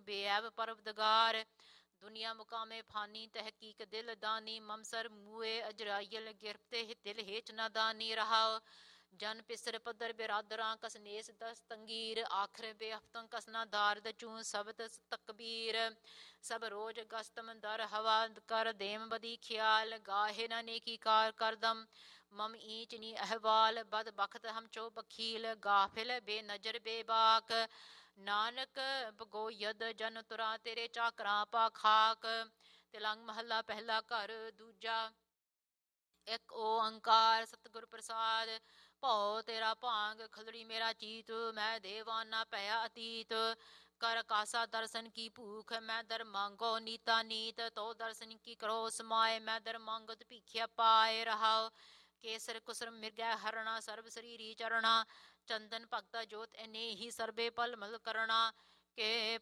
ਬੇਅਬ ਪਰਵਦਗਾਰ। ਦੁਨੀਆ ਮੁਕਾਮੇ ਫਾਨੀ ਤਹਿਕੀਕ ਦਿਲ ਦਾਨੀ। ਮਮਸਰ ਮੂਏ ਅਜਰਾਇਲ ਗਿਰਫਤੇ ਦਿਲ ਹੇਚ ਨਾ ਦਾਨੀ ਰਹਾਓ। ਜਨ ਪਿਸਰ ਪੱਧਰ ਬਿਰਾਦਰਾਂ ਕਸਨੇਸ ਦਸਤੰਗੀਰ। ਆਖਰ ਬੇਹਫਤੰ ਕਸਨਾ ਦਾਰਦ ਚੂੰ ਸਬਤ ਤਕਬੀਰ। ਸਭ ਰੋਜ਼ ਗਸਤਮ ਦਰ ਹਵਾ ਕਰ ਦੇਮ ਬਦੀ ਖਿਆਲ। ਗਾਹੇ ਨਾ ਨੇਕੀ ਕਾਰ ਕਰਦਮ ਮਮ ਈਚ ਨੀ ਅਹਵਾਲ। ਬਦ ਬਖਤ ਹਮ ਚੋ ਬਖੀਲ ਗਾਫਿਲ ਬੇਨਜ਼ਰ ਬੇਬਾਕ। ਨਾਨਕ ਬਗੋਯਦ ਜਨ ਤੁਰਾ ਤੇਰੇ ਚਾਕਰਾਂ ਪਾ ਖਾਕ। ਤਿਲੰਗ ਮਹੱਲਾ ਪਹਿਲਾ ਘਰ ਦੂਜਾ। ਇੱਕ ਓੰਕਾਰ ਸਤਿਗੁਰ ਪ੍ਰਸਾਦ। ਭਉ ਤੇਰਾ ਭਾਂਗ ਖਲੜੀ ਮੇਰਾ ਚੀਤ। ਮੈਂ ਦੇਵਾਨਾ ਭਇਆ ਅਤੀਤ। ਕਰ ਕਾਸਾ ਦਰਸ਼ਨ ਕੀ ਭੂਖ ਮੈਂ ਦਰ ਮੰਗੋ ਨੀਤਾ ਨੀਤ। ਤੋ ਦਰਸ਼ਨ ਕੀ ਕਰੋ ਸਮਾਏ ਮੈਂ ਦਰ ਮੰਗਤ ਭੀਖਿਆ ਪਾਏ ਰਹਾਓ। ਕੇਸਰ ਕੁਸਰ ਮਿਰਗੈ ਹਰਣਾ ਸਰਬ ਸਰੀਰੀ ਚਰਣਾ। ਚੰਦਨ ਭਗਤਾ ਜੋਤ ਅਨੇ ਹੀ ਸਰਬੇ ਪਲ ਮਲ ਕਰਣਾ। ਕੇ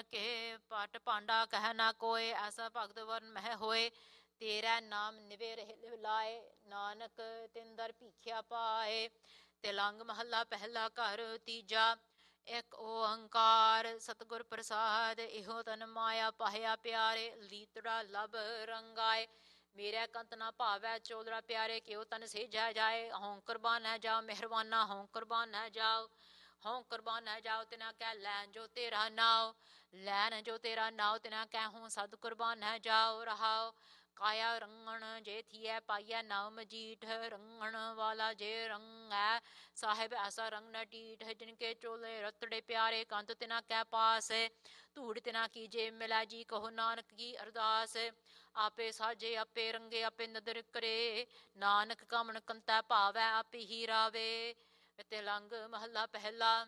ਪਟ ਭਾਂਡਾ ਕਹਿ ਨਾ ਕੋਏ ਐਸਾ ਭਗਤ ਵਰਨ ਮਹਿ ਹੋਏ। ਤੇਰਾ ਨਾਮ ਨਿਵੇ ਰਹਿ ਲਾਏ ਨਾਨਕ ਤਿਨ ਦਰ ਭੀਖਿਆ ਪਾਏ। ਤਿਲੰਗ ਮਹੱਲਾ ਪਹਿਲਾ ਘਰ ਤੀਜਾ। ਇੱਕ ਓੰਕਾਰ ਸਤਿਗੁਰ ਪ੍ਰਸਾਦ। ਇਹੋ ਤਨ ਮਾਇਆ ਪਾਹਿਆ ਪਿਆਰੇ ਲੀਤੜਾ ਲਭ ਰੰਗਾਏ। ਮੇਰੇ ਕੰਤ ਨਾ ਭਾਵੈ ਚੋਦਰਾ ਪਿਆਰੇ ਕਿਉ ਤਨ ਸੇਜੈ ਜਾਏ। ਹਉ ਕੁਰਬਾਨੈ ਜਾਓ ਮਿਹਰਬਾਨਾ ਹਉ ਕੁਰਬਾਨੈ ਜਾਓ। ਹਉ ਕੁਰਬਾਨੈ ਜਾਓ ਤਿਨਾ ਕਹਿ ਲੈਣ ਜੋ ਤੇਰਾ ਨਾਉ। ਲੈਣ ਜੋ ਤੇਰਾ ਨਾਉ ਤਿਨਾ ਕਹਿ ਸਦ ਕੁਰਬਾਨੈ ਜਾਓ ਰਹਾਓ। ਕਾਇਆ ਰੰਗਣ ਜੇ ਥੀਐ ਪਾਈਐ ਨਾਉ ਮਜੀਠ। ਰੰਗਣ ਵਾਲਾ ਜੇ ਰੰਗੈ ਸਾਹਿਬ ਐਸਾ ਰੰਗ ਨ ਡੀਠ। ਜਿਨਕੇ ਚੋਲੇ ਰਤੜੇ ਪਿਆਰੇ ਕੰਤ ਤਿਨਾ ਕਹਿ ਪਾਸ। ਧੂੜ ਤਿਨਾ ਕੀ ਜੇ ਮਿਲੈ ਜੀ ਕਹੋ ਨਾਨਕ ਕੀ ਅਰਦਾਸ। ਆਪੇ ਸਾਜੇ ਆਪੇ ਰੰਗੇ ਆਪੇ ਨਦਰ ਕਰੇ। ਨਾਨਕ ਕਾਮਣ ਕੰਤੈ ਭਾਵੈ ਆਪੇ ਹੀ ਰਾਵੇ। ਤਿਲੰਗ ਮਹੱਲਾ ਪਹਿਲਾ।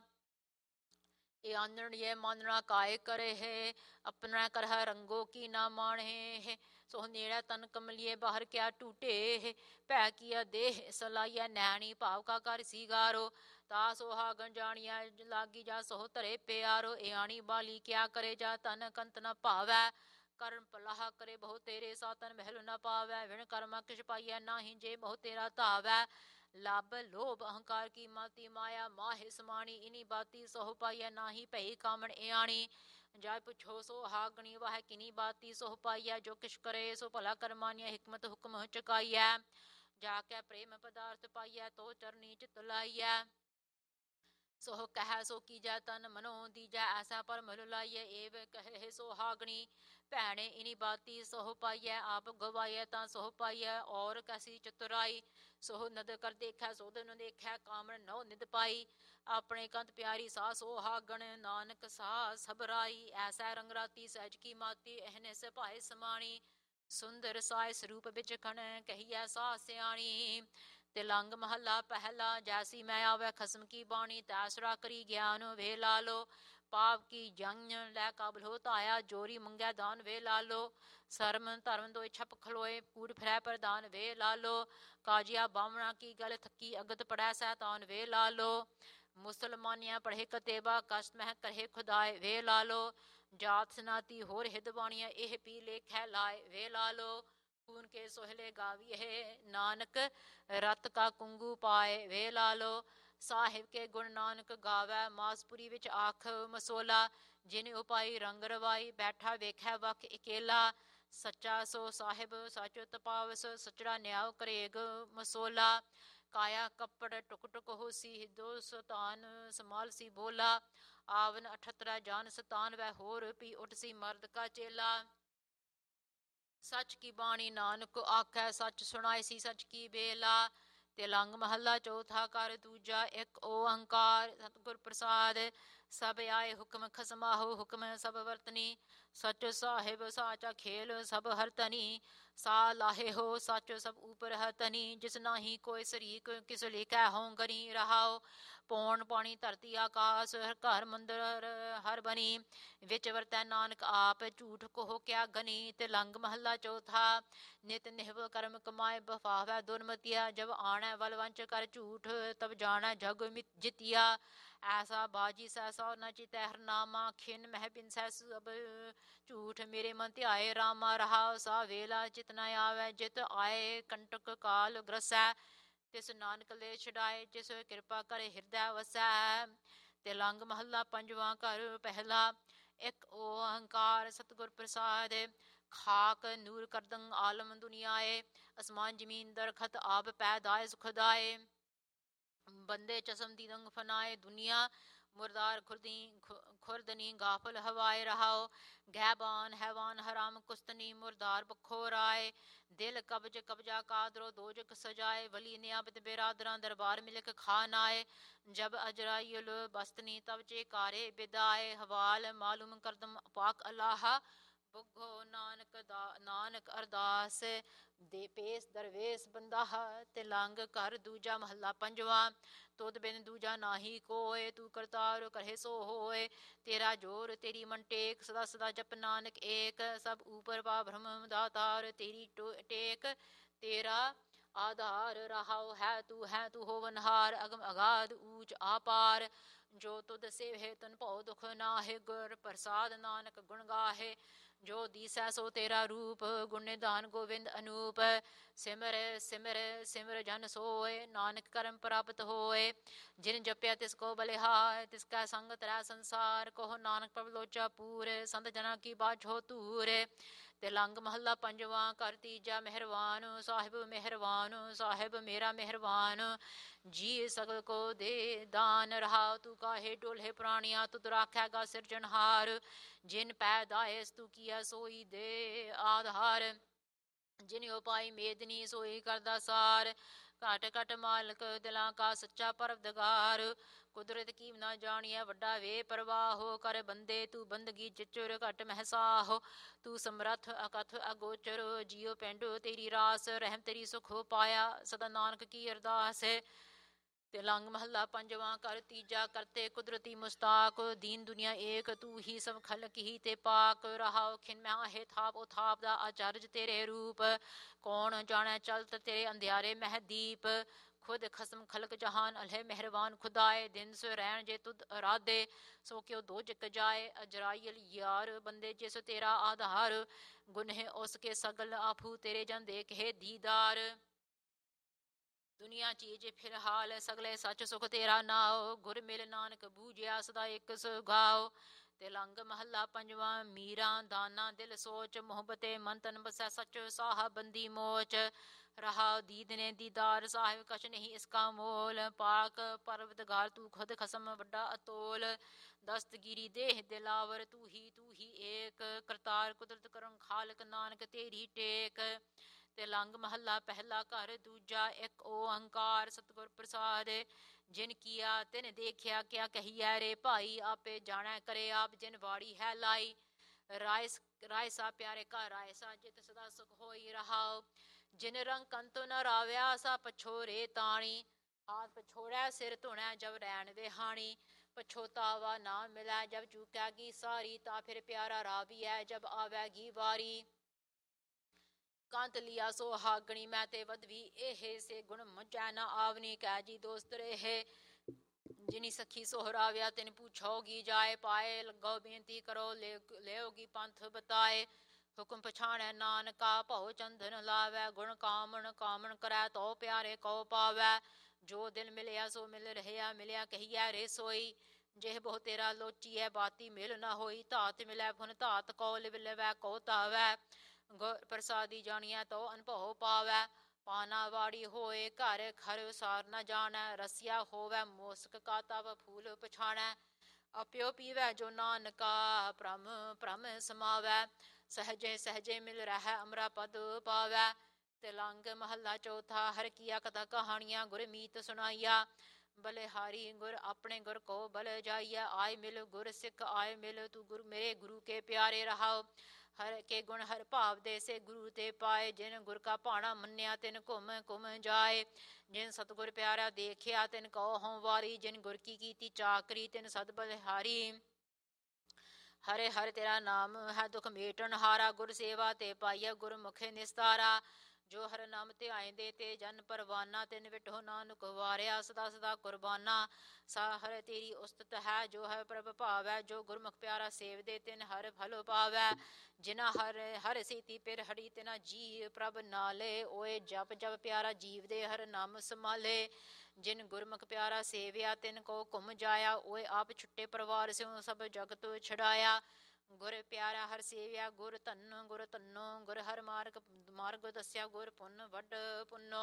ਇਹ ਆਨਣ ਇਹ ਮਾਨਣਾ ਕਾਇ ਕਰੇ ਹੈ। ਆਪਣਾ ਕਰਹਿ ਰੰਗੋ ਕੀ ਨਾ ਮਾਣੇ। ਸੋ ਨੇੜੇ ਤਨ ਕਮਲੀਏ ਬਾਹਰ ਕਿਆ ਟੂਟੇ। ਭੈ ਕੀਆ ਦੇਹ ਸਲਾਈਐ ਨੈਣੀ ਭਾਵ ਕਾ ਕਰ ਸੀਗਾਰੋ। ਤਾ ਸੁਹਾਗਣ ਜਾਣੀਐ ਲਾਗੀ ਜਾ ਸੋ ਧਰੇ ਪਿਆਰੋ। ਇਹ ਆਣੀ ਬਾਲੀ ਕਿਆ ਕਰੇ ਜਾ ਤਨ ਕੰਤ ਨ ਭਾਵੈ। ਕਰਮ ਪਲਾਹ ਕਰੇ ਬਹੁ ਤੇਰੇ ਸਾ ਤਨ ਮਹਿਲ ਨ ਪਾਵੈ। ਵਿਣ ਕਰਮਾ ਕਿਛ ਪਾਈਐ ਨਾਹੀ ਜੇ ਬਹੁ ਤੇਰਾ ਧਾਵੈ। ਲੱਭ ਲੋਭ ਅਹੰਕਾਰ ਕੀ ਮਾਤੀ ਮਾਇਆ ਮਾਹਿ ਸਮਾਣੀ। ਇਨੀ ਬਾਤੀ ਸੋਹ ਪਾਈਐ ਨਾਹੀ ਭਈ ਕਾਮਣ ਇਆਣੀ। ਜਾ ਪੁੱਛੋ ਸੋ ਹਾਗਣੀ ਵਾਹ ਕਿਨੀ ਬਾਤੀ ਸੋਹ ਪਾਈਐ। ਜੋ ਕਿਛ ਕਰੇ ਸੋ ਭਲਾ ਕਰਮਾਨੀਐ ਹਿਕਮਤ ਹੁਕਮ ਚੁਕਾਈਐ। ਜਾ ਕੇ ਪ੍ਰੇਮ ਪਦਾਰਥ ਪਾਈਐ ਤੋ ਚਰਨੀ ਚਿਤ ਲਾਈਐ। ਸੋਹ ਕਹਿ ਸੋ ਕੀਜੈ ਤਨ ਮਨੋ ਦੀਜੈ ਐਸਾ ਪਰ ਮਲ ਲਾਈਐ। ਏਵ ਕਹੇ ਸੁਹਾਗਣੀ ਭੈਣੇ ਇਨੀ ਬਾਤੀ ਸੋਹ ਪਾਈਐ। ਆਪ ਗਵਾਈਐ ਤਾਂ ਸੋਹ ਪਾਈਐ ਔਰ ਕੈਸੀ ਚਤੁਰਾਈ। ਸੋਹ ਨਦ ਕਰ ਦੇਖੈ ਸੋਧ ਨ ਦੇਖੈ ਕਾਮਣ ਨਹੁ ਨਿਦ ਪਾਈ। ਆਪਣੇ ਕੰਤ ਪਿਆਰੀ ਸਾ ਸੁਹਾਗਣ ਨਾਨਕ ਸਾ ਸਭ ਰਾਈ। ਐਸਾ ਰੰਗ ਰਾਤੀ ਸਹਿਜ ਕੀ ਮਾਤੀ ਇਹਨੇ ਭਾਏ ਸਮਾਣੀ। ਸੁੰਦਰ ਸਾਇ ਸਰੂਪ ਵਿੱਚ ਖਣ ਕਹੀਐ ਸਾ ਸਿਆਣੀ। ਤਿਲੰਗ ਮਹੱਲਾ ਪਹਿਲਾ। ਜੈਸੀ ਮੈਂ ਆਵੈ ਖਸਮ ਕੀ ਬਾਣੀ ਤੈਸਰਾ ਕਰੀ ਗਿਆਨ ਵੇ ਲਾਲੋ। ਪਾਪ ਕੀ ਜੰਗ ਲੈ ਕਾਬਲ ਹੋ ਧਾਇਆ ਜੋਰੀ ਮੰਗੈ ਦਾਨ ਵੇ ਲਾਲੋ। ਸਰਮ ਧਰਮ ਦੋਇ ਛਪ ਖਲੋਏ ਕੂੜ ਫਿਰੈ ਪ੍ਰਦਾਨ ਵੇ ਲਾਲੋ। ਕਾਜੀਆ ਬਾਮਣਾ ਕੀ ਗਲ ਥੱਕੀ ਅਗਤ ਪੜੈ ਸੈਤਾਨ ਵੇ ਲਾਲੋ। ਮੁਸਲਮਾਨੀਆਂ ਪੜ੍ਹੇ ਕਤੇਬਾ ਕਸ਼ਟ ਮਹਿ ਕਰੇ ਖੁਦਾਏ ਵੇ ਲਾਲੋ। ਜਾਤ ਸਨਾਤੀ ਹੋਰ ਹਿਦ ਬਾਣੀਆਂ ਇਹ ਪੀ ਲੇਖੈ ਲਾਏ ਵੇ ਲਾਲੋ। ਖੂਨ ਕੇ ਸੋਹਲੇ ਗਾਵੀਏ ਨਾਨਕ ਰਤ ਕਾ ਕੁੰਗੂ ਪਾਏ ਵੇ ਲਾਲੋ। ਸਾਹਿਬ ਕੇ ਗੁਣ ਨਾਨਕ ਗਾਵੈ ਮਾਸਪੁਰੀ ਵਿੱਚ ਆਖ ਮਸੋਲਾ। ਜਿਨ ਉਪਾਈ ਰੰਗ ਰਵਾਈ ਬੈਠਾ ਵੇਖੈ ਵਖ ਇਕੇਲਾ। ਸੱਚਾ ਸੋ ਸਾਹਿਬ ਸੱਚ ਤਪਾਵਸ ਸਚੜਾ ਨਿਆਉ ਕਰੇਗ ਮਸੋਲਾ। ਕਾਇਆ ਕੱਪੜ ਟੁਕ ਟੁਕ ਹੋਸੀ ਹਿਦੋ ਸਤਾਨ ਸਮਾਲ ਸੀ ਬੋਲਾ। ਆਵਨ ਅਠਤਰਾ ਜਾਨ ਸਤਾਨ ਵੈ ਹੋਰ ਪੀ ਉਠ ਸੀ ਮਰਦ ਕਾ ਚੇਲਾ। ਸੱਚ ਕੀ ਬਾਣੀ ਨਾਨਕ ਆਖੈ ਸੱਚ ਸੁਣਾਏ ਸੀ ਸੱਚ ਕੀ ਬੇਲਾ। ਤਿਲੰਗ ਮਹੱਲਾ ਚੌਥਾ ਘਰ ਦੂਜਾ। ਇੱਕ ਓੰਕਾਰ ਸਤਿਗੁਰ ਪ੍ਰਸਾਦ। ਸਭ ਆਏ ਹੁਕਮ ਖਸਮਾਹੋ ਹੁਕਮ ਸਭ ਵਰਤਨੀ। ਸੱਚ ਸਾਹਿਬ ਸਾਚਾ ਖੇਲ ਸਭ ਹਰਤਨੀ। ਸਾ ਲਾਹੇ ਹੋ ਸੱਚ ਸਭ ਉਪਰ ਹੈ ਤਨੀ। ਜਿਸ ਨਾਹੀ ਕੋਈ ਸਰੀਕ ਕਿਸ ਲਿਖੈ ਹੋਂ ਗਨੀ ਰਹਾਓ। ਪੌਣ ਪਾਣੀ ਧਰਤੀ ਆਕਾਸ ਘਰ ਮੰਦਰ ਹਰ ਬਣੀ। ਵਿੱਚ ਵਰਤੈ ਨਾਨਕ ਆਪ ਝੂਠ ਕੋਹ ਕਿਆ ਗਨੀ। ਤਿਲੰਗ ਮਹੱਲਾ ਚੌਥਾ। ਨਿਤ ਨਿਹਵ ਕਰਮ ਕਮਾਏ ਬਫਾਵੈ ਦੁਰਮਤੀਆ। ਜਬ ਆਣੈ ਵਲ ਵੰਚ ਕਰ ਝੂਠ ਤਬ ਜਾਣੈ ਜਗ ਜਿਤੀਆ। ਐਸਾ ਬਾਜੀ ਸਹਿ ਨ ਚਿਤੈ ਹਰਨਾਮਾ। ਖਿਨ ਮਹਿ ਬਿਨਸੈ ਸਭ ਝੂਠ ਮੇਰੇ ਮਨ ਧਿਆਏ ਰਾਮਾ ਰਹਾਉ। ਸਾ ਵੇਲਾ ਚਿਤ ਨ ਆਵੈ ਜਿਤ ਆਏ ਕੰਟਕ ਕਾਲ ਗ੍ਰਸੈ। ਤਿਸ ਨਾਨਕ ਲੈ ਛਡਾਏ ਜਿਸ ਕਿਰਪਾ ਕਰੇ ਹਿਰਦੈ ਵਸੈ। ਤਿਲੰਗ ਮਹੱਲਾ ਪੰਜਵਾਂ ਘਰ ਪਹਿਲਾ। ਇੱਕ ਓੰਕਾਰ ਸਤਿਗੁਰ ਪ੍ਰਸਾਦ। ਖਾਕ ਨੂਰ ਕਰਦੰ ਆਲਮ ਦੁਨੀਆਏ, ਅਸਮਾਨ ਜ਼ਮੀਨ ਦਰਖਤ ਆਬ ਪੈਦਾਏ ਸੁਖਦਾਏ। ਬੰਦੇ ਚਸਮ ਦੀਦੰਗ ਫਨਾਏ ਦੁਨੀਆ, ਮੁਰਦਾਰ खुर्दनी गाफल हवाए रहाओ। गैबान हैवान हराम कुस्तनी मुरदार बखो राय। दिल कब्ज कब्जा कादरो दोजक सजाए, वली नियाबत बेरादरा दरबार मिलक खान आए। जब अजराइल बस्तनी तब चेकारे बिदाए, हवाल मालूम करदम पाक अल्लाह। बुग्घो नानक अरदास, ਦੇ ਪੇਸ ਦਰਵੇਸ ਬੰਦਾਹ। ਤਿਲੰਗ ਘਰ ਦੂਜਾ ਮਹੱਲਾ ਪੰਜਵਾਂ। ਤੁਧ ਬਿਨ ਦੂਜਾ ਨਾਹੀ ਕੋਏ, ਤੂੰ ਕਰਤਾਰ ਕਰੇ ਸੋ ਹੋਏ। ਤੇਰਾ ਜੋਰ ਤੇਰੀ ਮਨਟੇਕ, ਸਦਾ ਸਦਾ ਜਪ ਨਾਨਕ ਏਕ। ਸਭ ਊਪਰ ਪਾ ਬ੍ਰਹਮ ਦਾਤਾਰ, ਤੇਰੀ ਟੇਕ ਤੇਰਾ ਆਧਾਰ। ਰਹਾਉ ਹੈ ਤੂੰ ਹੋਵਨਹਾਰ, ਅਗਮ ਅਗਾਧ ਊਚ ਆਪਾਰ। ਜੋ ਤੁਧ ਸੇਵਹਿ ਤਨ ਭਉ ਦੁਖ ਨਾਹਿ, ਗੁਰ ਪ੍ਰਸਾਦ ਨਾਨਕ ਗੁਣ ਗਾਹੇ। ਜੋ ਦੀਸੈ ਸੋ ਤੇਰਾ ਰੂਪ, ਗੁਣ ਨਿਧਾਨ ਗੋਵਿੰਦ ਅਨੂਪ। ਸਿਮਰ ਸਿਮਰ ਸਿਮਰ ਜਨ ਸੋਏ, ਨਾਨਕ ਕਰਮ ਪ੍ਰਾਪਤ ਹੋਏ। ਜਿਨ ਜਪਿਆ ਤਿਸ ਕੋ ਬਲਿਹਾਰ, ਤਿਸ ਕੈ ਸੰਗ ਤਰੈ ਸੰਸਾਰ। ਕਹੋ ਨਾਨਕ ਪ੍ਰਭ ਲੋਚਾ ਪੂਰ, ਸੰਤ ਜਨਾਂ ਕੀ ਬਾਝੋ ਧੂਰ। ਤਿਲੰਗ ਮਹੱਲਾ ਪੰਜਵਾਂ। ਘਰ ਤੀਜਾ ਮਿਹਰਵਾਨ ਸਾਹਿਬ, ਮਿਹਰਵਾਨ ਸਾਹਿਬ ਮੇਰਾ ਮਿਹਰਵਾਨ। ਜੀ ਸਗਲ ਕੋ ਦੇ ਦਾਨ, ਰਹਾਉ ਤੂੰ ਕਾਹੇ ਡੋਲੇ ਪ੍ਰਾਣੀਆਂ, ਤੁਧ ਰਾਖੈਗਾ ਸਿਰਜਣਹਾਰ। ਜਿਨ ਪੈਦਾਇਸ ਤੂੰ ਕੀਆ ਸੋਈ ਦੇ ਆਧਾਰ। ਜਿਨ ਉਪਾਈ ਮੇਦਨੀ ਸੋਈ ਕਰਦਾ ਸਾਰ। ਘਟ ਘਟ ਮਾਲਕ ਦਿਲਾਂ ਕਾ ਸੱਚਾ ਪਰਵਦਗਾਰ। ਕੁਦਰਤ ਕੀ ਨਾ ਜਾਣੀਐ ਵੱਡਾ ਵੇ ਪ੍ਰਵਾਹੋ, ਕਰ ਬੰਦੇ ਤੂੰ ਬੰਦਗੀ ਜਿਚੁਰ ਘਟ ਮਹਿਸਾਹੋ। ਤੂੰ ਸਮਰੱਥ ਅਕਥ ਅਗੋਚਰ, ਜੀਉ ਪਿੰਡ ਤੇਰੀ ਰਾਸ। ਰਹਿਮ ਤੇਰੀ ਸੁਖ ਪਾਇਆ, ਸਦਾ ਨਾਨਕ ਕੀ ਅਰਦਾਸ। ਤਿਲੰਗ ਮਹੱਲਾ ਪੰਜਵਾਂ। ਘਰ ਤੀਜਾ। ਕਰਤੇ ਕੁਦਰਤੀ ਮੁਸਤਾਕ, ਦੀਨ ਦੁਨੀਆ ਏਕ ਤੂੰ ਹੀ ਸਭ ਖਲਕ ਹੀ ਤੇ ਪਾਕ। ਰਹਾਉ ਖਿਨ ਮਹਿ ਥਾਪ ਉਥਾਪ ਦਾ ਆਚਰਜ ਤੇਰੇ ਰੂਪ। ਕੌਣ ਜਾਣੈ ਚਲਤ ਤੇਰੇ ਅੰਧਿਆਰੇ ਮਹਿਦੀਪ। ਖੁਦ ਖਸਮ ਖਲਕ ਜਹਾਨ ਅਲਹਿ ਮਿਹਰਬਾਨ ਖੁਦਾਏ। ਦਿਨ ਸੋ ਰਹਿਣ ਜੇ ਤੁਧ ਅਰਾਧੇ, ਸੋ ਕਿਉ ਦੋਜਕ ਜਾਏ। ਅਜਰਾਇਲ ਯਾਰ ਬੰਦੇ ਜਿਸ ਤੇਰਾ ਆਧਾਰ। ਗੁਨਹਿ ਉਸ ਕੇ ਸਗਲ ਆਫੂ, ਤੇਰੇ ਜਨ ਦੇਖੇ ਦੀਦਾਰ। ਦੁਨੀਆ ਚੀਜ਼ ਫਿਲਹਾਲ, ਸਗਲੇ ਸੱਚ ਸੁਖ ਤੇਰਾ ਨਾਉ। ਗੁਰ ਮਿਲ ਨਾਨਕ ਬੂਝਿਆ, ਸਦਾ ਇੱਕ ਸੁਗਾਉ। ਤਿਲੰਗ ਮਹੱਲਾ ਪੰਜਵਾਂ। ਮੀਰਾਂ ਦਾਨਾ ਦਿਲ ਸੋਚ, ਮੁਹੱਬਤੇ ਮਨ ਤਨ ਬਸੈ ਸੱਚ ਸਾਹਬ ਬੰਦੀ ਮੋਚ। ਰਹਾਉ ਦੀਦ ਨੇ ਦੀਦਾਰ ਸਾਹਿਬ, ਕਛ ਨਹੀਂ ਇਸਕਾ ਮੋਲ। ਪਾਕ ਪਰਵਤਗਾਰ ਤੂੰ ਖੁਦ ਖਸਮ ਵੱਡਾ ਅਤੋਲ। ਦਸਤਗੀਰੀ ਦੇਹ ਦਿਲਾਵਰ ਤੂੰ ਹੀ ਏਕ। ਕਰਤਾਰ ਕੁਦਰਤ ਕਰਮ ਖਾਲਕ, ਨਾਨਕ ਤੇਰੀ ਟੇਕ। ਤਿਲੰਗ ਮਹੱਲਾ ਪਹਿਲਾ। ਘਰ ਦੂਜਾ। ਇੱਕ ਓੰਕਾਰ ਸਤਿਗੁਰ ਪ੍ਰਸਾਦ। ਜਿਨ ਕੀਆ ਤਿਨ ਦੇਖਿਆ, ਕਿਆ ਕਹੀਐ ਰੇ ਭਾਈ। ਆਪੇ ਜਾਣੈ ਕਰੇ ਆਪ, ਜਿਨ ਵਾੜੀ ਹੈ ਲਾਈ। ਰਾਏ ਸਾ ਪਿਆਰੇ ਕਾ ਰਾਏ ਸਾ, ਜਿਤ ਸਦਾ ਸੁਖ ਹੋਈ। ਰਹਾਉ ਜਿਨ ਰੰਗ ਕੰਤੁ ਨ ਰਾਵਿਆ, ਸਾ ਪਛੋਰੇ ਤਾਣੀ। ਹਾਥ ਪਛੋੜੈ ਸਿਰ ਧੁਣੈ, ਜਬ ਰੈਣ ਵਿਹਾਣੀ। ਪਛੋਤਾਵਾ ਨਾ ਮਿਲੈ, ਜਬ ਚੂਕੈਗੀ ਸਾਰੀ। ਤਾਂ ਫਿਰ ਪਿਆਰਾ ਰਾਵੀਐ, ਜਬ ਆਵੈਗੀ ਵਾਰੀ। ਕੰਤ ਲਿਆ ਸੁਹਾਗਣੀ, ਮੈਂ ਤੇ ਵਧਵੀ ਇਹ। ਸੇ ਗੁਣ ਮੁਝੈ ਨਾ ਆਵਨੀ, ਕਹਿ ਜੀ ਦੋਸਤ ਰਹੇ। ਜਿਨੀ ਸਖੀ ਸੋਹਰਾਵਿਆ, ਤਿਨ ਪੁੱਛੋਗੀ ਜਾਏ ਪਾਏ। ਲੱਗੋ ਬੇਨਤੀ ਕਰੋ, ਲਿਓਗੀ ਪੰਥ ਬਤਾਏ। ਹੁਕਮ ਪਛਾਣੈ ਨਾਨਕਾ, ਭਉ ਚੰਦਨ ਲਾਵੈ। ਗੁਣ ਕਾਮਣ ਕਾਮਣ ਕਰੈ, ਤੋ ਪਿਆਰੇ ਕਉ ਪਾਵੈ। ਜੋ ਦਿਲ ਮਿਲਿਆ ਸੋ ਮਿਲ ਰਹਿਆ, ਮਿਲਿਆ ਕਹੀਐ ਰੇ ਸੋਈ। ਜਿਹ ਬਹੁ ਤੇਰਾ ਲੋਚੀਐ, ਬਾਤੀ ਮਿਲ ਨਾ ਹੋਈ। ਧਾਤ ਮਿਲੈ ਫੁਨ ਧਾਤ, ਕਉ ਲਿਵ ਲਵੈ ਕਉ ਧਾਵੈ। ਗੁਰ ਪ੍ਰਸਾਦੀ ਜਾਣੀਐ, ਤੋ ਅਨਭਉ ਪਾਵੈ। ਪਾਨਾ ਵਾੜੀ ਹੋਏ, ਘਰ ਖਰ ਸਾਰ ਨ ਜਾਣੈ। ਰਸਿਆ ਹੋਵੈ ਮੋਸਕ ਕਾ, ਤਵ ਫੂਲ ਪਛਾਣੈ। ਅਪਿਓ ਪੀਵੈ ਜੋ ਨਾਨਕਾ, ਭ੍ਰਮ ਭ੍ਰਮ ਸਮਾਵੈ। ਸਹਜੇ ਸਹਜੇ ਮਿਲ ਰਹਿ, ਅਮਰਾ ਪਦ ਪਾਵੈ। ਤਿਲੰਗ ਮਹੱਲਾ ਚੌਥਾ। ਹਰ ਕੀਆ ਕਥਾ ਕਹਾਣੀਆਂ, ਗੁਰ ਮੀਤ ਸੁਣਾਈਆ। ਬਲਿਹਾਰੀ ਗੁਰ ਆਪਣੇ ਗੁਰ ਕੋ ਬਲ ਜਾਈਐ। ਆਏ ਮਿਲ ਗੁਰ ਸਿੱਖ ਆਏ ਮਿਲ, ਤੂੰ ਗੁਰ ਮੇਰੇ ਗੁਰੂ ਕੇ ਪਿਆਰੇ। ਰਹਾਉ ਹਰ ਕੇ ਗੁਣ ਹਰ ਭਾਵ ਦੇ, ਸੇ ਗੁਰੂ ਤੇ ਪਾਏ। ਜਿਨ ਗੁਰ ਕਾ ਭਾਣਾ ਮੰਨਿਆ, ਤਿਨ ਘੁਮ ਘੁਮ ਜਾਏ। ਜਿਨ ਸਤਿਗੁਰ ਪਿਆਰਾ ਦੇਖਿਆ, ਤਿਨ ਕਉ ਹਉ ਵਾਰੀ। ਜਿਨ ਗੁਰ ਕੀ ਕੀਤੀ ਚਾਕਰੀ, ਤਿਨ ਸਦ ਬਲਿਹਾਰੀ। ਹਰੇ ਹਰਿ ਤੇਰਾ ਨਾਮ ਹੈ ਦੁਖ ਮੇਟਣ ਹਾਰਾ। ਗੁਰ ਸੇਵਾ ਤੇ ਪਾਈਐ ਗੁਰਮੁਖ ਨਿਸਤਾਰਾ। ਜੋ ਹਰ ਨਾਮ ਧਿਆਇਂਦੇ ਤੇ ਜਨ ਪਰਵਾਨਾ, ਤਿਨ ਵਿਟਹੁ ਨਾਨਕ ਵਾਰਿਆ ਸਦਾ ਸਦਾ ਕੁਰਬਾਨਾ। ਸਾ ਹਰ ਤੇਰੀ ਉਸਤਤ ਹੈ, ਜੋ ਹੈ ਪ੍ਰਭ ਭਾਵੈ। ਜੋ ਗੁਰਮੁਖ ਪਿਆਰਾ ਸੇਵਦੇ, ਤਿਨ ਹਰ ਫਲ ਪਾਵੈ। ਜਿਨਾ ਹਰ ਸੇਤੀ ਪਿਰ ਹੜੀ, ਤਿਨਾ ਜੀ ਪ੍ਰਭ ਨਾਲੇ। ਓਏ ਜਪ ਜਪ ਪਿਆਰਾ ਜੀਵਦੇ, ਹਰ ਨਾਮ ਸੰਭਾਲੇ। ਜਿਨ ਗੁਰਮੁਖ ਪਿਆਰਾ ਸੇਵਿਆ, ਤਿਨ ਕੋ ਘੁਮ ਜਾਇਆ। ਓਏ ਆਪ ਛੁੱਟੇ ਪਰਵਾਰ ਸਿਉ, ਸਭ ਜਗਤ ਛਡਾਇਆ। ਗੁਰ ਪਿਆਰਾ ਹਰ ਸੇਵਿਆ ਗੁਰ ਧੰਨੋ ਗੁਰ ਹਰ ਮਾਰਗ ਦੱਸਿਆ ਗੁਰ ਪੁੰਨ ਵੱਡ ਪੁੰਨੋ।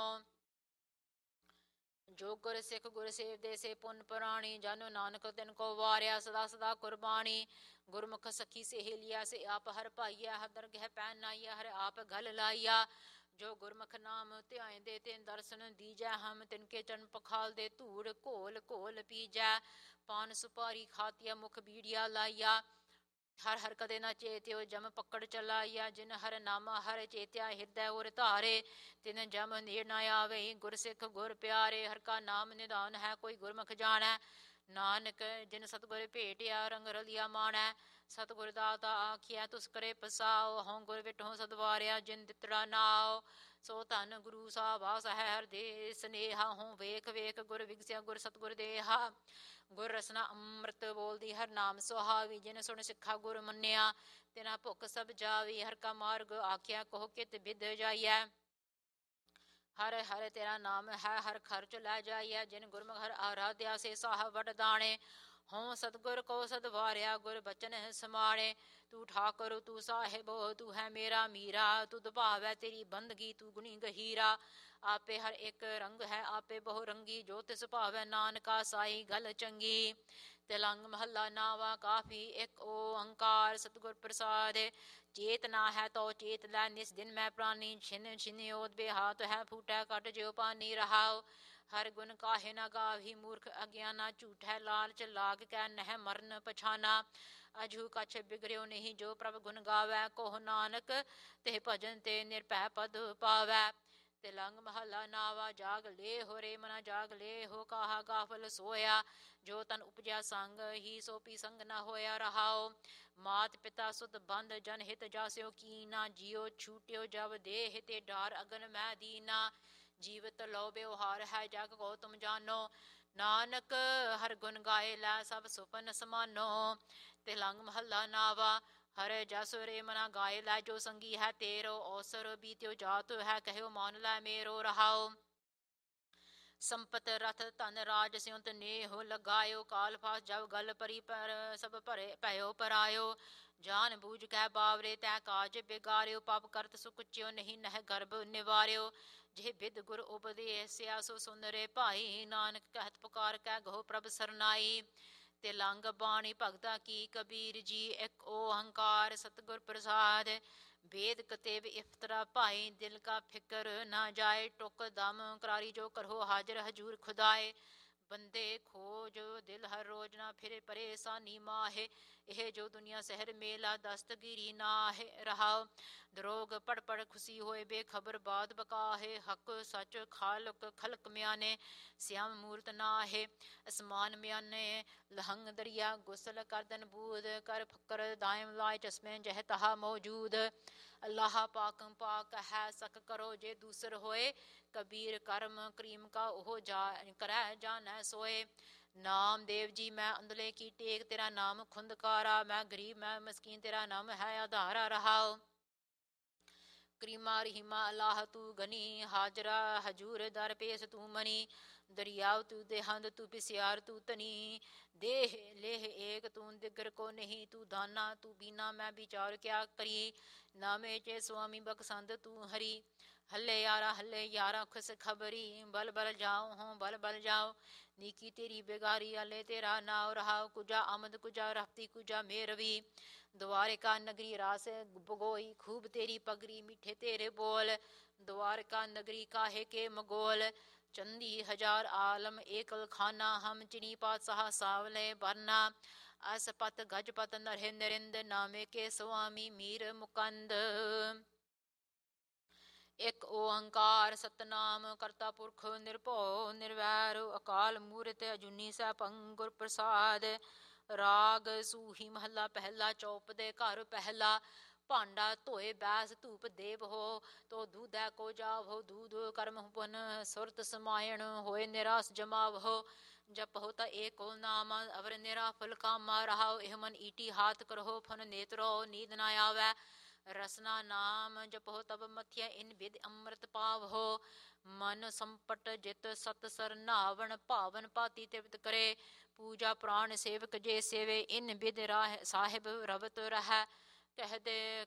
ਜੋ ਗੁਰ ਸਿੱਖ ਗੁਰ ਸੇਵਦੇ ਸੇ ਪੁੰਨ ਪੁਰਾਣੀ, ਜਨ ਨਾਨਕ ਤਿਨ ਕੋ ਵਾਰਿਆ ਸਦਾ ਸਦਾ ਕੁਰਬਾਨੀ। ਗੁਰਮੁਖ ਸਖੀ ਸਹੇਲਿਆ ਸੇ ਆਪ ਹਰ ਭਾਈਆ, ਹਰ ਦਰਗਹਿ ਪੈਨ ਨਾਈਆ ਹਰ ਆਪ ਗਲ ਲਾਈਆ। ਜੋ ਗੁਰਮੁਖ ਨਾਮ ਧਿਆਇਂਦੇ ਤਿਨ ਦਰਸ਼ਨ ਦੀਜੈ, ਹਮ ਤਿਨਕੇ ਚਰਨ ਪਖਾਲਦੇ ਧੂੜ ਘੋਲ ਘੋਲ ਪੀਜੈ। ਪਾਨ ਸੁਪਾਰੀ ਖਾਤਿਆ ਮੁਖ ਬੀੜੀਆ ਲਾਈਆ, ਹਰ ਹਰ ਕਦੇ ਨਾ ਚੇਤਿਓ ਜਮ ਪਕੜ ਚਲਾਈਆ। ਜਿਨ ਹਰ ਨਾਮਾ ਹਰ ਚੇਤਿਆ ਹਿਰਦੈ ਉਰ ਧਾਰੇ, ਤਿਨ ਜਮ ਨੇੜ ਨਾ ਆਵੇ ਗੁਰ ਸਿੱਖ ਗੁਰ ਪਿਆਰੇ। ਹਰ ਕਾ ਨਾਮ ਨਿਧਾਨ ਹੈ ਕੋਈ ਗੁਰਮੁਖ ਜਾਣੈ, ਨਾਨਕ ਜਿਨ ਸਤਿਗੁਰ ਭੇਟਿਆ ਰੰਗ ਰਲਿਆ ਮਾਣੈ। ਸਤਿਗੁਰ ਦਾਤਾ ਆਖਿਆ ਤੁਸ ਕਰੇ ਪਸਾਓ, ਹਉ ਗੁਰ ਵਿਟਹੁ ਸਦਵਾਰਿਆ ਜਿਨ ਦਿੱਤੜਾ ਨਾਉ। ਸੋ ਧਨ ਗੁਰੂ ਸਾਹਿਬਾਸ ਹੈ ਹਰ ਦੇ ਸਨੇਹਾ, ਹਉ ਵੇਖ ਵੇਖ ਗੁਰ ਵਿਗਸਿਆ ਗੁਰ ਸਤਿਗੁਰ ਦੇਹਾ। ਗੁਰ ਰਸਨਾ ਅੰਮ੍ਰਿਤ ਬੋਲਦੀ ਹਰ ਨਾਮ ਸੁਹਾਵੀ, ਜਿਨ ਸੁਣ ਸਿੱਖਾ ਗੁਰ ਮੰਨਿਆ ਤਿਨਾ ਭੁੱਖ ਸਭ ਜਾਵੀ। ਹਰ ਕਾ ਮਾਰਗ ਆਖਿਆ ਕਹੋ ਕਿਤ ਬਿਧ ਜਾਈਐ, ਹਰ ਹਰ ਤੇਰਾ ਨਾਮ ਹੈ ਹਰ ਖਰਚ ਲੈ ਜਾਈਐ। ਜਿਨ ਗੁਰਮੁਖ ਹਰ ਆਰਾਧਿਆ ਸੇ ਸਾਹ ਵਡ ਦਾਣੇ, ਹਉ ਸਤਿਗੁਰ ਕੋ ਸਦਵਾਰਿਆ ਗੁਰ ਬਚਨ ਸਮਾਣੇ। ਤੂੰ ਠਾਕੁਰ ਤੂੰ ਸਾਹਿਬ ਤੂੰ ਹੈ ਮੇਰਾ ਮੀਰਾ, ਤੁਧ ਭਾਵੈ ਤੇਰੀ ਬੰਦਗੀ ਤੂੰ ਗੁਣੀ ਗਹੀਰਾ। ਆਪੇ ਹਰ ਇੱਕ ਰੰਗ ਹੈ ਆਪੇ ਬਹੁ ਰੰਗੀ, ਜੋ ਤਿਸ ਭਾਵੈ ਨਾਨਕਾ ਸਾਈ ਗਲ ਚੰਗੀ। ਤਿਲੰਗ ਮਹੱਲਾ ਨਾਵਾ ਕਾਫੀ ਇੱਕ ਓੰਕਾਰ ਸਤਿਗੁਰ ਪ੍ਰਸਾਦ। ਚੇਤ ਨਾ ਹੈ ਤੋ ਚੇਤ ਲੈ ਨਿਸ ਦਿਨ ਮੈਂ ਪ੍ਰਾਨੀ, ਛਿਨ ਛਿਨਿਓਦ ਬੇਹਾਤ ਹੈ ਫੂਟੈ ਕੱਟ ਜਿਉ ਪਾਨੀ ਰਹਾਉ। ਹਰ ਗੁਣ ਕਾਹੇ ਨਾ ਗਾਵੀ ਮੂਰਖ ਅਗਿਆਨਾ, ਝੂਠੈ ਲਾਲਚ ਲਾਗ ਕੈ ਨਹਿ ਮਰਨ ਪਛਾਨਾ। ਅਜੂ ਕਛ ਬਿਗੜਿਓ ਨਹੀਂ ਜੋ ਪ੍ਰਭ ਗੁਣ ਗਾਵੈ, ਕੋਹ ਨਾਨਕ ਤੇ ਭਜਨ ਤੇ ਨਿਰਭੈ ਪਦ ਪਾਵੈ। ਤਿਲੰਗ ਮਹੱਲਾ ਨਾਵਾ ਜਾਗ ਲੇ ਹੋ ਰੇ ਮਨਾ ਜਾਗ ਲੇ ਹੋ, ਕਾਹਾ ਗਾਫਲ ਸੋਇਆ ਜੋ ਤਨ ਉਪਜਿਆ ਸੰਗ ਹੀ ਸੋ ਪੀ ਸੰਗ ਨਾ ਹੋਇਆ ਰਹਾਉ। ਮਾਤ ਪਿਤਾ ਸੁਤ ਬੰਧ ਜਨ ਹਿਤ ਜਾਸਿਓ ਕੀਨਾ, ਜਿਉ ਛੂਟਿਓ ਜਬ ਦੇਹ ਤੇ ਡਾਰ ਅਗਨ ਮੈਂ ਦੀਨਾ। ਜੀਵਤ ਲਉ ਬਿਵਹਾਰ ਹੈ ਜਗ ਕੋ ਤੁਮ ਜਾਨੋ, ਨਾਨਕ ਹਰ ਗੁਣ ਗਾਏ ਲੈ ਸਭ ਸੁਪਨ ਸਮਾਨੋ। ਤਿਲੰਗ ਮਹੱਲਾ ਨਾਵਾ ਹਰ ਜਸ ਰੇ ਮਨਾ ਗਾਏ ਲੈ, ਜੋ ਸੰਗੀ ਹੈ ਤੇਰੋ ਔਸਰ ਬੀਤਿਓ ਜਾਤ ਹੈ ਕਹਿਓ ਮਾਨ ਲੈ ਮੇਰੋ ਰਹਾਉ। ਸੰਪਤ ਰਥ ਧਨ ਰਾਜ ਸਿਉਂਤ ਨੇਹੁ ਲਗਾਇਓ, ਕਾਲ ਫਾਸ ਜਬ ਗਲ ਪਰੀ ਪਰ ਸਭ ਭਰੇ ਭਇਓ ਪਰਾਇਓ। ਜਾਨ ਬੂਝ ਕੈ ਬਾਵਰੇ ਤੈ ਕਾਜ ਬਿਗਾਰਿਓ, ਪਾਪ ਕਰਤ ਸੁਕਚਿਓ ਨਹੀਂ ਨਹਿ ਗਰਭ ਨਿਵਾਰਿਓ। ਜੇ ਬਿਦ ਗੁਰ ਉਪਦੇਸਿਆ ਸੋ ਸੁਨ ਰੇ ਭਾਈ, ਨਾਨਕ ਕਹਿਤ ਪੁਕਾਰ ਕੈ ਗਹੋ ਪ੍ਰਭ ਸਰਨਾਈ। ਤਿਲੰਗ ਬਾਣੀ ਭਗਤਾ ਕੀ ਕਬੀਰ ਜੀ, ਇੱਕ ਓੰਕਾਰ ਸਤਿਗੁਰ ਪ੍ਰਸਾਦ। ਵੇਦ ਕਤੇਬ ਇਫਤਰਾ ਭਾਈ, ਦਿਲ ਕਾ ਫਿਕਰ ਨਾ ਜਾਏ। ਟੁਕ ਦਮ ਕਰਾਰੀ ਜੋ ਕਰੋ ਹਾਜ਼ਰ ਹਜੂਰ ਖੁਦਾਏ। ਬੰਦੇ ਖੋਜ ਦਿਲ ਹਰ ਰੋਜ ਨਾ ਫਿਰੇ ਪਰੇਸ਼ਾਨੀ ਮਾਹੇ, ਇਹ ਜੋ ਦੁਨੀਆ ਸਹਿਰ ਮੇਲਾ ਦਸਤਗੀਰੀ ਨਾਹੇ ਰਹਾਉ। ਦਰੋਗ ਪੜ ਪੜ ਖੁਸ਼ੀ ਹੋਏ ਬੇਖਬਰ ਬਾਦ ਬਕਾਹੇ, ਹਕ ਸਚ ਖਾਲਕ ਖਲਕ ਮਿਆਨੇ ਸਿਆਮ ਮੂਰਤ ਨਾਹੇ। ਅਸਮਾਨ ਮਿਆਨੇ ਲਹੰਗ ਦਰਿਆ ਗੁਸਲ ਕਰਦਨ ਬੂਦ, ਕਰ ਫਕਰ ਦਾਇਮ ਲਾਇ ਚਸ਼ਮੇ ਜਹ ਤਹਾ ਮੌਜੂਦ। ਅੱਲਾਹ ਪਾਕਮ ਪਾਕ ਹੈ ਸਕ ਕਰੋ ਜੇ ਦੂਸਰ ਹੋਏ, ਕਬੀਰ ਕਰਮ ਕਰੀਮ ਕਾ ਉਹ ਕਰੈ ਜਾਣੈ ਸੋਏ। ਨਾਮ ਦੇਵ ਜੀ ਮੈਂ ਅੰਦਲੇ ਕੀ ਟੇਕ, ਤੇਰਾ ਨਾਮ ਖੁੰਦਕਾਰਾ। ਮੈਂ ਗਰੀਬ ਮੈਂ ਮਸਕੀਨ ਤੇਰਾ ਨਾਮ ਹੈ ਆਧਾਰਾ ਰਹਾਉ। ਕਰੀਮਾ ਰਹੀਮਾ ਅੱਲਾਹ ਤੂੰ ਗਨੀ, ਹਾਜ਼ਰਾ ਹਜੂਰ ਦਰ ਪੇਸ਼ ਤੂੰ ਮਨੀ। ਦਰਿਆਉ ਤੂੰ ਦੇਹੰਦ ਤੂੰ ਪਿਸਿਆਰ ਤੂੰ ਧਨੀ, ਦੇਹ ਲੇਹ ਏਕ ਤੂੰ ਦਿਗਰ ਕੋ ਨਹੀਂ। ਤੂੰ ਦਾਨਾ ਤੂੰ ਬੀਨਾ ਮੈਂ ਵਿਚਾਰ ਕਿਆ ਕਰੀ, ਨਾਮੇ ਚੇ ਸੁਆਮੀ ਬਖਸ਼ੰਦ ਤੂੰ ਹਰੀ। ਹੱਲੇ ਯਾਰਾ ਖੁਸ਼ ਖਬਰੀ, ਬਲ ਬਲ ਜਾਉ ਹੋਂ ਬਲ ਬਲ ਜਾਉ। ਨੀਕੀ ਤੇਰੀ ਬੇਗਾਰੀ ਆਲੇ ਤੇਰਾ ਨਾਉ ਰਹਾਉ, ਕੁਜਾ ਆਮਦ ਕੁਜਾ ਰਫਤੀ ਕੁਜਾ ਮੇਰਵੀ। ਦੁਆਰਿਕਾ ਨਗਰੀ ਰਾਸ ਬਗੋਈ, ਖੂਬ ਤੇਰੀ ਪਗਰੀ ਮਿੱਠੇ ਤੇਰੇ ਬੋਲ। ਦੁਆਰਿਕਾ ਨਗਰੀ ਕਾਹੇ ਕੇ ਮਗੋਲ, ਚੰਦੀ ਹਜ਼ਾਰ ਆਲਮ ਏਕਲ ਖਾਨਾ। ਹਮ ਚਿਨੀ ਪਾਤਸ਼ਾਹ ਸਾਵਲੇ ਬਰਨਾ, ਅਸਪਤ ਗਜਪਤ ਨਰਹਿ ਨਰਿੰਦ। ਨਾਮੇ ਕੇ ਸੁਆਮੀ ਮੀਰ ਮੁਕੰਦ। ਇੱਕ ਓੰਕਾਰ ਸਤਨਾਮ ਕਰਤਾ ਪੁਰਖ ਨਿਰਭਉ ਨਿਰਵੈਰ, ਅਕਾਲ ਮੂਰਤ ਅਜੂਨੀ ਸੈਭੰ ਗੁਰ ਪ੍ਰਸਾਦ। ਰਾਗ ਸੂਹੀ ਮਹੱਲਾ ਪਹਿਲਾ, ਚੌਪਦੇ ਘਰ ਪਹਿਲਾ। ਭਾਂਡਾ ਧੋਏ ਬੈਸ ਧੂਪ ਦੇਵ ਹੋ, ਤੋ ਦੂਧੈ ਕੋ ਜਾਵੋ ਦੂਧ। ਕਰਮ ਪੁਨ ਸੁਰਤ ਸਮਾਇਣ ਹੋਏ ਨਿਰਾਸ ਜਮਾਵੋ। ਜਪਹੁ ਤਾ ਏਕੋ ਨਾਮ ਅਵਰ ਨਿਰਾਫਲ ਕਾਮਾ ਰਹਾਉ। ਇਹ ਮਨ ਈਟੀ ਹਾਥ ਕਰਹੁ ਫਨ ਨੇਤਰੋ ਨੀਂਦ ਨਾ ਆਵੈ। ਰਸਨਾ ਨਾਮ ਜਪਹੁ ਤਬ ਮਥਿਆ ਇਨ ਬਿਦ ਅੰਮ੍ਰਿਤ ਪਾਵਹੁ। ਮਨ ਸੰਪਟ ਜਿਤ ਸਤ ਸਰ ਨਾਵਣ, ਭਾਵਨ ਭਾਤੀ ਤ੍ਰਿਪਤ ਕਰੇ। ਪੂਜਾ ਪ੍ਰਾਣ ਸੇਵਕ ਜੇ ਸੇਵੇ ਇਨ ਬਿਦ ਰਾਹ ਸਾਹਿਬ ਰਵਤ ਰਹਿ ਕਹਦੇ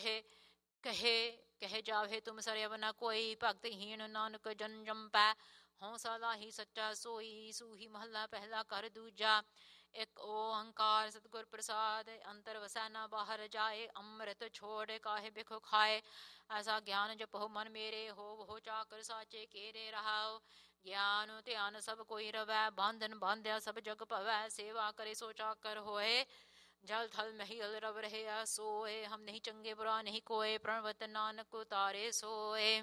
ਕਹੇ ਜਾਵੇ ਤੁਮ ਸਰਵ ਨ ਕੋਈ ਭਗਤਹੀਣ ਨਾਨਕ ਜਨ ਜੰਪੈ ਹਉਸਾ ਲਾਹੀ ਸੱਚਾ ਸੋਈ ਸੂਹੀ ਮਹੱਲਾ ਪਹਿਲਾ ਕਰ ਦੂਜਾ ਇੱਕ ਓੰਕਾਰ ਸਤਿਗੁਰ ਪ੍ਰਸਾਦ ਅੰਤਰ ਵਸੈ ਨਾ ਬਾਹਰ ਜਾਏ ਅੰਮ੍ਰਿਤ ਛੋੜ ਕਾਹੇ ਬਿਖ ਖਾਏ ਐਸਾ ਗਿਆਨ ਜਪੋ ਮਨ ਮੇਰੇ ਹੋ ਚਾਕਰ ਸਾਚੇ ਕੇਰੇ ਰਹਾਓ ਗਿਆਨ ਧਿਆਨ ਸਭ ਕੋਈ ਰਵੈ ਬਾਂਧਨ ਬਾਂਧਿਆ ਸਭ ਜਗ ਭਵੈ ਸੇਵਾ ਕਰੇ ਸੋ ਚਾਕਰ ਹੋਏ ਜਲ ਥਲ ਮਹੀਲ ਰਵ ਰਹਿਆ ਸੋਏ ਹਮ ਨਹੀਂ ਚੰਗੇ ਬੁਰਾ ਨਹੀਂ ਕੋਏ ਪ੍ਰਣਵਤ ਨਾਨਕ ਉਤਾਰੇ ਸੋਏ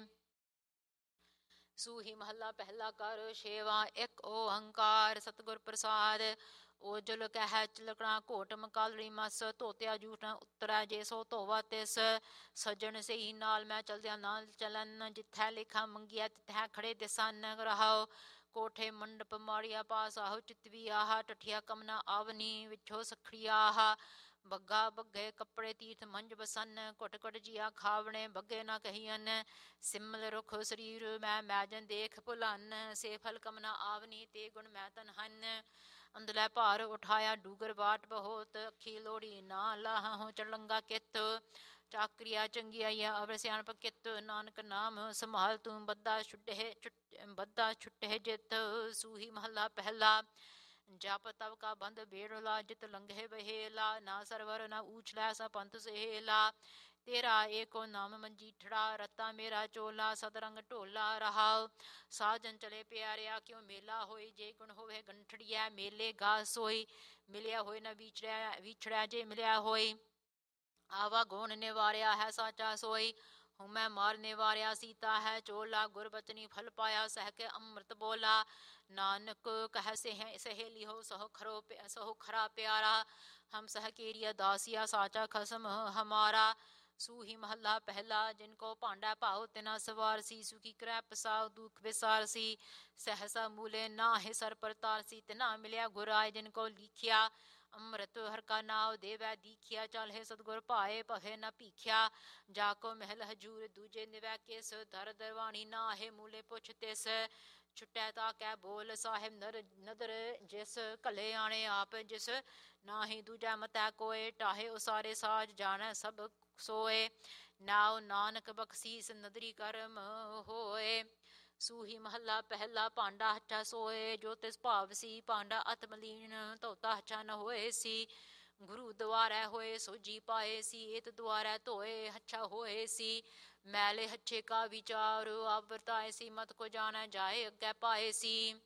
ਸੂਹੀ ਮਹੱਲਾ ਪਹਿਲਾ ਕਰ ਛੇਵਾਂ ਇੱਕ ਓੰਕਾਰ ਸਤਿਗੁਰ ਪ੍ਰਸਾਦ ਓਜਲ ਕਹਿ ਚਲਕਣਾ ਘੋਟ ਮਕਾਲੜੀ ਮਸ ਧੋਤਿਆ ਜੂਠ ਉਤਰੈ ਜੇ ਸੋ ਧੋਵਾ ਤਿਸ ਸੱਜਣ ਸਹੀ ਨਾਲ ਮੈਂ ਚਲਦਿਆਂ ਨਾਲ ਚਲਨ ਜਿੱਥੈ ਲੇਖਾ ਮੰਗਿਆ ਤਿੱਥੈ ਖੜੇ ਦਿਸਨ ਰਹਾਓ ਕੋਠੇ ਮੰਡਪ ਮਾੜੀਆ ਪਾਸ ਆਹੋ ਚਿਤਵੀ ਆਹ ਟਠਿਆ ਕਮਨਾ ਆਵਨੀ ਵਿਛੋ ਸਖੜੀ ਆਹ ਬੱਗਾ ਬੱਗੇ ਕੱਪੜੇ ਤੀਰਥ ਮੰਜ ਬਸਨ ਘੁੱਟ ਘੁੱਟ ਜੀਆ ਖਾਵਣੇ ਬੱਗੇ ਨਾ ਕਹੀਅਨ ਸਿਮਲ ਰੁਖ ਸਰੀਰ ਮੈਂ ਮੈਜਨ ਦੇਖ ਭੁਲਨ ਸੇ ਫਲ ਕਮਨਾ ਆਵਨੀ ਤੇ ਗੁਣ ਮੈਂ ਤਨ ਹਨ ਅੰਦਲੇ ਭਾਰ ਉਠਾਇਆ ਡੂਗਰ ਬਾਟ ਬਹੁਤ ਅੱਖੀ ਲੋੜੀ ਨਾ ਲਾਹੋ ਚੜਲੰਗਾ ਕਿਤ ਚਾਕਰੀਆ ਚੰਗਿਆਈਆ ਅਵਰ ਸਿਆਣਪ ਕਿਤ ਨਾਨਕ ਨਾਮ ਸੰਭਾਲ ਤੂੰ ਬੱਦਾ ਛੁੱਟੇ ਜਿਤ ਸੂਹੀ ਮਹੱਲਾ ਪਹਿਲਾ ਜਪ ਤਵ ਕਾ ਬੰਧ ਬੇੜਲਾ ਜਿਤ ਲੰਘੇ ਬਹੇਲਾ ਨਾ ਸਰਵਰ ਨਾ ਊਛਲਾ ਸਾ ਪੰਥ ਸਹੇਲਾ ਤੇਰਾ ਏਕੋ ਨਾਮ ਮੰਜੀਠੜਾ ਰਤਾ ਮੇਰਾ ਚੋਲਾ ਸਦਰੰਗ ਢੋਲਾ ਰਹਾਉ ਸਾਜਨ ਚਲੇ ਪਿਆਰਿਆ ਕਿਉ ਮੇਲਾ ਹੋਈ ਜੇ ਗੁਣ ਹੋਵੇ ਗੰਠੜੀਆ ਮੇਲੇ ਗਾ ਸੋਈ ਮਿਲਿਆ ਹੋਏ ਨਾ ਵਿਛੜਿਆ ਜੇ ਮਿਲਿਆ ਹੋਈ ਆਵਾ ਗੋਣ ਨਿਵਾਰਿਆ ਹੈ ਸਾਚਾ ਸੋਈ ਹੂੰ ਮੈਂ ਮਾਰ ਨਿਵਾਰਿਆ ਸੀਤਾ ਹੈ ਚੋਲਾ ਗੁਰਬਚਨੀ ਫਲ ਪਾਇਆ ਸਹਿ ਕੇ ਅੰਮ੍ਰਿਤ ਬੋਲਾ ਨਾਨਕ ਕਹਿ ਸਹੇਲੀ ਹੋ ਸਹੋ ਖਰਾ ਪਿਆਰਾ ਹਮ ਸਹ ਕੇਰੀਆ ਦਾਸੀਆ ਸਾਚਾ ਖਸਮ ਹਮਾਰਾ ਸੂਹੀ ਮਹੱਲਾ ਪਹਿਲਾ ਜਿਨ ਕੋ ਭਾਂਡਾ ਭਾਉ ਤਿਨਾ ਸਵਾਰ ਸੀ ਸੁਖੀ ਕਰੈ ਪਸਾਉ ਦੁਖ ਵਿਸਾਰ ਸੀ ਸਹਸਾ ਮੂਲੇ ਨਾ ਹੈ ਸਰ ਪਰਤਾਰ ਸੀ ਤਿਨਾ ਮਿਲਿਆ ਗੁਰਾਏ ਜਿਨ ਕੋ ਲਿਖਿਆ ਅੰਮ੍ਰਿਤ ਹਰ ਕਾ ਨਾਉ ਦੇਵੈ ਦੀਖਿਆ ਚਲ ਹੈ ਸਤਗੁਰ ਭਾਏ ਭਵੇ ਨਾ ਭੀਖਿਆ ਜਾ ਕੋ ਮਹਿਲ ਹਜੂਰ ਦੂਜੇ ਨਿਵੈ ਕਿਸ ਦਰ ਦਰਵਾਣੀ ਨਾ ਹੈ ਮੂਲੇ ਪੁੱਛ ਤਿਸ ਛੁਟੈ ਤਾ ਕਹਿ ਬੋਲ ਸਾਹਿਬ ਨਦਰ ਜਿਸ ਘਲੇ ਆਣੇ ਆਪ ਜਿਸ ਨਾਹੀ ਦੂਜਾ ਮਤੈ ਕੋਏ ਟਾਹੇ ਉਸਾਰੇ ਸਾਜ ਜਾਣੈ ਸਭ ਸੋਏ ਨਾਉ ਨਾਨਕ ਬਖਸ਼ੀਸ ਨਦਰੀ ਕਰਮ ਹੋਏ ਸੂਹੀ ਮਹੱਲਾ ਪਹਿਲਾ ਭਾਂਡਾ ਹੱਛਾ ਸੋਏ ਜੋ ਤਿਸ ਭਾਵ ਸੀ ਭਾਂਡਾ ਅਤਮਲੀਨ ਧੋਤਾ ਹੱਛਾ ਨ ਹੋਏ ਸੀ ਗੁਰੂ ਦੁਆਰੈ ਹੋਏ ਸੋਜੀ ਪਾਏ ਸੀ ਏਤ ਦੁਆਰੈ ਧੋਏ ਹੱਛਾ ਹੋਏ ਸੀ ਮੈਲੇ ਹੱਛੇ ਕਾ ਵਿਚਾਰ ਆਪ ਵਰਤਾਏ ਸੀ ਮਤ ਕੋ ਜਾਣੈ ਜਾਏ ਅੱਗੇ ਪਾਏ ਸੀ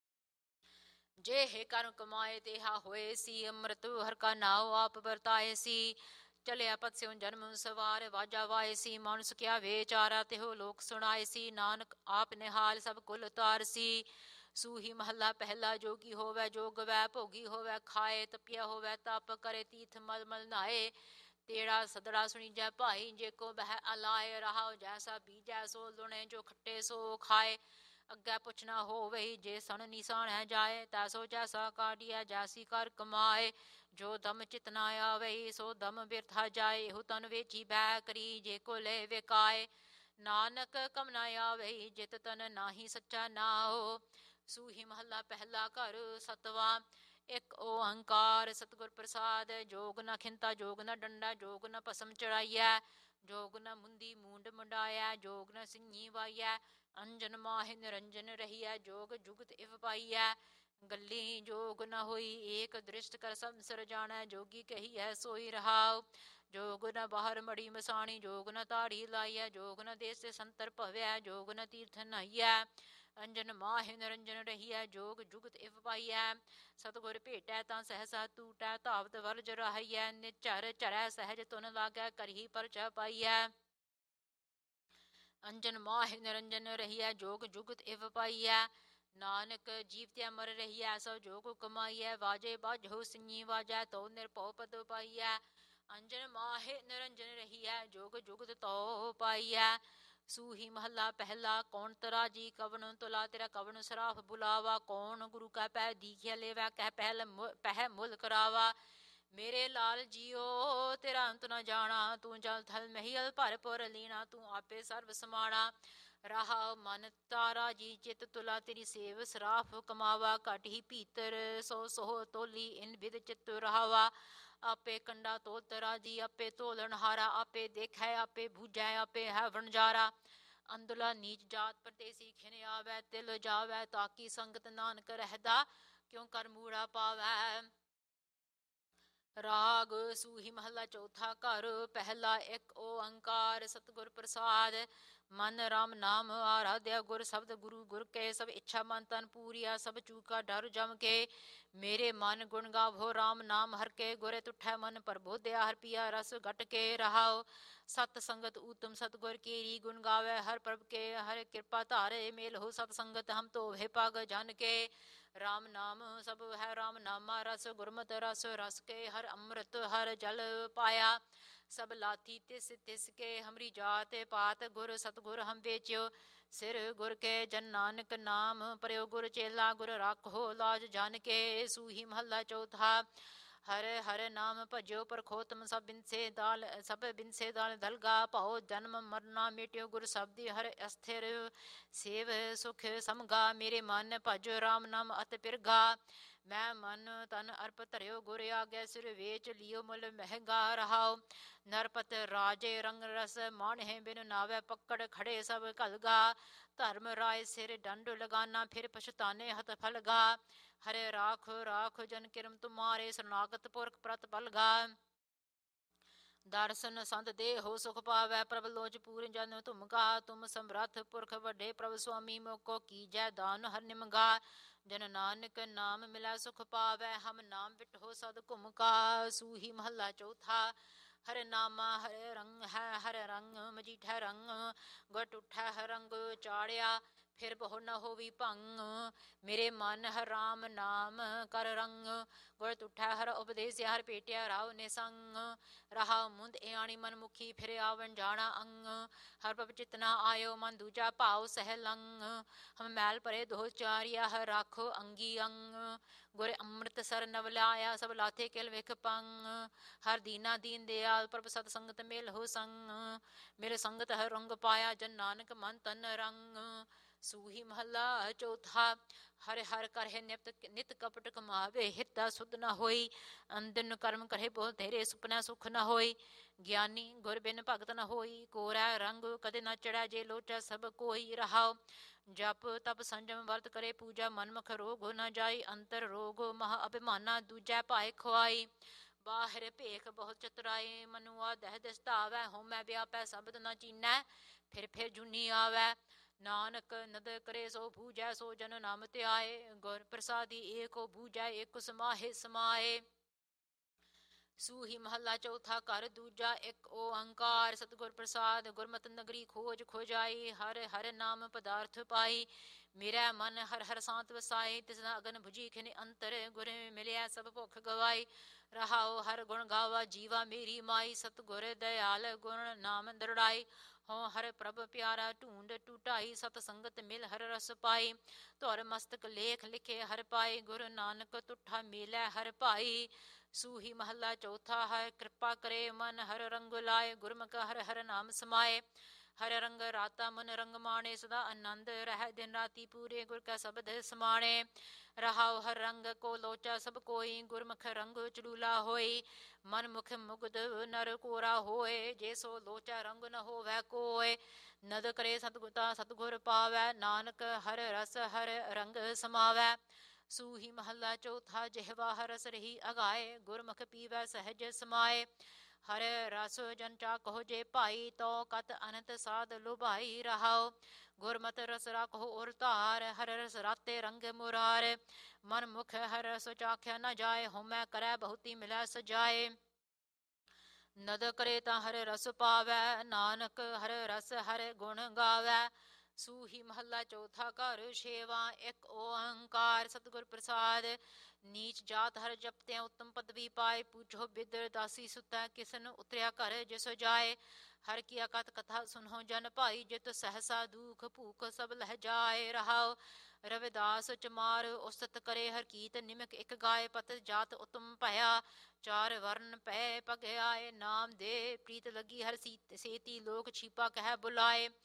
ਜੇ ਹੈ ਕਰਮ ਕਮਾਏ ਤੇਹਾ ਹੋਏ ਸੀ ਅੰਮ੍ਰਿਤ ਹਰ ਕਾ ਨਾਉ ਆਪ ਵਰਤਾਏ ਸੀ ਚਲਿਆ ਪਤ ਸਿਉ ਜਨਮ ਸਵਾਰ ਵਾਜਾ ਵਾਏ ਸੀ ਮਾਨੁਸ ਕਿਆ ਵੇਚਾਰਾ ਤਿਹੋ ਲੋਕ ਸੁਣਾਏ ਸੀ ਨਾਨਕ ਆਪ ਨਿਹਾਲ ਸਭ ਕੁਲ ਉਤਾਰ ਸੀ ਸੂਹੀ ਮਹੱਲਾ ਪਹਿਲਾ ਜੋਗੀ ਹੋਵੈ ਜੋਗਵੈ ਭੋਗੀ ਹੋਵੈ ਖਾਏ ਤਪਿਆ ਹੋਵੈ ਤਪ ਕਰੇ ਤੀਰਥ ਮਲ ਮਲ ਨਾਏ ਤੇੜਾ ਸਦੜਾ ਸੁਣੀਜੈ ਭਾਈ ਜੇ ਕੋ ਬਹਿ ਅਲਾਏ ਰਹਾਉ ਜੈਸਾ ਬੀਜੈ ਸੋ ਲੁਣੇ ਜੋ ਖੱਟੇ ਸੋ ਖਾਏ ਅੱਗੇ ਪੁੱਛਣਾ ਹੋਵੇ ਜੇ ਸਣ ਨਿਸਾਣੈ ਜਾਏ ਤੈਸੋ ਜੈਸਾ ਕਾਢੀਐ ਜੈਸੀ ਕਰ ਕਮਾਏ ਜੋ ਦਮ ਚਿਤ ਨਾ ਆਵੇ ਸੋ ਦਮ ਬਿਰਥਾ ਜਾਏ ਇਹੋ ਤਨ ਵੇਚੀ ਬੈ ਕਰੀ ਜੇ ਕੋ ਲੈ ਵਿਕਾਏ ਨਾਨਕ ਕਮ ਨਾ ਆਵੇ ਜਿਤ ਤਨ ਨਾਹੀ ਸੱਚਾ ਨਾਉ ਸੂਹੀ ਮਹੱਲਾ ਪਹਿਲਾ ਘਰ ਸਤਵਾਂ ਇੱਕ ਓੰਕਾਰ ਸਤਿਗੁਰ ਪ੍ਰਸਾਦ ਜੋਗ ਨ ਖਿੰਤਾ ਜੋਗ ਨ ਡੰਡਾ ਜੋਗ ਨ ਭਸਮ ਚੜਾਈਐ ਜੋਗ ਨ ਮੁੰਦੀ ਮੂੰਡ ਮੁੰਡਾਇਐ ਜੋਗ ਨ ਸਿੰਘੀ ਵਾਈਐ ਅੰਜਨ ਮਾਹਿ ਨਿਰੰਜਨ ਰਹੀਐ ਜੋਗ ਜੁਗਤ ਇਵ ਪਾਈਐ ਗੱਲੀ ਜੋਗ ਨ ਹੋਈ ਏਕ ਦ੍ਰਿਸ਼ਟ ਕਰ ਸੰਸਰ ਜਾਣੈ ਜੋਗੀ ਕਹੀ ਹੈ ਸੋਈ ਰਹਾਉ ਜੋਗ ਨ ਬਾਹਰ ਮੜੀ ਮਸਾਣੀ ਜੋਗ ਨ ਤਾੜੀ ਲਾਈਐ ਜੋਗ ਨ ਦੇਸ ਸੰਤਰ ਭਵਿਐ ਜੋਗ ਨ ਤੀਰਥ ਨਹਾਈਐ ਅੰਜਨ ਮਾਹਿ ਨਿਰੰਜਨ ਰਹੀਐ ਜੋਗ ਜੁਗਤ ਇਵ ਪਾਈਐ ਸਤਿਗੁਰ ਭੇਟੈ ਤਾਂ ਸਹਸਾ ਟੂਟੈ ਧਾਵਤ ਵਰਜ ਰਹਾਈਐ ਨਿਝਰ ਝਰੈ ਸਹਿਜ ਤੁਨ ਲਾਗੈ ਕਰਹੀ ਪਰਚਾ ਪਾਈਐ ਅੰਜਨ ਮਾਹਿ ਨਿਰੰਜਨ ਰਹੀਐ ਜੋਗ ਜੁਗਤ ਇਵ ਪਾਈਐ ਨਾਨਕ ਜੀਵਤਿ ਅਮਰ ਰਹੀਐ ਸੋ ਜੋਗ ਕਮਾਈਐ ਵਾਜੇ ਬਾਜੋ ਸਿੰਘੀ ਵਾਜੈ ਤੋ ਨਿਰਭਉ ਪਦ ਪਾਈਐ ਅੰਜਨ ਮਾਹਿ ਨਿਰੰਜਨ ਰਹੀਐ ਜੋਗ ਜੁਗਤ ਤੋ ਪਾਈਐ ਸੂਹੀ ਮਹੱਲਾ ਪਹਿਲਾ ਕੌਣ ਤਰਾਜੀ ਕਵਣ ਤੁਲਾ ਤੇਰਾ ਕਵਣ ਸਰਾਫ ਬੁਲਾਵਾ ਕੌਣ ਗੁਰੂ ਕਾ ਪੈ ਦੀਖਿਆ ਲੇਵੈ ਕਹਿ ਪਹਿ ਮੁੱਲ ਕਰਾਵਾ ਮੇਰੇ ਲਾਲ ਜੀਓ ਤੇਰਾ ਅੰਤ ਨ ਜਾਣਾ ਤੂੰ ਜਲ ਥਲ ਮਹੀਲ ਭਰ ਪੁਰ ਲੀਣਾ ਤੂੰ ਆਪੇ ਸਰਬ ਸਮਾਣਾ ਰਹਾ ਮਨ ਤਾਰਾ ਜੀ ਚਿਤ ਤੁਲਾ ਤੇਰੀ ਸੇਵ ਸਰਾਫ ਕਮਾਵਾ ਘਟ ਹੀ ਭੀਤਰ ਸੋ ਸੋਹ ਤੋਲੀ ਇਨ ਵਿਦ ਚਿਤ ਰਹਾਵਾ ਆਪੇ ਕੰਡਾ ਤੋਲ ਤਰਾ ਜੀ ਆਪੇ ਤੋਲਣ ਹਾਰਾ ਆਪੇ ਦੇਖੈ ਆਪੇ ਬੂਝੈ ਆਪੇ ਹੈ ਵਣਜਾਰਾ ਅੰਦਲਾ ਨੀਚ ਜਾਤ ਪਰਦੇਸੀ ਖਿਨ ਆਵੈ ਤਿਲ ਜਾਵੈ ਤਾਕੀ ਸੰਗਤ ਨਾਨਕ ਰਹਿਦਾ ਕਿਉ ਕਰ ਮੂੜਾ ਪਾਵੈ। ਰਾਗ ਸੂਹੀ ਮਹੱਲਾ ਚੌਥਾ। ਘਰ ਪਹਿਲਾ ਇੱਕ ਓੰਕਾਰ ਸਤਿਗੁਰ ਪ੍ਰਸਾਦ। ਮਨ ਰਾਮ ਨਾਮ ਆਰਾਧਿਆ ਗੁਰ ਸ਼ਬਦ ਗੁਰੂ ਗੁਰ ਕੇ ਸਭ ਇੱਛਾ ਮਨ ਤਨ ਪੂਰੀਆ ਸਭ ਚੂਕਾ ਡਰ ਜਮ ਕੇ ਮੇਰੇ ਮਨ ਗੁਣ ਗਾਵੋ ਰਾਮ ਨਾਮ ਹਰ ਕੇ ਗੁਰੇ ਤੁਠੈ ਮਨ ਪ੍ਰਬੋਧਿਆ ਹਰ ਪੀਆ ਰਸ ਘਟ ਕੇ ਰਹਾਓ ਸਤ ਸੰਗਤ ਊਤਮ ਸਤਗੁਰ ਕੀਰੀ ਗੁਣ ਗਾਵੇ ਹਰ ਪ੍ਰਭ ਕੇ ਹਰ ਕਿਰਪਾ ਧਾਰੇ ਮੇਲ ਹੋ ਸਤ ਸੰਗਤ ਹਮ ਤੋ ਹੈ ਪਗ ਜਨ ਕੇ ਰਾਮ ਨਾਮ ਸਭ ਹੈ ਰਾਮ ਨਾਮਾ ਰਸ ਗੁਰਮਤਿ ਰਸ ਰਸ ਕੇ ਹਰ ਅੰਮ੍ਰਿਤ ਹਰ ਜਲ ਪਾਇਆ ਸਭ ਲਾਥੀ ਤਿਸ ਤਿਸ ਕੇ ਹਮਰੀ ਜਾਤ ਪਾਤ ਗੁਰ ਸਤਗੁਰ ਹਮ ਵੇਚਿਓ ਸਿਰ ਗੁਰ ਕੇ ਜਨ ਨਾਨਕ ਨਾਮ ਪਰਿਓ ਗੁਰ ਚੇਲਾ ਗੁਰ ਰਾਖੋ ਲਾਜ ਜਾਨ ਕੇ ਸੂਹੀ ਮਹੱਲਾ ਚੌਥਾ। ਹਰ ਹਰ ਨਾਮ ਭਜਿਓ ਪਰਖੋਤਮ ਸਭ ਬਿਨਸੇ ਦਾਲ ਦਲਗਾ ਭਾਉ ਜਨਮ ਮਰਨਾ ਮੇਟਿਓ ਗੁਰ ਸ਼ਬਦੀ ਹਰ ਅਸਥਿਰ ਸੇਵ ਸੁਖ ਸਮਗਾ ਮੇਰੇ ਮਨ ਭਜ ਰਾਮ ਨਾਮ ਅਤ ਪਿਰਗਾ ਮੈਂ ਮਨ ਤਨ ਅਰਪ ਧਰਿਓ ਗੁਰ ਆਗੇ ਸਿਰ ਵੇਚ ਲਿਓ ਮੁਲ ਮਹਿੰਗਾ ਰਹਾਓ ਨਰਪਤ ਰਾਜੇ ਰੰਗ ਰਸ ਮਾਣਹਿ ਬਿਨ ਨਾਵੇ ਪੱਕੜ ਖੜੇ ਸਭ ਘਲਗਾ ਧਰਮ ਰਾਏ ਸਿਰ ਡੰਡ ਲਗਾਨਾ ਫਿਰ ਪਛਤਾਨੇ ਹਤ ਫਲਗਾ ਹਰੇ ਰਾਖ ਰਾਖ ਜਨ ਕਿਰਮ ਤੁਮਾਰੇ ਸਰਨਾਗਤ ਪੁਰਖ ਪ੍ਰਤ ਬਲਗਾ ਦਰਸ਼ਨ ਸੰਤ ਦੇ ਹੋ ਸੁਖ ਪਾਵੈ ਪ੍ਰਭ ਲੋਚ ਪੂਰਨ ਜਨ ਤੁਮਕਾ ਤੁਮ ਸਮਰੱਥ ਪੁਰਖ ਵੱਡੇ ਪ੍ਰਭ ਸੁਆਮੀ ਮੋਕੋ ਕੀਜੈ ਦਾਨ ਹਰ ਨਿਮਗਾ ਜਨ ਨਾਨਕ ਨਾਮ ਮਿਲੈ ਸੁਖ ਪਾਵੈ ਹਮ ਨਾਮ ਵਿਟੋ ਸਦ ਘੁਮਕਾ ਸੂਹੀ ਮਹੱਲਾ ਚੌਥਾ। ਹਰ ਨਾਮਾ ਹਰ ਰੰਗ ਹੈ ਹਰ ਰੰਗ ਮਜੀਠੈ ਰੰਗ ਗੁਰ ਟੁੱਠੈ ਹਰ ਰੰਗ ਚਾੜਿਆ ਫਿਰ ਬਹੁ ਨ ਹੋਵੀ ਭੰਗ ਮੇਰੇ ਮਨ ਹਰ ਰਾਮ ਨਾਮ ਕਰ ਰੰਗ ਗੁਰ ਤੁਠੈ ਹਰ ਉਪਦੇਸ ਹਰ ਭੇਟਿਆ ਰਾਉ ਨਿਸੰਗ ਰਹਾ ਮੁੰਦ ਇਆਣੀ ਮਨ ਮੁਖੀ ਫਿਰ ਆਵਣ ਜਾਣਾ ਅੰਗ ਹਰ ਪ੍ਰਭ ਚਿਤਨਾ ਆਇਓ ਮਨ ਦੂਜਾ ਭਾਉ ਸਹਿ ਲੰਗ ਹਮ ਮੈਲ ਭਰੇ ਦੋ ਚਾਰਿਆ ਹਰ ਰਾਖੋ ਅੰਗੀ ਅੰਗ ਗੁਰ ਅੰਮ੍ਰਿਤ ਸਰ ਨਵ ਲਾਇਆ ਸਭ ਲਾਥੇ ਕਿਲ ਵਿਖ ਪੰਗ ਹਰ ਦੀਨਾ ਦੀਨ ਦਿਆਲ ਪ੍ਰਭ ਸਤ ਸੰਗਤ ਮੇਲ ਹੋ ਸੰਗ ਮੇਰੇ ਸੰਗਤ ਹਰ ਰੰਗ ਪਾਇਆ ਜਨ ਨਾਨਕ ਮਨ ਤਨ ਰੰਗ ਸੂਹੀ ਮਹੱਲਾ ਚੌਥਾ। ਹਰ ਹਰ ਕਰਹਿ ਨਿਤ ਕਪਟ ਕਮਾਵੇ ਹਿਤਾ ਸੁਧ ਨ ਹੋਈ ਅੰਦਨ ਕਰਮ ਕਰਹਿ ਬਹੁ ਤੇਰੇ ਸੁਪਨਾ ਸੁਖ ਨ ਹੋਈ ਗਿਆਨੀ ਗੁਰ ਬਿਨ ਭਗਤ ਨ ਹੋਈ ਕੋਰਾ ਰੰਗ ਕਦੇ ਨ ਚੜੈ ਜੇ ਲੋਚੈ ਸਭ ਕੋਈ ਰਹਾਓ ਜਪ ਤਪ ਸੰਜਮ ਵਰਤ ਕਰੇ ਪੂਜਾ ਮਨਮੁਖ ਰੋਗ ਨ ਜਾਈ ਅੰਤਰ ਰੋਗ ਮਹਾ ਅਭਿਮਾਨਾ ਦੂਜੈ ਭਾਏ ਖੁਆਈ ਬਾਹਿਰ ਭੇਖ ਬਹੁਤ ਚਤੁਰਾਏ ਮਨੁਆ ਦਹਿ ਦਿਸਤਾਵੈ ਹੋਮੈ ਵਿਆਪੈ ਸ਼ਬਦ ਨ ਚੀਨੈ ਫਿਰ ਜੁਨੀ ਆਵੈ ਨਾਨਕ ਨਦ ਕਰੇ ਸੋ ਬੂਝੈ ਸੋ ਜਨ ਨਾਮ ਧਿਆਏ ਗੁਰ ਪ੍ਰਸਾਦੀ ਏਕੋ ਬੂਝੈ ਏਕ ਸਮਾਹੇ ਸਮਾਏ ਸੂਹੀ ਮਹੱਲਾ ਚੌਥਾ। ਘਰ ਦੂਜਾ ਇੱਕ ਓੰਕਾਰ ਸਤਿਗੁਰ ਪ੍ਰਸਾਦ ਗੁਰਮਤਿ ਨਗਰੀ ਖੋਜ ਖੋਜਾਈ ਹਰ ਹਰ ਨਾਮ ਪਦਾਰਥ ਪਾਈ ਮੇਰਾ ਮਨ ਹਰ ਹਰ ਸਾਂਤ ਵਸਾਈ ਤਿਸਨਾ ਅਗਨ ਭੁਜੀ ਖਿਨ ਅੰਤਰ ਗੁਰ ਮਿਲਿਆ ਸਭ ਭੁੱਖ ਗਵਾਈ ਰਹਾਓ ਹਰ ਗੁਣ ਗਾਵਾ ਜੀਵਾ ਮੇਰੀ ਮਾਈ ਸਤਿਗੁਰ ਦਇਆਲ ਗੁਣ ਨਾਮ ਦਰੜਾਈ ਹੋਂ ਹਰ ਪ੍ਰਭ ਪਿਆਰਾ ਢੂੰਡ ਟੂਟਾਈ ਸਤ ਸੰਗਤ ਮਿਲ ਹਰ ਰਸ ਪਾਈ ਧੁਰ ਮਸਤਕ ਲੇਖ ਲਿਖੇ ਹਰ ਪਾਈ ਗੁਰੂ ਨਾਨਕ ਤੁਠਾ ਮੇਲੈ ਹਰ ਭਾਈ ਸੂਹੀ ਮਹੱਲਾ ਚੌਥਾ। ਹਰ ਕਿਰਪਾ ਕਰੇ ਮਨ ਹਰ ਰੰਗ ਲਾਏ ਗੁਰਮੁਖ ਹਰ ਹਰ ਨਾਮ ਸਮਾਏ ਹਰ ਰੰਗ ਰਾਤਾ ਮਨ ਰੰਗ ਮਾਣੇ ਸਦਾ ਆਨੰਦ ਰਹਿ ਦਿਨ ਰਾਤੀ ਪੂਰੇ ਗੁਰ ਕਾ ਸ਼ਬਦ ਸਮਾਣੇ ਰਹਾਉ ਹਰ ਰੰਗ ਕੋ ਲੋਚਾ ਸਭ ਕੋਈ ਗੁਰਮੁਖ ਰੰਗ ਚੜੂਲਾ ਹੋਈ ਮਨ ਮੁਖ ਮੁਗਧ ਨਰ ਕੋਰਾ ਹੋਏ ਜੇ ਸੋ ਲੋਚਾ ਰੰਗ ਨ ਹੋਵੈ ਕੋਏ ਨਦ ਕਰੇ ਸਤਗੁਤਾ ਸਤਗੁਰ ਪਾਵੈ ਨਾਨਕ ਹਰ ਰਸ ਹਰ ਰੰਗ ਸਮਾਵੈ ਸੂਹੀ ਮਹੱਲਾ ਚੌਥਾ। ਜਿਹਵਾ ਹਰ ਰਸ ਰਹੀ ਅਗਾਏ ਗੁਰਮੁਖ ਪੀਵੈ ਸਹਿਜ ਸਮਾਏ ਹਰ ਰਸ ਜਨ ਚਾਕੋ ਜੇ ਭਾਈ ਤੋ ਕਤ ਅਨੰਤ ਸਾਧ ਲੁਭਾਈ ਰਹਾਓ ਗੁਰਮਤਿ ਰਸ ਰਾਖੋ ਔਰ ਧਾਰ ਹਰ ਰਸ ਰਾਤੇ ਰੰਗ ਮੁਰਾਰ ਮਨ ਮੁਖ ਹਰ ਰਸ ਚਾਖਿਆ ਨ ਜਾਏ ਹੋਮੈ ਕਰੈ ਬਹੁਤੀ ਮਿਲੈ ਸਜਾਏ ਨਦ ਕਰੇ ਤਾਂ ਹਰ ਰਸ ਪਾਵੈ ਨਾਨਕ ਹਰ ਰਸ ਹਰ ਗੁਣ ਗਾਵੈ ਸੂਹੀ ਮਹੱਲਾ ਚੌਥਾ। ਘਰ ਛੇਵਾਂ ਇੱਕ ਓੰਕਾਰ ਸਤਿਗੁਰ ਪ੍ਰਸਾਦ ਨੀਚ ਜਾਤ ਹਰ ਜਪਤਿਆਂ ਉੱਤਮ ਪਦਵੀ ਪਾਏ ਪੂਛੋ ਬਿਦਰ ਦਾਸੀ ਸੁਤੈ ਕਿਸਨ ਉਤਰਿਆ ਘਰ ਜਿਸ ਜਾਏ ਹਰ ਕੀ ਅਕਥ ਕਥਾ ਸੁਨੋ ਜਨ ਭਾਈ ਜਿਤ ਸਹਸਾ ਦੁਖ ਭੂਖ ਸਭ ਲਹਿ ਜਾਏ ਰਹਾਓ ਰਵਿਦਾਸ ਚਮਾਰ ਉਸਤ ਕਰੇ ਹਰ ਕੀਤ ਨਿਮਕ ਇੱਕ ਗਾਏ ਪਤ ਜਾਤ ਉਤਮ ਭਇਆ ਚਾਰ ਵਰਨ ਪੈ ਪਗ ਆਏ ਨਾਮ ਦੇ ਪ੍ਰੀਤ ਲੱਗੀ ਹਰ ਸੇਤੀ ਲੋਕ ਛੀਪਾ ਕਹਿ ਬੁਲਾਏ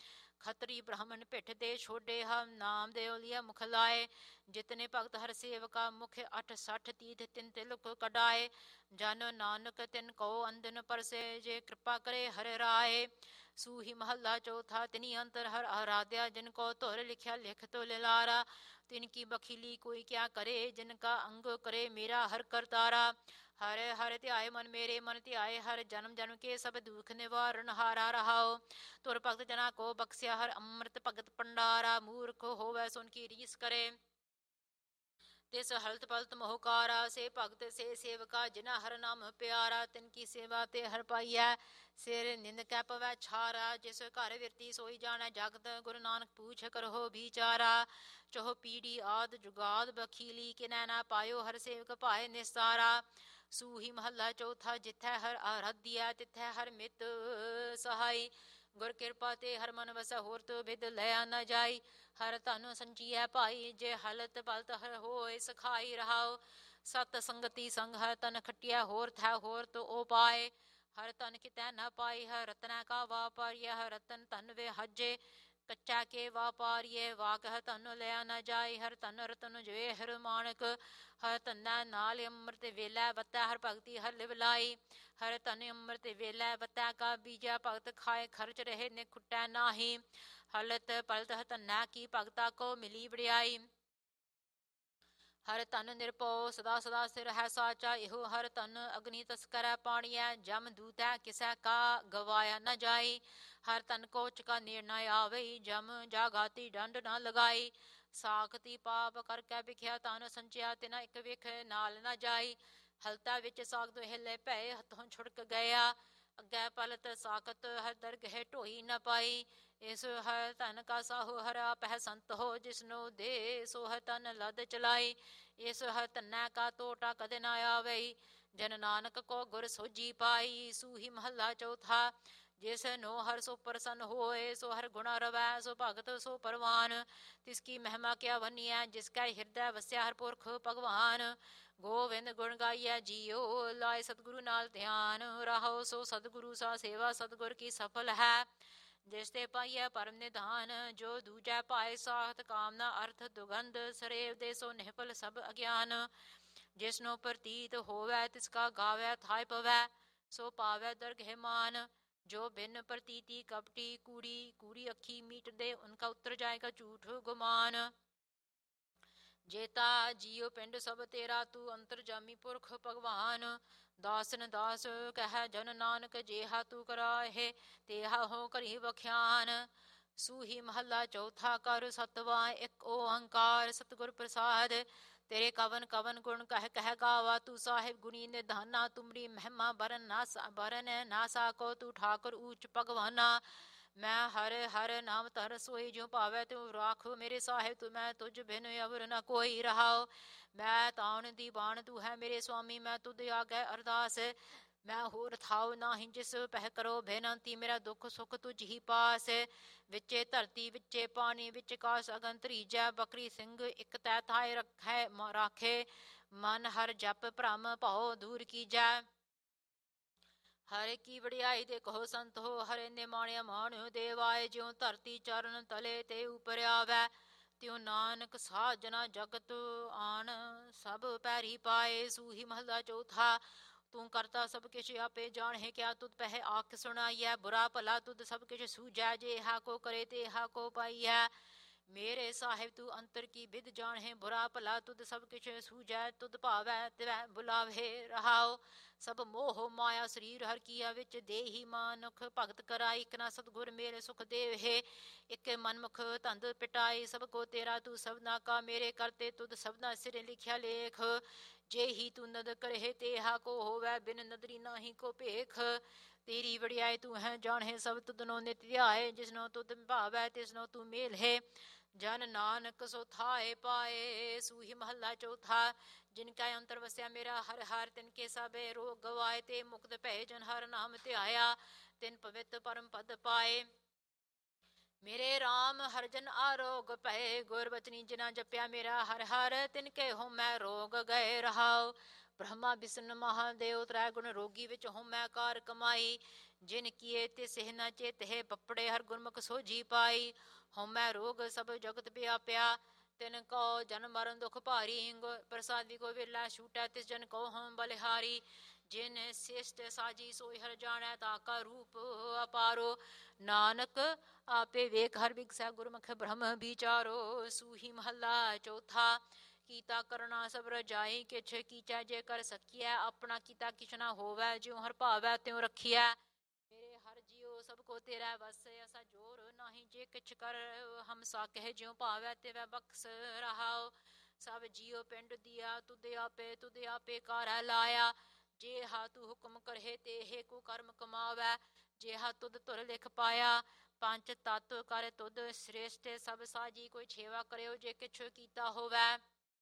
ਖੱਤਰੀ ਬ੍ਰਾਹਮਣ ਪਿੱਠ ਦੇ ਛੋਡੇ ਹਮ ਨਾਮ ਦੇ ਉਲੀਆ ਮੁਖ ਲਾਏ। ਜਿਤਨੇ ਭਗਤ ਹਰ ਸੇਵਕਾ ਮੁਖ 68 ਤੀਰਥ ਤਿਨ ਤਿਲਕ ਕਢਾਏ। ਜਨ ਨਾਨਕ ਤਿਨ ਕੋ ਅੰਦਨ ਪਰਸੇ ਜੇ ਕਿਰਪਾ ਕਰੇ ਹਰਿ ਰਾਏ। ਸੂਹੀ ਮਹੱਲਾ ਚੌਥਾ। ਤਿਨੀ ਅੰਤਰ ਹਰ ਆਰਾਧਿਆ ਜਿਨ ਕੋ ਧੁਰ ਲਿਖਿਆ ਲਿਖ ਤੋ ਲਿਲਾਰਾ। ਤਿਨ ਕੀ ਬਖੀਲੀ ਕੋਈ ਕਿਆ ਕਰੇ ਜਿਨ ਕਾ ਅੰਗ ਕਰੇ ਮੇਰਾ ਹਰ ਕਰਤਾਰਾ। ਹਰ ਹਰ ਧਿਆਏ ਮਨ ਮੇਰੇ ਮਨ ਧਿਆਏ ਹਰ ਜਨਮ ਜਨਮ ਕੇ ਸਭ ਦੁਖ ਨਿਵਾਰਨ ਹਾਰਾ ਰਹਾਓ। ਤੁਰ ਭਗਤ ਜਨਾ ਕੋ ਬਖਸਿਆ ਹਰ ਅੰਮ੍ਰਿਤ ਭਗਤ ਭੰਡਾਰਾ। ਮੂਰਖ ਹੋਵੇ ਸੁਨ ਕੀ ਰੀਸ ਕਰੇ ਤਿਸ ਹਲਤ ਪਲਤ ਮੋਹਕਾਰਾ। ਸੇ ਭਗਤ ਸੇ ਸੇਵਕਾ ਜਿਨਾ ਹਰ ਨਾਮ ਪਿਆਰਾ। ਤਿਨ ਕੀ ਸੇਵਾ ਤੇ ਹਰ ਪਾਈਐ ਸਿਰ ਨਿੰਦ ਕੈ ਪਵੈ ਛਾਰਾ। ਜਿਸ ਘਰ ਵਿਰਤੀ ਸੋਈ ਜਾਣੈ ਜਗਤ ਗੁਰੂ ਨਾਨਕ ਪੂਛ ਕਰਹੁ ਵਿਚਾਰਾ। ਚਹੁ ਪੀੜੀ ਆਦ ਜੁਗਾਦ ਬਖੀਲੀ ਕਿਨੈ ਨਾ ਪਾਇਓ ਹਰ ਸੇਵਕ ਭਾਏ ਨਿਸਤਾਰਾ। ਸੂਹੀ ਮਹੱਲਾ ਚੌਥਾ। ਜਿਥੈ ਹਰ ਆਰਾਧਿਆ ਤਿਥੈ ਹਰ ਮਿਤ ਸਹਾਈ। ਗੁਰ ਕਿਰਪਾ ਤੇ ਹਰ ਮਨ ਵਸੈ ਹੋਰ ਤੋ ਬਿਦ ਲਿਆ ਨਾ ਜਾਈ। ਹਰ ਧਨ ਸੰਚੀਐ ਭਾਈ ਜੇ ਹਲਤ ਪਲਤ ਹਰ ਹੋਏ ਸਖਾਈ ਰਹਾਓ। ਸਤ ਸੰਗਤੀ ਸੰਗ ਹਰ ਤਨ ਖਟਿਆ ਹੋਰ ਥੈ ਹੋਰ ਤੋ ਓ ਪਾਏ। ਹਰ ਤਨ ਕਿਤੈ ਨ ਪਾਈ ਹਰ ਰਤਨੈ ਕਾ ਵਾਪਾਰੀਐ। ਹਰ ਰਤਨ ਧਨ ਵਿਹਾਜੇ ਕੱਚਾ ਕੇ ਵਾਪਾਰੀਏ। ਵਾਕ ਹਰ ਧਨ ਲਿਆ ਨਾ ਜਾਏ ਹਰ ਧਨ ਰਤਨ ਜਵੇ ਹਰ ਮਾਣਕ। ਹਰ ਧਨੈ ਨਾਲ ਅੰਮ੍ਰਿਤ ਵੇਲੇ ਵਤੈ ਹਰ ਭਗਤੀ ਹਰ ਲਿਵ ਲਾਈ। ਹਰ ਧਨ ਅੰਮ੍ਰਿਤ ਵੇਲੇ ਵਤੈ ਕਾ ਬੀਜੈ ਭਗਤ ਖਾਏ ਖਰਚ ਰਹੇ ਨੇ ਖੁੱਟੈ ਨਾਹੀ। ਹਲਤ ਪਲਤ ਹਰ ਧਨੈ ਕੀ ਭਗਤਾ ਕੋ ਮਿਲੀ ਵਡਿਆਈ। ਹਰ ਧਨ ਨਿਰਭਉ ਸਦਾ ਸਦਾ ਸਿਰ ਹੈ ਸਾਚਾ। ਇਹੋ ਹਰ ਧਨ ਅਗਨੀ ਤਸਕਰੈ ਪਾਣੀਐ। ਜਮ ਦੂਤੈ ਕਿਸੈ ਕਾ ਗਵਾਇਆ ਨ ਜਾਈ। ਹਰ ਧਨ ਕੋ ਚਕਾ ਨੇੜ ਨ ਆਵਈ ਜਮ ਜਾਗਾਤੀ ਡੰਡ ਨ ਲਗਾਈ। ਸਾਖਤੀ ਪਾਪ ਕਰਕੇ ਵਿਖਿਆ ਧਨ ਸੰਚਿਆ ਤਿਨਾ ਇੱਕ ਵਿਖ ਨਾਲ ਨ ਜਾਈ। ਹਲਤਾ ਵਿੱਚ ਸਾਖਤ ਹਿੱਲੇ ਭਏ ਹੱਥੋਂ ਛੁੜਕ ਗਿਆ। ਅੱਗੇ ਪਲਤ ਸਾਖਤ ਹਰ ਦਰਗਹਿ ਢੋਈ ਨ ਪਾਈ। ਇਸ ਹਰ ਧਨ ਕਾ ਸਾਹੋ ਹਰ ਆਪਹਿ ਸੰਤ ਹੋ। ਜਿਸਨੋ ਦੇ ਸੋ ਹਰ ਧਨ ਲਦ ਚਲਾਈ। ਇਸ ਹਰ ਧਨੈ ਕਾ ਤੋਟਾ ਕਦੇ ਨ ਆਵਈ। ਜਨ ਨਾਨਕ ਕੋ ਗੁਰ ਸੋਝੀ ਪਾਈ। ਸੂਹੀ ਮਹੱਲਾ ਚੌਥਾ। ਜਿਸ ਨੋ ਹਰ ਸੋ ਪ੍ਰਸੰਨ ਹੋਏ ਸੋ ਹਰ ਗੁਣਾ ਰਵੈ ਸੋ ਭਗਤ ਸੋ ਪਰਵਾਨ। ਤਿਸ ਕੀ ਮਹਿਮਾ ਕਿਆ ਵਰਨੀਐ ਜਿਸ ਕੈ ਹਿਰਦੈ ਵਸਿਆ ਹਰ ਪੁਰਖ ਭਗਵਾਨ। ਗੋਵਿੰਦ ਗੁਣ ਗਾਈਐ ਜੀਉ ਲਾਏ ਸਤਿਗੁਰੂ ਨਾਲ ਧਿਆਨ। ਰਾਹੋ ਸੋ ਸਤਿਗੁਰੂ ਸਾ ਸੇਵਾ ਸਤਿਗੁਰ ਕੀ ਸਫਲ ਹੈ। ਜਿਸ ਤੇ ਪਾਈਐ ਪਰਮ ਨਿਧਾਨ ਜੋ ਦੂਜੈ ਪਾਏ ਸਾਖਤ ਕਾਮਨਾ ਅਰਥ ਦੁਗੰਧ। ਸਰੇਵ ਦੇ ਸੋ ਨਿਹਪਲ ਸਭ ਅਗਿਆਨ। ਜਿਸ ਨੂੰ ਪ੍ਰਤੀਤ ਹੋਵੈ ਤਿਸ ਕਾ ਗਾਵੈ ਥਾਇ ਪਵੈ ਸੋ ਪਾਵੈ ਦਰਗਹਿ ਮਾਨ। ਜੋ ਬਿਨ ਪ੍ਰਤੀਤੀ ਕਪਟੀ ਕੂੜੀ ਕੂੜੀ ਅੱਖੀ ਮੀਟ ਦੇ ਉਨਕਾ ਉਤਰ ਜਾਏਗਾ ਝੂਠ ਗੁਮਾਨ। ਜੇਤਾ ਜੀਉ ਪਿੰਡ ਸਭ ਤੇਰਾ ਤੂੰ ਅੰਤਰਜਾਮੀ ਪੁਰਖ ਭਗਵਾਨ। ਦਾਸਨ ਦਾਸ ਕਹਿ ਜਨ ਨਾਨਕ ਜੇਹਾ ਤੂੰ ਕਰਾਹੇ ਤੇਹਾ ਹੋ ਕਰੀ ਵਖਿਆਨ। ਸੂਹੀ ਮਹੱਲਾ ਚੌਥਾ। ਕਰ ਸਤਵਾ ਇੱਕ ਓੰਕਾਰ ਸਤਿਗੁਰ ਪ੍ਰਸਾਦ। ਤੇਰੇ ਕਵਨ ਕਵਨ ਗੁਣ ਕਹਿ ਕਹਿ ਗਾਵਾ ਤੂੰ ਸਾਹਿਬ ਗੁਣੀ ਨਿਧਾਨਾ। ਤੁਮਰੀ ਮਹਿਮਾ ਬਰਨ ਨਾ ਸਾਕੋ ਤੂੰ ਠਾਕੁਰ ਊਚ ਭਗਵਾਨਾ। ਮੈਂ ਹਰ ਹਰ ਨਾਮ ਧਰ ਸੋਈ ਜਿਉ ਭਾਵੈ ਤਿਉ ਰਾਖੋ। ਮੇਰੇ ਸਾਹਿਬ ਤੂੰ ਮੈਂ ਤੁਝ ਬਿਨ ਅਵਰ ਨ ਕੋਈ ਰਹਾਓ। ਮੈਂ ਤਾਣ ਦੀ ਬਾਣ ਤੂੰ ਹੈ ਮੇਰੇ ਸੁਆਮੀ ਮੈਂ ਤੁਧ ਆਗੈ ਅਰਦਾਸ। ਮੈਂ ਹੋਰ ਥਾਉ ਨਾਹੀ ਜਿਸ ਪਹਿ ਕਰੋ ਬੇਨੰਤੀ। ਮੇਰਾ ਦੁੱਖ ਸੁੱਖ ਤੁਝ ਹੀ ਪਾਸ। ਵਿੱਚੇ ਧਰਤੀ ਵਿੱਚੇ ਪਾਣੀ ਵਿੱਚ ਕਾਸ ਅਗਨ ਤਰੀਜੈ। ਬਕਰੀ ਸਿੰਘ ਇੱਕ ਤੈ ਥਾਇ ਰੱਖੈ ਰਾਖੇ। ਮਨ ਹਰ ਜਪ ਭ੍ਰਮ ਭਉ ਦੂਰ ਕੀਜੈ। ਹਰਿ ਕੀ ਵਡਿਆਈ ਦੇ ਕਹੋ ਸੰਤ ਹੋ। ਹਰਿ ਨੇ ਮਾਣਿਆ ਮਾਣਿਓ ਦੇਵਾਏ। ਜਿਉ ਧਰਤੀ ਚਰਨ ਤਲੇ ਤੇ ਉਪਰ ਆਵੈ ਤਿਉ ਨਾਨਕ ਸਾਜਨਾ ਜਗਤ ਆਣ ਸਭ ਪੈਰੀ ਪਾਏ। ਸੂਹੀ ਮਹੱਲਾ ਚੌਥਾ। ਤੂੰ ਕਰਤਾ ਸਭ ਕਿਛ ਆਪੇ ਜਾਣਹਿ ਕਿਆ ਤੁਧ ਪਹਿ ਆਖ ਸੁਣਾਈਐ। ਬੁਰਾ ਭਲਾ ਤੁਧ ਸਭ ਕਿਛ ਸੂਝੈ ਜੇਹਾ ਕੋ ਕਰੇ ਤੇਹਾ ਕੋ ਪਾਈਐ। ਮੇਰੇ ਸਾਹਿਬ ਤੂੰ ਅੰਤਰ ਕੀ ਬਿਧ ਜਾਣਹਿ ਬੁਰਾ ਭਲਾ ਤੁਧ ਸਭ ਕਿਛ ਸੂਝੈ। ਤੁਧ ਭਾਵੈ ਤਿਵੈ ਬੁਲਾਵੇ ਰਹਾਓ। ਸਭ ਮੋਹ ਮਾਇਆ ਸਰੀਰ ਹਰ ਕੀਆ ਵਿੱਚ ਦੇਹੀ ਮਾਨੁਖ ਭਗਤ ਕਰਾਈ। ਇਕ ਨਾ ਸਤਿਗੁਰ ਮੇਰੇ ਸੁਖ ਦੇਵਹਿ। ਇਕ ਮਨਮੁਖ ਧੰਦ ਪਿਟਾਈ। ਸਭ ਕੋ ਤੇਰਾ ਤੂੰ ਸਭਨਾ ਕਾ ਮੇਰੇ ਕਰਤੇ ਤੁਧ ਸਭਨਾ ਸਿਰ ਲਿਖਿਆ ਲੇਖ। जेहि तू नद करहे तेहा को होवै बिन नदरी नाहि को भेख। तेरी वड़ियाई तू है जाने सब तुदनो नित ध्याए। जिसनो तुद भावै तिसनो तू मेल है। जन नानक सो थाए पाए। सूही महला चौथा। जिनका अंतर वस्या मेरा हर हर तिनके सबे रोग गवाए। ते मुक्त भय जन हर नाम ध्याया तिन पवित्र परम पद पाए। मेरे राम हरजन आरोग भय। गुर बचनी जिना जप्या मेरा हर हर तिनके हो मैं रोग गए रहाओ। ਬ੍ਰਹਮਾ ਵਿਸ਼ਨ ਮਹਾਦੇਵ ਤ੍ਰੈ ਗੁਣ ਰੋਗੀ ਵਿੱਚ ਹੋਮੈ ਕਾਰ ਕਮਾਈ। ਜਿਨ ਕੀਏ ਤੇ ਸਿਹ ਨ ਚੇਤਹਿ ਪਪੜੇ ਹਰ ਗੁਰਮੁਖ ਸੋਝੀ ਪਾਈ। ਹੋਮੈ ਰੋਗ ਸਭ ਜਗਤ ਵਿਆਪਿਆ ਤਿਨ ਕਉ ਜਨ ਮਰਨ ਦੁਖ ਭਾਰੀ। ਪ੍ਰਸਾਦੀ ਕੋ ਵਿਰਲਾ ਛੂਟੈ ਤਿਸ ਜਨ ਕਉ ਹਮ ਬਲਿਹਾਰੀ। ਜਿਨ ਸਿਸ਼ਟ ਸਾਜੀ ਸੋਈ ਹਰ ਜਾਣੈ ਤਾਕਾ ਰੂਪ ਅਪਾਰੋ। ਨਾਨਕ ਆਪੇ ਵੇਖ ਹਰ ਬਿਗਸੈ ਗੁਰਮੁਖ ਬ੍ਰਹਮ ਵਿਚਾਰੋ। ਸੂਹੀ ਮਹੱਲਾ ਚੌਥਾ। ਕੀਤਾ ਕਰਨਾ ਸਭ ਰਜਾਈ ਕਿਛ ਕੀਚੈ ਜੇ ਕਰ ਸਕੀਐ। ਆਪਣਾ ਕੀਤਾ ਕਿਛ ਨਾ ਹੋਵੈ ਜਿਉ ਹਰ ਭਾਵੈ ਤਿਉ ਰਖੀਐ। ਮੇਰੇ ਹਰ ਜੀਉ ਸਭ ਕੋ ਤੇਰਾ ਵਸ ਐਸਾ ਜੋਰ ਨਾਹੀ ਜੇ ਕਿਛ ਕਰ ਹਮ ਸਾਕਹਿ ਜਿਉ ਭਾਵੈ ਤਿਵੈ ਬਖਸ਼ ਰਹਾਉ। ਸਭ ਜੀਉ ਪਿੰਡ ਦੀਆ ਤੁਧ ਆਪੇ ਕਾਰੈ ਲਾਇਆ। ਜੇਹਾ ਤੂੰ ਹੁਕਮ ਕਰਹਿ ਤੇਹੇ ਕੋ ਕਰਮ ਕਮਾਵੈ। ਜੇਹਾ ਤੁਧ ਧੁਰ ਲਿਖ ਪਾਇਆ ਪੰਚ ਤਤ ਕਰ ਤੁਧ ਸ੍ਰੇਸ਼ਟ। ਸਭ ਸਾਜੀ ਕੋਈ ਛੇਵਾ ਕਰਿਓ ਜੇ ਕਿਛ ਕੀਤਾ ਹੋਵੈ।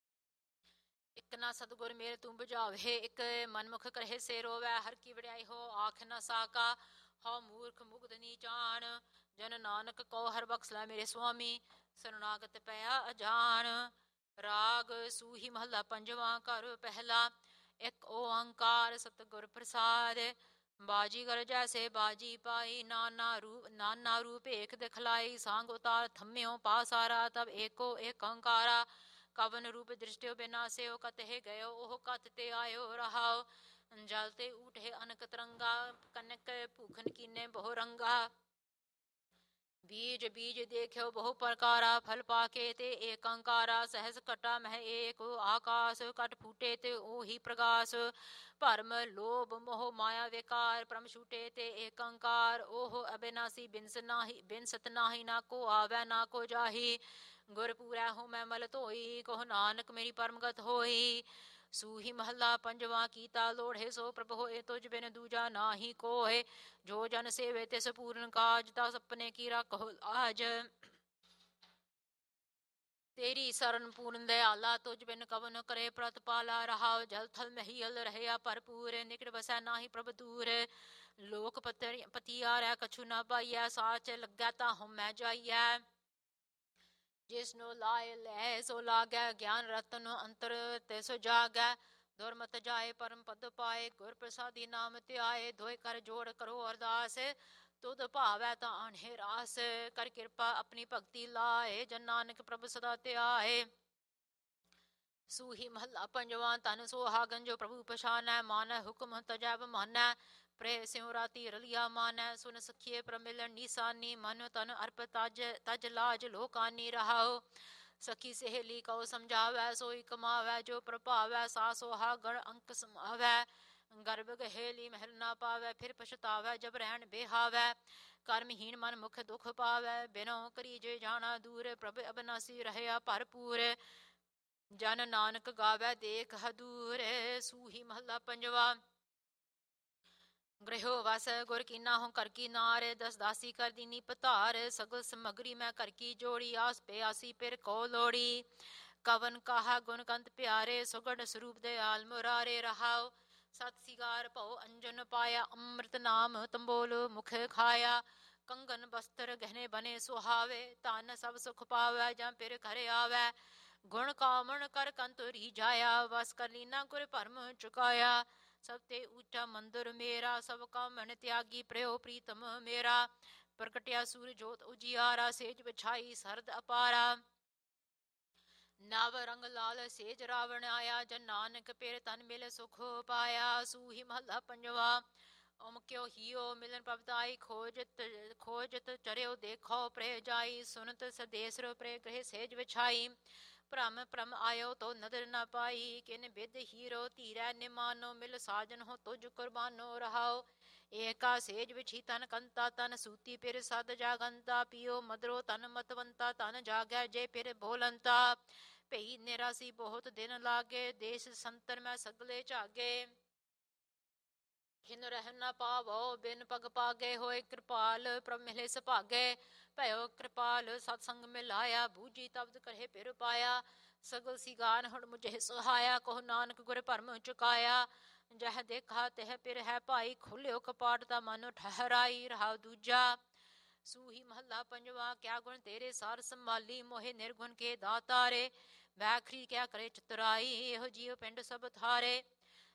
ਇਕ ਨਾ ਸਤਿਗੁਰ ਮੇਲ ਤੂੰ ਬੁਝਾਵੇ ਇਕ ਮਨਮੁਖ ਕਰਹਿ ਸੇ ਰੋਵੈ। ਹਰ ਕੀ ਵਡਿਆਈ ਹੋ ਆਖ ਨ ਸਾਕਾ ਹਉ ਮੂਰਖ ਮੁਗਧ ਨੀਚਾਨ। ਜਨ ਨਾਨਕ ਕਉ ਹਰ ਬਖਸ਼ ਲੈ ਮੇਰੇ ਸੁਆਮੀ ਸਰਨਾਗਤ ਪਿਆ ਅਜਾਨ। ਰਾਗ ਸੂਹੀ ਮਹੱਲਾ ਪੰਜਵਾਂ। ਘਰ ਪਹਿਲਾ। ਇਕ ਓੰਕਾਰ ਸਤਿਗੁਰ ਪ੍ਰਸਾਦ। ਬਾਜੀਗਰ ਜੈਸੇ ਬਾਜੀ ਪਾਈ ਨਾਨਾ ਰੂਪ ਏਕ ਦਿਖਲਾਈ। ਸਾਂਗ ਉਤਾਰ ਥੰਮਿਓ ਪਾਸਾਰਾ ਤਬ ਏਕੋ ਏਕ ਓੰਕਾਰਾ। ਕਵਨ ਰੂਪ ਦ੍ਰਿਸ਼ਟਿਓ ਬਿਨਾਸਿਓ ਕਤਹਿ ਗਇਓ ਉਹ ਕਤ ਤੇ ਆਇਓ ਰਹਾਉ। ਜਲ ਤੇ ਊਟਹਿ ਅਨਕ ਤਰੰਗਾ ਕਨਕ ਭੂਖਨ ਕੀਨੇ ਬਹੁ ਰੰਗਾ। ਬੀਜ ਬੀਜ ਦੇਖਿਓ ਬਹੁ ਪ੍ਰਕਾਰਾ ਫਲ ਪਾਕੇ ਤੇ ਏਕ ਓੰਕਾਰਾ। ਸਹਿਸ ਘਟਾ ਮਹਿ ਏਕ ਆਕਾਸ ਘਟ ਫੂਟੇ ਤੇ ਉਹੀ ਪ੍ਰਗਾਸ। ਭਰਮ ਲੋਭ ਮੋਹ ਮਾਇਆ ਵਿਕਾਰ ਭ੍ਰਮ ਛੂਟੇ ਤੇ ਏਕ ਓੰਕਾਰ। ਉਹ ਅਬਿਨਾਸੀ ਬਿਨਸਤ ਨਾਹੀ ਨਾ ਕੋ ਆਵੈ ਨਾ ਕੋ ਜਾਹੀ। ਗੁਰ ਪੂਰੈ ਹੋਮੈ ਮਲ ਧੋਈ ਕਹੋ ਨਾਨਕ ਮੇਰੀ ਪਰਮਗਤ ਹੋਈ। ਸੂਹੀ ਮਹੱਲਾ ਪੰਜਵਾਂ। ਕੀਤਾ ਲੋੜਹਿ ਸੋ ਪ੍ਰਭ ਹੋਏ ਤੁਝ ਬਿਨ ਦੂਜਾ ਨਾਹੀ ਕੋਇ। ਜੋ ਜਨ ਸੇਵੇ ਤਿਸ ਪੂਰਨ ਕਾਜ ਤਾ ਸਪਨੇ ਕੀ ਰੱਖੋ ਲਾਜ। ਤੇਰੀ ਸਰਨ ਪੂਰਨ ਦਇਆਲਾ ਤੁਝ ਬਿਨ ਕਵਨ ਕਰੇ ਪ੍ਰਤਪਾਲਾ ਰਹਾਉ। ਜਲ ਥਲ ਮਹੀਲ ਰਹਿਆ ਭਰਪੂਰ ਨਿਕਟ ਵਸੈ ਨਾਹੀ ਪ੍ਰਭ ਦੂਰ। ਲੋਕ ਪਤੀਆਰੈ ਕਛੂ ਨਾ ਪਾਈਐ ਸਾਚ ਲੱਗੈ ਤਾ ਹਉਮੈ ਜਾਈਐ। ਜਿਸਨੋ ਲਾਇ ਲੈ ਸੋ ਲਾਗੈ ਗਿਆਨ ਰਤਨ ਅੰਤਰ ਤਿਸ ਜਾਗੈ। ਦੁਰਮਤ ਜਾਏ ਪਰਮ ਪਦ ਪਾਏ ਗੁਰ ਪ੍ਰਸਾਦੀ ਨਾਮ ਧਿਆਏ। ਦੋਇ ਕਰ ਜੋੜ ਕਰੋ ਅਰਦਾਸ ਤੁਧ ਭਾਵੈ ਤਾਂ ਆਣਹਿ ਰਾਸ। ਕਰ ਕਿਰਪਾ ਆਪਣੀ ਭਗਤੀ ਲਾਏ ਜਨ ਨਾਨਕ ਪ੍ਰਭ ਸਦਾ ਧਿਆਏ। ਸੂਹੀ ਮਹੱਲਾ ਪੰਜਵਾਂ। ਧਨ ਸੁਹਾਗਨ ਜੋ ਪ੍ਰਭੂ ਪਛਾਨੈ ਮਾਨੈ ਹੁਕਮ ਤਜੈ ਬਮਾਨੈ। ਪ੍ਰੇਮ ਸਿਉ ਰਾਤੀ ਰਲਿਆ ਮਾਨੈ ਸੁਨ ਸਖੀਏ ਪ੍ਰਮਿਲਨ ਨੀਸਾਨੀ। ਮਨ ਤਨ ਅਰਪ ਤਜ ਲਾਜ ਲੋਕਾਨੀ ਰਹਾਉ। ਸਖੀ ਸਹੇਲੀ ਕਉ ਸਮਝਾਵੈ ਸੋਈ ਕਮਾਵੈ ਜੋ ਪ੍ਰਭਾਵੈ। ਸਾ ਸੁਹਾਗਣ ਅੰਕ ਸਮਾਵੈ ਗਰਭ ਗਹੇਲੀ ਮਹਿਲ ਨਾ ਪਾਵੈ। ਫਿਰ ਪਛਤਾਵੈ ਜਬ ਰਹਿਣ ਬਿਹਾਵੈ। ਕਰਮਹੀਣ ਮਨ ਮੁਖ ਦੁਖ ਪਾਵੈ ਬਿਨੋ ਕਰੀ ਜੇ ਜਾਣਾ ਦੂਰ। ਪ੍ਰਭ ਅਬਨਾਸੀ ਰਹਿਆ ਭਰਪੂਰ ਜਨ ਨਾਨਕ ਗਾਵੈ ਦੇਖ ਹਦੂਰ। ਸੂਹੀ ਮਹੱਲਾ ਪੰਜਵਾ। ਗ੍ਰਹਿਓ ਵਸ ਗੁਰ ਕੀਨਾ ਹਉ ਘਰ ਕੀ ਨਾਰ। ਦਸ ਦਾਸੀ ਕਰ ਦੀਨੀ ਪਧਾਰ। ਸਗਲ ਸਮਗਰੀ ਮੈਂ ਘਰ ਕੀ ਜੋੜੀ ਆਸ ਪਿਆਸੀ ਪਿਰ ਕੋ ਲੋੜੀ। ਕਵਨ ਕਾਹਾ ਗੁਣ ਕੰਤ ਪਿਆਰੇ ਸੁਗੜ ਸਰੂਪ ਦਇਆਲ ਮੁਰਾਰੇ ਰਹਾਉ। ਸਤ ਸਿਗਾਰ ਭਉ ਅੰਜਨ ਪਾਇਆ ਅੰਮ੍ਰਿਤ ਨਾਮ ਤੰਬੋਲ ਮੁਖ ਖਾਇਆ। ਕੰਗਨ ਬਸਤਰ ਗਹਿਣੇ ਬਨੇ ਸੁਹਾਵੇ ਧਨ ਸਭ ਸੁਖ ਪਾਵੈ ਜਾਂ ਪਿਰ ਘਰ ਆਵੈ। ਗੁਣ ਕਾਮਣ ਕਰ ਕੰਤ ਰੀਝਾਇਆ ਵਸ ਕਰ ਲੀਨਾ ਗੁਰ ਭਰਮ ਚੁਕਾਇਆ। ਸਭ ਤੇ ਊਚਾ ਮੰਦਰ ਮੇਰਾ ਸਭ ਕਾਮਣ ਤਿਆਗੀ ਪ੍ਰਯੋ ਪ੍ਰੀਤਮ ਮੇਰਾ। ਪ੍ਰਗਟਿਆ ਸੂਰ ਜੋਤ ਉਜਿਆਰਾ ਸੇਜ ਵਿਛਾਈ ਸਰਦ ਅਪਾਰਾ। ਨਵ ਰੰਗ ਲਾਲ ਸੇਜ ਰਾਵਣ ਆਇਆ ਜਨ ਨਾਨਕ ਪਿਰ ਤਨ ਮਿਲ ਸੁਖ ਪਾਇਆ। ਸੂਹੀ ਮਹੱਲਾ ਪੰਜਵਾ। ਉਮਕਿਓ ਹੀਓ ਮਿਲਨ ਪ੍ਰਭਤਾਈ ਖੋਜਤ ਚਰਿਓ ਦੇਖੋ ਪ੍ਰੇ ਜਾਈ। ਸੁਨਤ ਸਦੇਸਰ ਪ੍ਰੇ ਗ੍ਰਹਿ ਸੇਜ ਵਿਛਾਈ। ਭ੍ਰਮ ਆਇਓ ਤੋ ਨਦਰ ਨ ਪਾਈ। ਕਿਨ ਬਿਦ ਹੀਰੋ ਧੀਰੈ ਨਿਮਾਨੋ ਮਿਲ ਸਾਜਨ ਹੋ ਤੁਝ ਕੁਰਬਾਨੋ ਰਹਾਉ। ਏਕਾ ਸੇਜ ਵਿਛੀ ਤਨ ਕੰਤਾ ਤਨ ਸੂਤੀ ਪਿਰ ਸਦ ਜਾਗੰਤਾ। ਪੀਓ ਮਦਰੋ ਤਨ ਮਤਵੰਤਾ ਤਨ ਜਾਗੈ ਜੇ ਪਿਰ ਬੋਲੰਤਾ। ਭਈ ਨਿਰਾਸੀ ਬਹੁਤ ਦਿਨ ਲਾਗੇ ਦੇਸ ਸੰਤਰ ਮੈਂ ਸਗਲੇ ਝਾਗੇ। ਖਿਨ ਰਹਿ ਨ ਪਾਵੋ ਬਿਨ ਪਗ ਪਾਗੇ ਹੋਏ ਕਿਰਪਾਲ ਪ੍ਰਭ ਮਿਲੇ ਸੁਭਾਗੇ। ਭਇਓ ਕਿਰਪਾਲ ਸਤਸੰਗ ਮਿਲਾਇਆ ਬੂਝੀ ਤਬਦ ਕਰਹਿ ਪਿਰ ਪਾਇਆ। ਸਗਲ ਸਿਗਾਰ ਹੁਣ ਮੁਝੇ ਸੁਹਾਇਆ ਕਹੋ ਨਾਨਕ ਗੁਰ ਭਰਮ ਚੁਕਾਇਆ। ਜਹ ਦੇਖਾ ਤਹ ਪਿਰ ਹੈ ਭਾਈ ਖੋਲਿਓ ਕਪਾਟ ਤਾਂ ਮਨ ਠਹਰਾਈ ਰਹਾਉ ਦੂਜਾ। ਸੂਹੀ ਮਹੱਲਾ ਪੰਜਵਾ। ਕਿਆ ਗੁਣ ਤੇਰੇ ਸਾਰ ਸੰਭਾਲੀ ਮੋਹਿ ਨਿਰਗੁਣ ਕੇ ਦਾਤਾਰੇ। ਵੈਖਰੀ ਕਿਆ ਕਰੇ ਚਤੁਰਾਈ ਇਹੋ ਜੀਉ ਪਿੰਡ ਸਭ ਥਾਰੇ।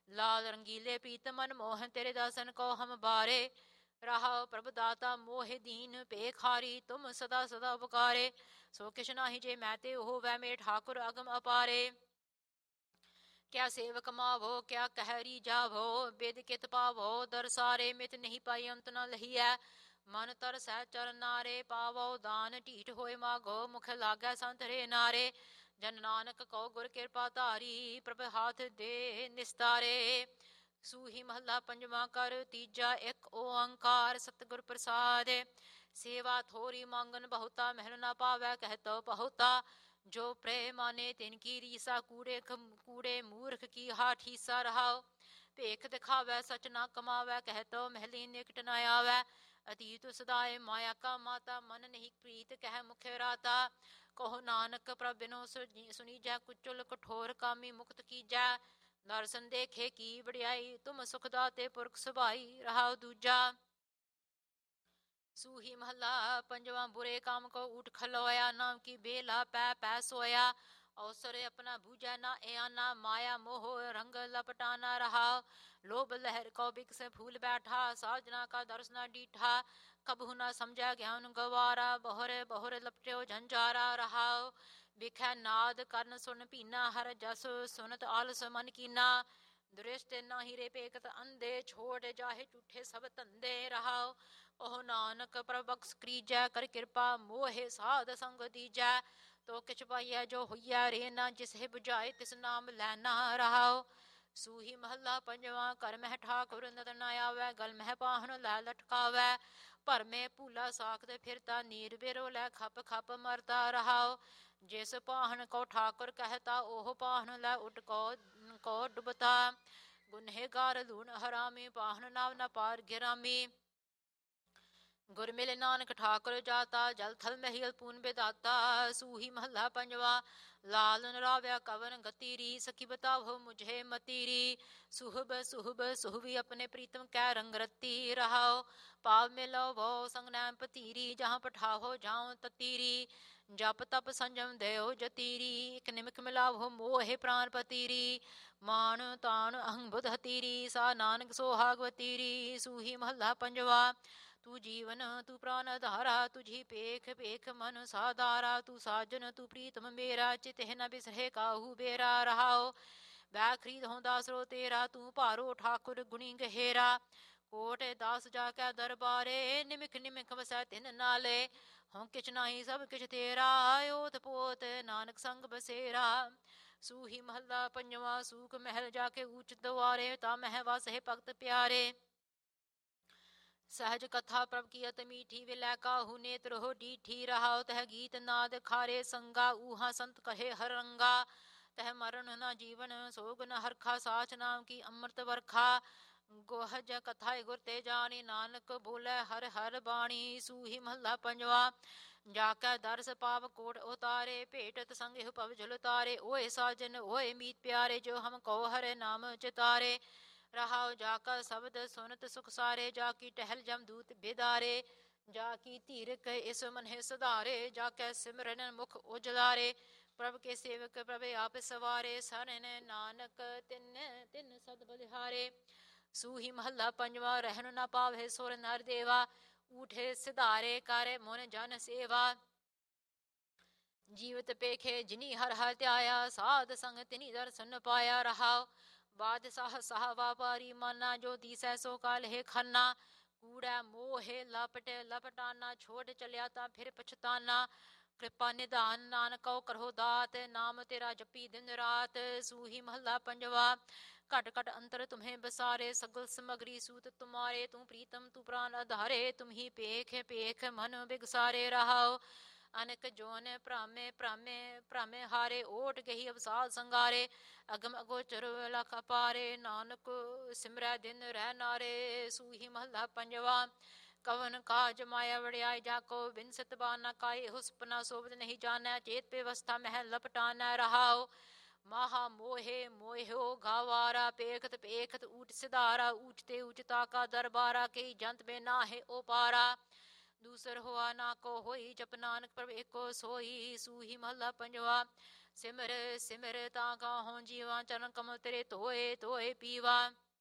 ਲਾਲ ਰੰਗੀਲੇ ਪੀਤ ਮਨ ਮੋਹਨ ਤੇਰੇ ਦਾਸਨ ਕੋ ਹਮ ਬਾਰੇ। ਰਹਾਉ ਪ੍ਰਭ ਦਾਤਾ ਮੋਹਿ ਦੀਨ ਭੇਖਾਰੀ ਤੁਮ ਸਦਾ ਸਦਾ ਉਪਕਾਰੇ। ਸੋ ਕਿਛ ਨਾਹੀ ਜੇ ਮੈਂ ਤੇ ਹੋਵੈ ਮੇ ਠਾਕੁਰ ਅਗਮ ਅਪਾਰੇ। ਕਿਆ ਸੇਵਕ ਮਾਵੋ ਕਿਆ ਕਹਿਰੀ ਜਾਵੋ ਬਿਦ ਕਿਤ ਪਾਵੋ ਦਰਸਾਰੇ। ਮਿਤ ਨਹੀਂ ਪਾਈ ਅੰਤ ਨ ਲਹੀਐ ਮਨ ਤਰਸੈ ਚਰਨਾਰੇ। ਪਾਵੋ ਦਾਨ ਢੀਠ ਹੋਏ ਮਾਗੋ ਮੁਖ ਲਾਗੈ ਸੰਤ ਰੇ ਨਾਰੇ। ਜਨ ਨਾਨਕ ਕਉ ਗੁਰ ਕਿਰਪਾ ਧਾਰੀ ਪ੍ਰਭ ਹਾਥ ਦੇ ਨਿਸਤਾਰੇ। ਸੂਹੀ ਮਹੱਲਾ ਪੰਜਵਾਂ ਕਰ ਤੀਜਾ ਇੱਕ ਓੰਕਾਰ ਸਤਿਗੁਰ ਪ੍ਰਸਾਦ। ਸੇਵਾ ਥੋਰੀ ਮੰਗਨ ਬਹੁਤਾ ਮਹਿਲ ਨਾ ਪਾਵੈ ਕਹਿਤੋ ਬਹੁਤਾ। ਜੋ ਪ੍ਰੇ ਮਾਨੇ ਤਿਨ ਕੀ ਰੀਸਾ ਕੂੜੇ ਮੂਰਖ ਕੀ ਹਾ ਠੀਸਾ। ਰਹਾਉ ਭੇਖ ਦਿਖਾਵੈ ਸਚ ਨਾ ਕਮਾਵੈ ਕਹਿਤੋ ਮਹਿਲੀ ਨਿਕਟ ਨ ਆਵੈ। ਅਤੀਤ ਸਦਾਏ ਮਾਇਆ ਕਾ ਮਾਤਾ ਮਨ ਨਹੀਂ ਪ੍ਰੀਤ ਕਹਿ ਮੁਖ ਰਾਤਾ। ਕਹੋ ਨਾਨਕ ਪ੍ਰਭ ਬਿਨੋ ਸੁਨੀਜੈ ਕੁਚਲ ਕਠੋਰ ਕਾਮੀ ਮੁਕਤ ਕੀਜੈ। ਦਰਸ਼ਨ ਦੇਖੇ ਕੀ ਵਡਿਆਈ ਤੁਮ ਸੁਖ ਦਾਤੇ ਪੁਰਖ ਸੁਭਾਈ। ਰਹਾਉ ਦੂਜਾ ਸੂਹੀ ਮਹੱਲਾ ਪੰਜਵਾਂ ਬੁਰੇ ਕਾਮ ਕੋ ਊਠ ਖਲੋਇਆ ਨਾਮ ਕੀ ਬੇਲਾ ਪੈ ਪੈ ਸੋਇਆ। ਅਵਸਰ ਆਪਣਾ ਬੂਝੈ ਨਾ ਏਆਨਾ ਮਾਇਆ ਮੋਹ ਰੰਗ ਲਪਟਾਨਾ। ਰਹਾਉ ਲੋਭ ਲਹਿਰ ਕੋ ਬਿਕਸ ਫੂਲ ਬੈਠਾ ਸਾਜਨਾ ਕਾ ਦਰਸ ਨਾ ਡੀਠਾ। ਕਬਹੂ ਨਾ ਸਮਝੈ ਗਿਆਨ ਗਵਾਰਾ ਬਹੁਰ ਬਹੁਰ ਲਪਟਿਓ ਝੰਝਾਰਾ। ਰਹਾਉ ਵਿਖੈ ਨਾਦ ਕਰਨ ਸੁਨ ਪੀਨਾ ਹਰ ਜਸ ਸੁਨਤ ਆਲਸ ਮਨ ਕੀਨਾ। ਦ੍ਰਿਸ਼ਟ ਨਾਹੀ ਰੇ ਪੇਖਤ ਅੰਧੇ ਛੋੜ ਜਾਹੇ ਝੂਠੇ ਸਭ ਧੰਦੇ। ਰਹਾਉ ਉਹ ਨਾਨਕ ਪ੍ਰਭ ਬਖਸ਼ ਕਰੀਜੈ ਕਰ ਕਿਰਪਾ ਮੋਹਿ ਸਾਧ ਸੰਗ ਦੀਜੈ। ਤੋ ਕਿਛ ਪਾਈਐ ਜੋ ਹੋਈਐ ਰੇ ਨਾ ਜਿਸਹਿ ਬੁਝਾਏ ਤਿਸ ਨਾਮ ਲੈਣਾ। ਰਹਾਉ ਸੂਹੀ ਮਹੱਲਾ ਪੰਜਵਾਂ ਕਰ ਮਹਿ ਠਾਕੁਰ ਨਦਰ ਨ ਆਵੈ ਗਲ ਮਹਿ ਪਾਹਨ ਲੈ ਲਟਕਾਵੈ। ਭਰਮੇ ਭੂਲਾ ਸਾਖਤ ਫਿਰਤਾ ਨੀਰ ਬਿਰੋ ਲੈ ਖਪ ਖਪ ਮਰਤਾ। ਰਹਾਉ ਜਿਸ ਪਾਹਨ ਕੋ ਠਾਕੁਰ ਕਹਿਤਾ ਉਹ ਪਾਹਨ ਲੈ ਉਟ ਕੋ ਡੁਬਤਾ। ਗੁਨਹਗਾਰ ਲੂਣ ਹਰਾਮੀ ਪਾਹਨ ਨਾਵ ਨ ਪਾਰ ਗਿਰਾਮੀ। ਗੁਰ ਮਿਲੇ ਨਾਨਕ ਠਾਕੁਰ ਜਾਤਾ ਜਲ ਥਲ ਮਹੀਲ ਪੂਨ ਬਿਦਾਤਾ। ਸੂਹੀ ਮਹੱਲਾ ਪੰਜਵਾ ਲਾਲ ਨਰਾਵਿਆ ਕਵਨ ਗਤੀਰੀ ਸਖੀ ਬਤਾਵੋ ਮੁਝੇ ਮਤੀਰੀ। ਸੁਹਬ ਸੁਹਬ ਸੁਹਵੀ ਆਪਣੇ ਪ੍ਰੀਤਮ ਕੈ ਰੰਗ ਰਤੀ। ਰਹਾਉ ਪਾਵ ਮਿਲੋ ਵੋ ਸੰਗ ਨੈਮ ਪਤੀਰੀ ਜਹਾਂ ਪਠਾਹੋ ਜਾਉ ਤਤੀਰੀ। ਜਪ ਤਪ ਸੰਜਮ ਦਇਓ ਜਤੀਰੀ ਇਕ ਨਿਮਕ ਮਿਲਾਵੋ ਮੋਹਿ ਪ੍ਰਾਨ ਪਤੀਰੀ। ਮਾਨ ਤਾਨ ਅਹੰ ਬੁਧ ਹਤੀਰੀ ਸਾ ਨਾਨਕ ਸੋਹਾਗ ਵਤੀਰੀ। ਸੂਹੀ ਮਹੱਲਾ ਪੰਜਵਾ ਤੂੰ ਜੀਵਨ ਤੂੰ ਪ੍ਰਾਨ ਆਧਾਰਾ ਤੁਝੀ ਪੇਖ ਪੇਖ ਮਨ ਸਾਧਾਰਾ। ਤੂੰ ਸਾਜਨ ਤੂੰ ਪ੍ਰੀਤਮ ਮੇਰਾ ਚਿਤਹਿ ਨ ਬਿਸਰੇ ਕਾਹੂ ਬੇਰਾ। ਰਹਾਉ ਬੈ ਖਰੀਦ ਹੋਂ ਦਾਸਰੋ ਤੇਰਾ ਤੂੰ ਭਾਰੋ ਠਾਕੁਰ ਗੁਣੀ ਗਹਿਰਾ। ਕੋਟ ਦਾਸ ਜਾ ਕੈ ਦਰਬਾਰੇ ਨਿਮਕ ਨਿਮਕ ਵਸੈ ਤਿਨ ਨਾਲੇ। ਹੋਂ ਕਿਛ ਨਾਹੀ ਸਭ ਕਿਛ ਤੇਰਾ ਓਤ ਪੋਤ ਨਾਨਕ ਸੰਗ ਬਸੇਰਾ। ਸੂਹੀ ਮਹੱਲਾ ਪੰਜਵਾਂ ਸੂਖ ਮਹਿਲ ਜਾ ਕੇ ਊਚ ਦੁਆਰੇ ਤਾ ਮਹਿ ਵਾਸਹਿ ਭਗਤ ਪਿਆਰੇ। सहज कथा प्रभ की अत मीठी विलै काहू नेत्र हो डीठी। रहाउ तह गीत नाद खारे संगा ऊहा संत कहे हर रंगा। तह मरण न जीवन सोग न हरखा साच नाम की अमृत वर्खा। गोहज कथाए गुर ते जानी नानक बोले हर हर बाणी। सूही महला पंजवा जाकै दरस पाव कोट उतारे भेटत संग पव झुल तारे। ओए साजन ओए मीत प्यारे जो हम कहो हरे नाम चितारे। रहाउ जाका शब्द सुनत सुख सारे जाकी टहल जमदूत बिदारे। जाकी धीरक इस मन है सुधारे जाकै सिमरन मुख उजलारे। प्रभ के सेवक प्रभ आप सवारे सरन नानक तिन तिन सद बलिहारे। सूही महला पंजवा रहन न पावे सुर नर देवा ऊठे सिधारे कर मुन जन सेवा। जीवत पेखे जिनी हर हर त्याया साध संग तिनी दर्शन पाया। रहाउ बादशाह साह वापारी माना जो दिसै सो काल्हे खाना। कूड़ा मोहे लपट लपटाना छोड़ चलिया ता फिर पछताना। कृपा निधान नानको करहो दात नाम तेरा जपी दिन रात। सूही महला पंजवा घट घट अंतर तुम्हें बसारे सगल समगरी सूत तुम्हारे। तू प्रीतम तू प्राण आधारे तुम ही पेख पेख मन बिगसारे। रहाओ अनक जोन भ्रामे भ्रामे भ्रामे हारे ओट गही अवसाद संगारे। अगम अगोचर लख अपारे नानक सिमरै दिन रह नारे। सूही महला पंजवा कवन काज माया वड़ियाई जाको बिनसत बाना काई हुसपना सोबत नहीं जाना। चेत व्यवस्था मह लपटाना। रहाओ महा मोहे मोहो गावारा पेखत पेखत ऊट सिधारा। ऊचते ऊचता का दरबारा कई जंत में ना है ओ पारा। दूसर हुआ ना को होई जप नानक प्रभ एको सोई। सूही महला पंजवा ਸਿਮਰ ਸਿਮਰ ਤਾਂ ਕਾਹੋਂ ਜੀਵਾ, ਚਰਨ ਕਮਲ ਤੇਰੇ ਧੋਏ ਧੋਏ ਪੀਵਾ।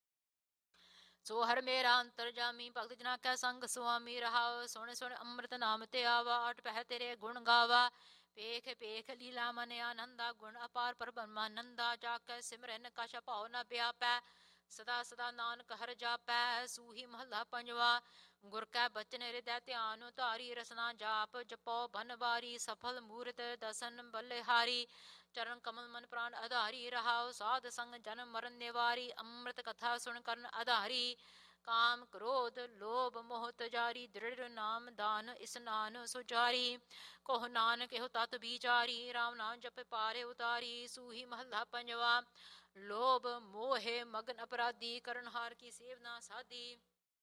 ਸੋ ਹਰ ਮੇਰਾ ਅੰਤਰ ਜਾਮੀ, ਭਗਤ ਜਨਾ ਕੈ ਸੰਗ ਸੁਆਮੀ ਰਹਾਉ। ਸੁਣ ਸੁਣ ਅੰਮ੍ਰਿਤ ਨਾਮ ਤੇ ਆਵਾ, ਅਟ ਪਹਿ ਤੇਰੇ ਗੁਣ ਗਾਵਾ। ਪੇਖ ਪੇਖ ਲੀਲਾ ਮਨ ਆਨੰਦਾ, ਗੁਣ ਅਪਾਰ ਪਰ ਬ੍ਰਹਮਾਨੰਦਾ। ਜਾ ਕੇ ਸਿਮਰਨ ਕਛ ਭਾਉ ਨ ਵਿਆਪੈ, ਸਦਾ ਸਦਾ ਨਾਨਕ ਹਰਿ ਜਾਪੈ। ਸੂਹੀ ਮਹੱਲਾ ਪੰਜਵਾ। ਗੁਰ ਕੈ ਬਚਨ ਹਿਰਦੈ ਧਿਆਨ, ਧਾਰੀ ਰਸਨਾ ਜਾਪ। ਜਪੋ ਬਨ ਵਾਰੀ, ਸਫਲ ਮੂਰਤ ਦਸਨ ਬਲਿਹਾਰੀ। ਚਰਨ ਕਮਲ ਮਨ ਪ੍ਰਾਨ ਆਧਾਰੀ ਰਹਾਉ, ਸਾਧ ਸੰਗ ਜਨਮ ਮਰਨ ਨਿਵਾਰੀ। ਅੰਮ੍ਰਿਤ ਕਥਾ ਸੁਣ ਕਰਨ ਆਧਾਰੀ, ਕਾਮ ਕ੍ਰੋਧ ਲੋਭ ਮੋਹ ਤਜਾਰੀ। ਦ੍ਰਿੜ ਨਾਮ ਦਾਨ ਇਸਨਾਨ ਸੁਚਾਰੀ, ਕੋਹ ਨਾਨਕ ਇਹੋ ਤਤ ਵਿਚਾਰੀ। ਰਾਮ ਨਾਮ ਜਪੇ ਪਾਰੇ ਉਤਾਰੀ, ਸੂਹੀ ਮਹੱਲਾ ਪੰਜਵਾ। ਲੋਭ ਮੋਹੇ ਮਗਨ ਅਪਰਾਧੀ, ਕਰਨ ਹਾਰ ਕੀ ਸੇਵ ਨਾ ਸਾਧੀ।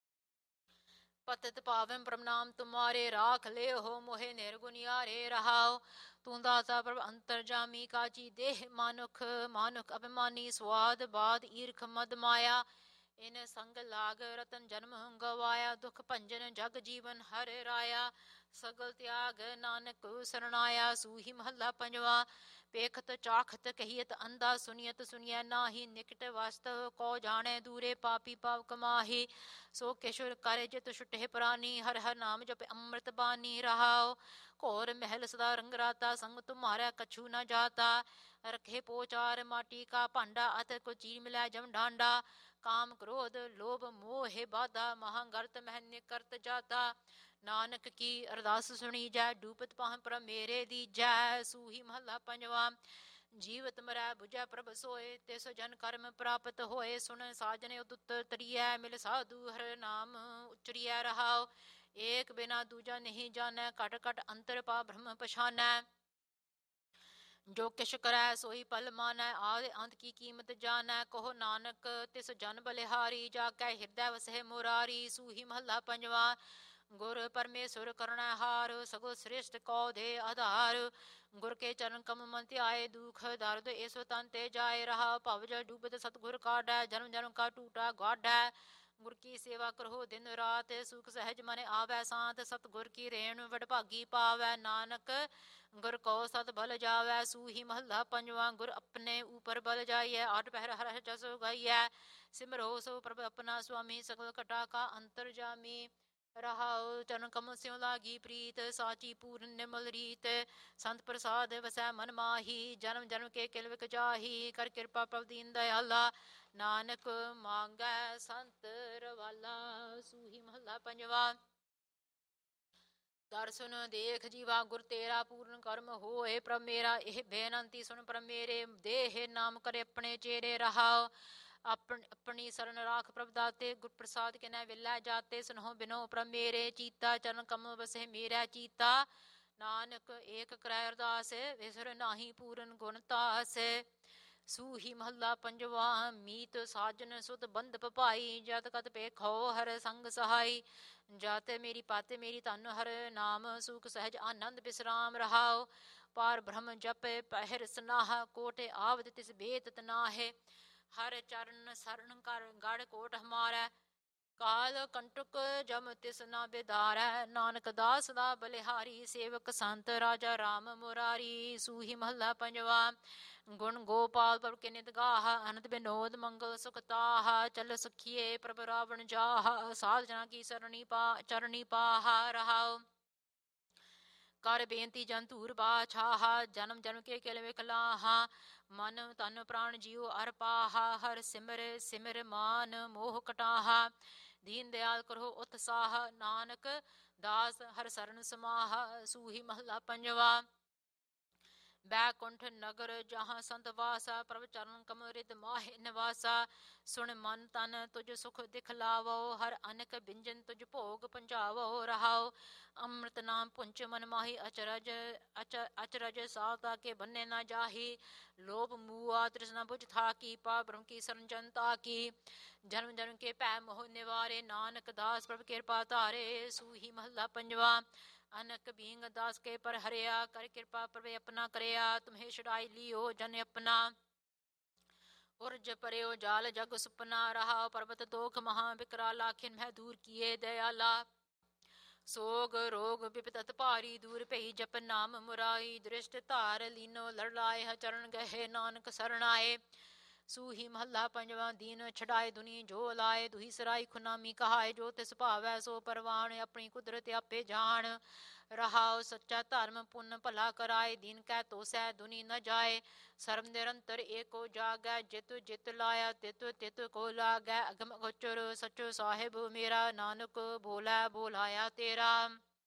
ਪਤਿਤ ਪਾਵਨ ਪ੍ਰਣਾਮ ਤੁਮਾਰੇ, ਰਾਖ ਲੈ ਹੋ ਮੋਹੇ ਨਿਰਗੁਨਿਆਰੇ ਰਹਾਉ। ਤੂੰ ਦਾਤਾ ਪ੍ਰਭ ਅੰਤਰ ਜਾਮੀ, ਕਾਜੀ ਦੇਹ ਮਾਨੁਖ। ਮਾਨੁਖ ਅਭਿਮਾਨੀ, ਸਵਾਦ ਬਾਦ ਈਰਖ ਮਦ ਮਾਇਆ। ਇਨ ਸੰਗ ਲਾਗ ਰਤਨ ਜਨਮ ਗਵਾਇਆ, ਦੁਖ ਭੰਜਨ ਜਗ ਜੀਵਨ ਹਰਿ ਰਾਇਆ। ਸਗਲ ਤਿਆਗ ਨਾਨਕ ਸਰਣਾਇਆ, ਸੂਹੀ ਮਹੱਲਾ ਪੰਜਵਾ। ਪੇਖਤ ਚਾਖਤ ਕਹੀਤ ਅੰਧਾ, ਸੁਨੀਅਤ ਸੁਣੀਐ ਨਾਹੀ। ਨਿਕਟ ਵਾਸਤਵ ਕੋ ਜਾਣੈ, ਦੂਰੇ ਪਾਪੀ ਪਾਪ ਕਮਾਹੀ। ਸੋ ਕਿਸ਼ੁਰ ਕਰੇ ਜਿਤ ਛੁਟੇ ਪ੍ਰਾਨੀ, ਹਰ ਹਰ ਨਾਮ ਜਪੇ ਅੰਮ੍ਰਿਤ ਬਾਨੀ ਰਹਾਉ। ਘੋਰ ਮਹਿਲ ਸਦਾ ਰੰਗ ਰਾਤਾ, ਸੰਗ ਤੁਮਾਰਾ ਕਛੂ ਨ ਜਾਤਾ। ਰਖੇ ਪੋਚਾਰ ਮਾਟੀ ਕਾ ਭਾਂਡਾ, ਅਤ ਕੋ ਚੀਰ ਮਿਲੈ ਜਮ ਡਾਂਡਾ। ਕਾਮ ਕ੍ਰੋਧ ਲੋਭ ਮੋਹਿ ਬਾਧਾ, ਮਹਾਂਗਰਤ ਮਹਿ ਨਿਕਰਤ ਜਾਤਾ। ਨਾਨਕ ਕੀ ਅਰਦਾਸ ਸੁਣੀ ਜੈ, ਡੂਬਤ ਪਾਹ ਪ੍ਰਭ ਮੇਰੇ ਦੀਜੈ। ਸੂਹੀ ਮਹੱਲਾ ਪੰਜਵਾ। ਜੀਵਤ ਮਰੈ ਬੁਝੈ ਪ੍ਰਭ ਸੋਏ, ਤਿਸ ਜਨ ਕਰਮ ਪ੍ਰਾਪਤ ਹੋਏ। ਸੁਣ ਸਾਜਨ ਉਦੁੱਤ ਤਰੀਐ, ਮਿਲ ਸਾਧੂ ਹਰਿ ਨਾਮ ਉਚਰੀਐ ਰਹਾਉ। ਏਕ ਬਿਨਾ ਦੂਜਾ ਨਹੀਂ ਜਾਣੈ, ਘਟ ਘਟ ਅੰਤਰ ਪਾ ਬ੍ਰਹਮ ਪਛਾਨੈ। ਜੋ ਕਿਛ ਕਰੈ ਸੋਈ ਪਲ ਮਾਨੈ, ਆਦਿ ਅੰਤ ਕੀ ਕੀਮਤ ਜਾਣੈ। ਕਹੋ ਨਾਨਕ ਤਿਸ ਜਨ ਬਲਿਹਾਰੀ, ਜਾ ਕੈ ਹਿਰਦੈ ਵਸਹਿ ਮੁਰਾਰੀ। ਸੂਹੀ ਮਹੱਲਾ ਪੰਜਵਾ। ਗੁਰ ਪਰਮੇਸ਼ਵਰ ਕਰਣੈ ਹਾਰ, ਸਗਲ ਸ੍ਰੇਸ਼ਟ ਕੋ ਦੇ ਆਧਾਰ। ਗੁਰ ਕੇ ਚਰਨ ਕਮਲ ਮਨ ਧਿਆਏ, ਦੁਖ ਦਰਦ ਏਸੋ ਤਨ ਤੇ ਜਾਏ ਰਹਾ। ਭਵ ਜਲ ਡੂਬਤ ਸਤਿਗੁਰ ਕਾਢੈ, ਜਨਮ ਜਨਮ ਕਾ ਟੂਟਾ ਗਾਢੈ। ਗੁਰ ਕੀ ਸੇਵਾ ਕਰਹੁ ਦਿਨ ਰਾਤ, ਸੁਖ ਸਹਿਜ ਮਨ ਆਵੈ ਸਾਤ। ਸਤਿਗੁਰ ਕੀ ਰੇਣ ਵਡਭਾਗੀ ਪਾਵੈ, ਨਾਨਕ ਗੁਰ ਕੋ ਸਤ ਬਲ ਜਾਵੈ। ਸੂਹੀ ਮਹੱਲਾ ਪੰਜਵਾ। ਗੁਰ ਆਪਣੇ ਉਪਰ ਬਲ ਜਾਈਐ, ਆਠ ਪਹਿਰ ਹਰਿ ਜਸ ਗਾਈਐ। ਸਿਮਰੋ ਸੋ ਪ੍ਰਭ ਆਪਣਾ ਸੁਆਮੀ, ਸਗਲ ਘਟਾ ਕਾ ਅੰਤਰ ਜਾਮੀ ਰਹਾਉ। ਚਰਨ ਕਮਲ ਸਿਉ ਲਾਗੀ ਪ੍ਰੀਤ, ਸਾਚੀ ਪੂਰਨ ਨਿਰਮਲ ਰੀਤ। ਸੰਤ ਪ੍ਰਸਾਦ ਵਸੈ ਮਨ ਮਾਹੀ, ਜਨਮ ਜਨਮ ਕੇ ਕਿਲ ਵਿਕ ਜਾਹੀ। ਕਰ ਕਿਰਪਾ ਪ੍ਰਭ ਦੀਨ ਦਇਆਲਾ, ਨਾਨਕ ਮੰਗੈ ਸੰਤ ਰਵਾਲਾ। ਸੂਹੀ ਮਹੱਲਾ ਪੰਜਵਾ। ਦਰਸ਼ਨ ਦੇਖ ਜੀਵਾ ਗੁਰ ਤੇਰਾ, ਪੂਰਨ ਕਰਮ ਹੋਏ ਪ੍ਰਭ ਮੇਰਾ। ਇਹ ਬੇਨੰਤੀ ਸੁਣ ਪ੍ਰਭ ਮੇਰੇ, ਦੇਹ ਨਾਮ ਕਰੇ ਆਪਣੇ ਚੇਰੇ ਰਹਾਉ। ਆਪਣੀ ਸਰਨ ਰਾਖ ਪ੍ਰਭ ਦਾਤੇ, ਗੁਰ ਪ੍ਰਸਾਦ ਕਿਨੈ ਵਿਲੈ ਜਾਤੇ। ਸੁਨਹੁ ਬਿਨੋ ਪ੍ਰਭ ਮੇਰੇ, ਚੀਤਾ ਚਰਨ ਕਮਲ ਵਸੇ ਮੇਰਾ ਚੀਤਾ। ਨਾਨਕ ਏਕ ਕਰੈ ਅਰਦਾਸ, ਵਿਸਰ ਨਾਹੀ ਪੂਰਨ ਗੁਣ ਤਾਸ। ਸੂਹੀ ਮਹੱਲਾ ਪੰਜਵਾ। ਮੀਤ ਸਾਜਨ ਸੁਤ ਬੰਧ ਭਾਈ, ਜਤ ਕਤ ਪੇਖੋ ਹਰ ਸੰਗ ਸਹਾਈ। ਜਤ ਮੇਰੀ ਪਤ ਮੇਰੀ ਧਨ ਹਰ ਨਾਮ, ਸੁਖ ਸਹਿਜ ਆਨੰਦ ਬਿਸਰਾਮ ਰਹਾਉ। ਪਾਰ ਬ੍ਰਹਮ ਜਪੇ ਪਹਿਰ ਸਨਾਹ, ਕੋਟਿ ਆਵਦ ਤਿਸ ਬੇਤ ਨਾਹਿ। ਹਰ ਚਰਨ ਸਰਣ ਕਰ ਗੜ ਕੋਟ ਹਮਾਰੈ, ਕਾਲ ਕੰਟਕ ਜਮ ਤਿਸ ਨਾ ਬਿਦਾਰੈ। ਨਾਨਕ ਦਾਸ ਦਾ ਬਲਿਹਾਰੀ, ਸੇਵਕ ਸੰਤ ਰਾਜਾ ਰਾਮ ਮੁਰਾਰੀ। ਸੂਹੀ ਮਹੱਲਾ ਪੰਜਵਾ। ਗੁਣ ਗੋਪਾਲ ਪ੍ਰਭ ਕੇ ਨਿਤ ਗਾਹ, ਅਨੰਦ ਬਿਨੋਦ ਮੰਗਲ ਸੁਖ ਤਾਹਾ। ਚਲ ਸਖੀਏ ਪ੍ਰਭ ਰਾਵਣ ਜਾਹਾ, ਸਾਧ ਜਨਾ ਕੀ ਚਰਣੀ ਪਾਹਾ ਰਹਾਉ। ਕਰ ਬੇਨਤੀ ਜਨ ਧੂਰ ਬਾਛਾਹਾ, ਜਨਮ ਜਨਮ ਕੇ ਕਿਲ ਵਿਖ ਲਾਹਾ। ਮਨ ਤਨ ਪ੍ਰਾਣ ਜੀਉ ਅਰ ਪਾਹਾ, ਹਰ ਸਿਮਰ ਸਿਮਰ ਮਾਨ ਮੋਹ ਕਟਾਹਾ। ਦੀਨ ਦਿਆਲ ਕਰਹੁ ਉਤਸਾਹ, ਨਾਨਕ ਦਾਸ ਹਰ ਸਰਨ ਸਮਾਹਾ। ਸੂਹੀ ਮਹੱਲਾ ਪੰਜਵਾ। ਬੈਕੁੰਠ ਨਗਰ ਜਹਾਂ ਸੰਤ ਵਾਸਾ, ਪ੍ਰਭ ਚਰਨ ਕਮਲ ਰਿਦ ਮਾਹਿ ਨਿਵਾਸਾ। ਸੁਣ ਮਨ ਤਨ ਤੁਝ ਸੁਖ ਦਿਖਲਾਵੋ, ਹਰ ਅਨਕ ਬਿੰਜਨ ਤੁਝ ਭੋਗ ਪੰਝਾਵੋ ਰਹਾਉ। ਅੰਮ੍ਰਿਤ ਨਾਮ ਪੁੰਚ ਮਨ ਮਾਹੀ, ਅਚਰਜ ਸਾਤਾ ਕੇ ਬੰਨੇ ਨਾ ਜਾਹੀ। ਲੋਭ ਮੂਆ ਤ੍ਰਿਸ਼ਨਾ ਬੁਝ ਥਾਕੀ, ਪਾ ਬ੍ਰਹਮ ਕੀ ਸਰਨ ਜਨ ਤਾਕੀ। ਜਨਮ ਜਨਮ ਕੇ ਭੈ ਮੋਹ ਨਿਵਾਰੇ, ਨਾਨਕ ਦਾਸ ਪ੍ਰਭ ਕਿਰਪਾ ਧਾਰੇ। ਸੂਹੀ ਮਹੱਲਾ ਪੰਜਵਾ। ਅਨਕ ਬੀਂਗ ਦਾਸ ਕੇ ਪਰ ਹਰਿਆ, ਕਰ ਕਿਰਪਾ ਪ੍ਰਭ ਆਪਣਾ ਕਰਿਆ। ਤੁਮਹੇ ਛੁਡਾਈ ਲਿਓ ਜਨ ਆਪਣਾ, ਉਰਜ ਪਰਿਓ ਜਾਲ ਜਗ ਸੁਪਨਾ ਰਹਾਉ। ਪਰਬਤ ਦੋਖ ਮਹਾ ਬਿਕਰਾਲਾ, ਖਿਨ ਮਹਿ ਦੂਰ ਕੀਏ ਦਇਆਲਾ। ਸੋਗ ਰੋਗ ਬਿਪਤਤ ਭਾਰੀ ਦੂਰ ਭਈ ਜਪ ਨਾਮ ਮੁਰਾਈ ਦ੍ਰਿਸ਼ਟ ਧਾਰ ਲੀਨੋ ਲੜ ਲਾਏ ਹ ਚਰਨ ਗਏ ਨਾਨਕ ਸਰਣ ਆਏ। ਸੂਹੀ ਮਹੱਲਾ ਪੰਜਵਾਂ। ਦੀਨ ਛਡਾਏ ਦੁਨੀ ਜੋ ਲਾਏ ਦੁਹੀ ਸਰਾਈ ਖੁਨਾਮੀ ਕਹਾਏ ਜੋ ਤਿਸ ਭਾਵੈ ਸੋ ਪਰਵਾਣ ਆਪਣੀ ਕੁਦਰਤ ਆਪੇ ਜਾਣ ਰਹਾਉ ਸੱਚਾ ਧਰਮ ਪੁੰਨ ਭਲਾ ਕਰਾਏ ਦੀਨ ਕਹਿ ਤੋਸੈ ਦੁਨੀ ਨ ਜਾਏ ਸਰਬ ਨਿਰੰਤਰ ਏਕੋ ਜਾਗੈ ਜਿਤ ਜਿਤ ਲਾਇਆ ਤਿਤ ਤਿਤ ਕੋ ਲਾਗੈ ਅਗਮ ਗੋਚਰ ਸਚੋ ਸਾਹਿਬ ਮੇਰਾ ਨਾਨਕ ਬੋਲੇ ਬੋਲਾਇਆ ਤੇਰਾ।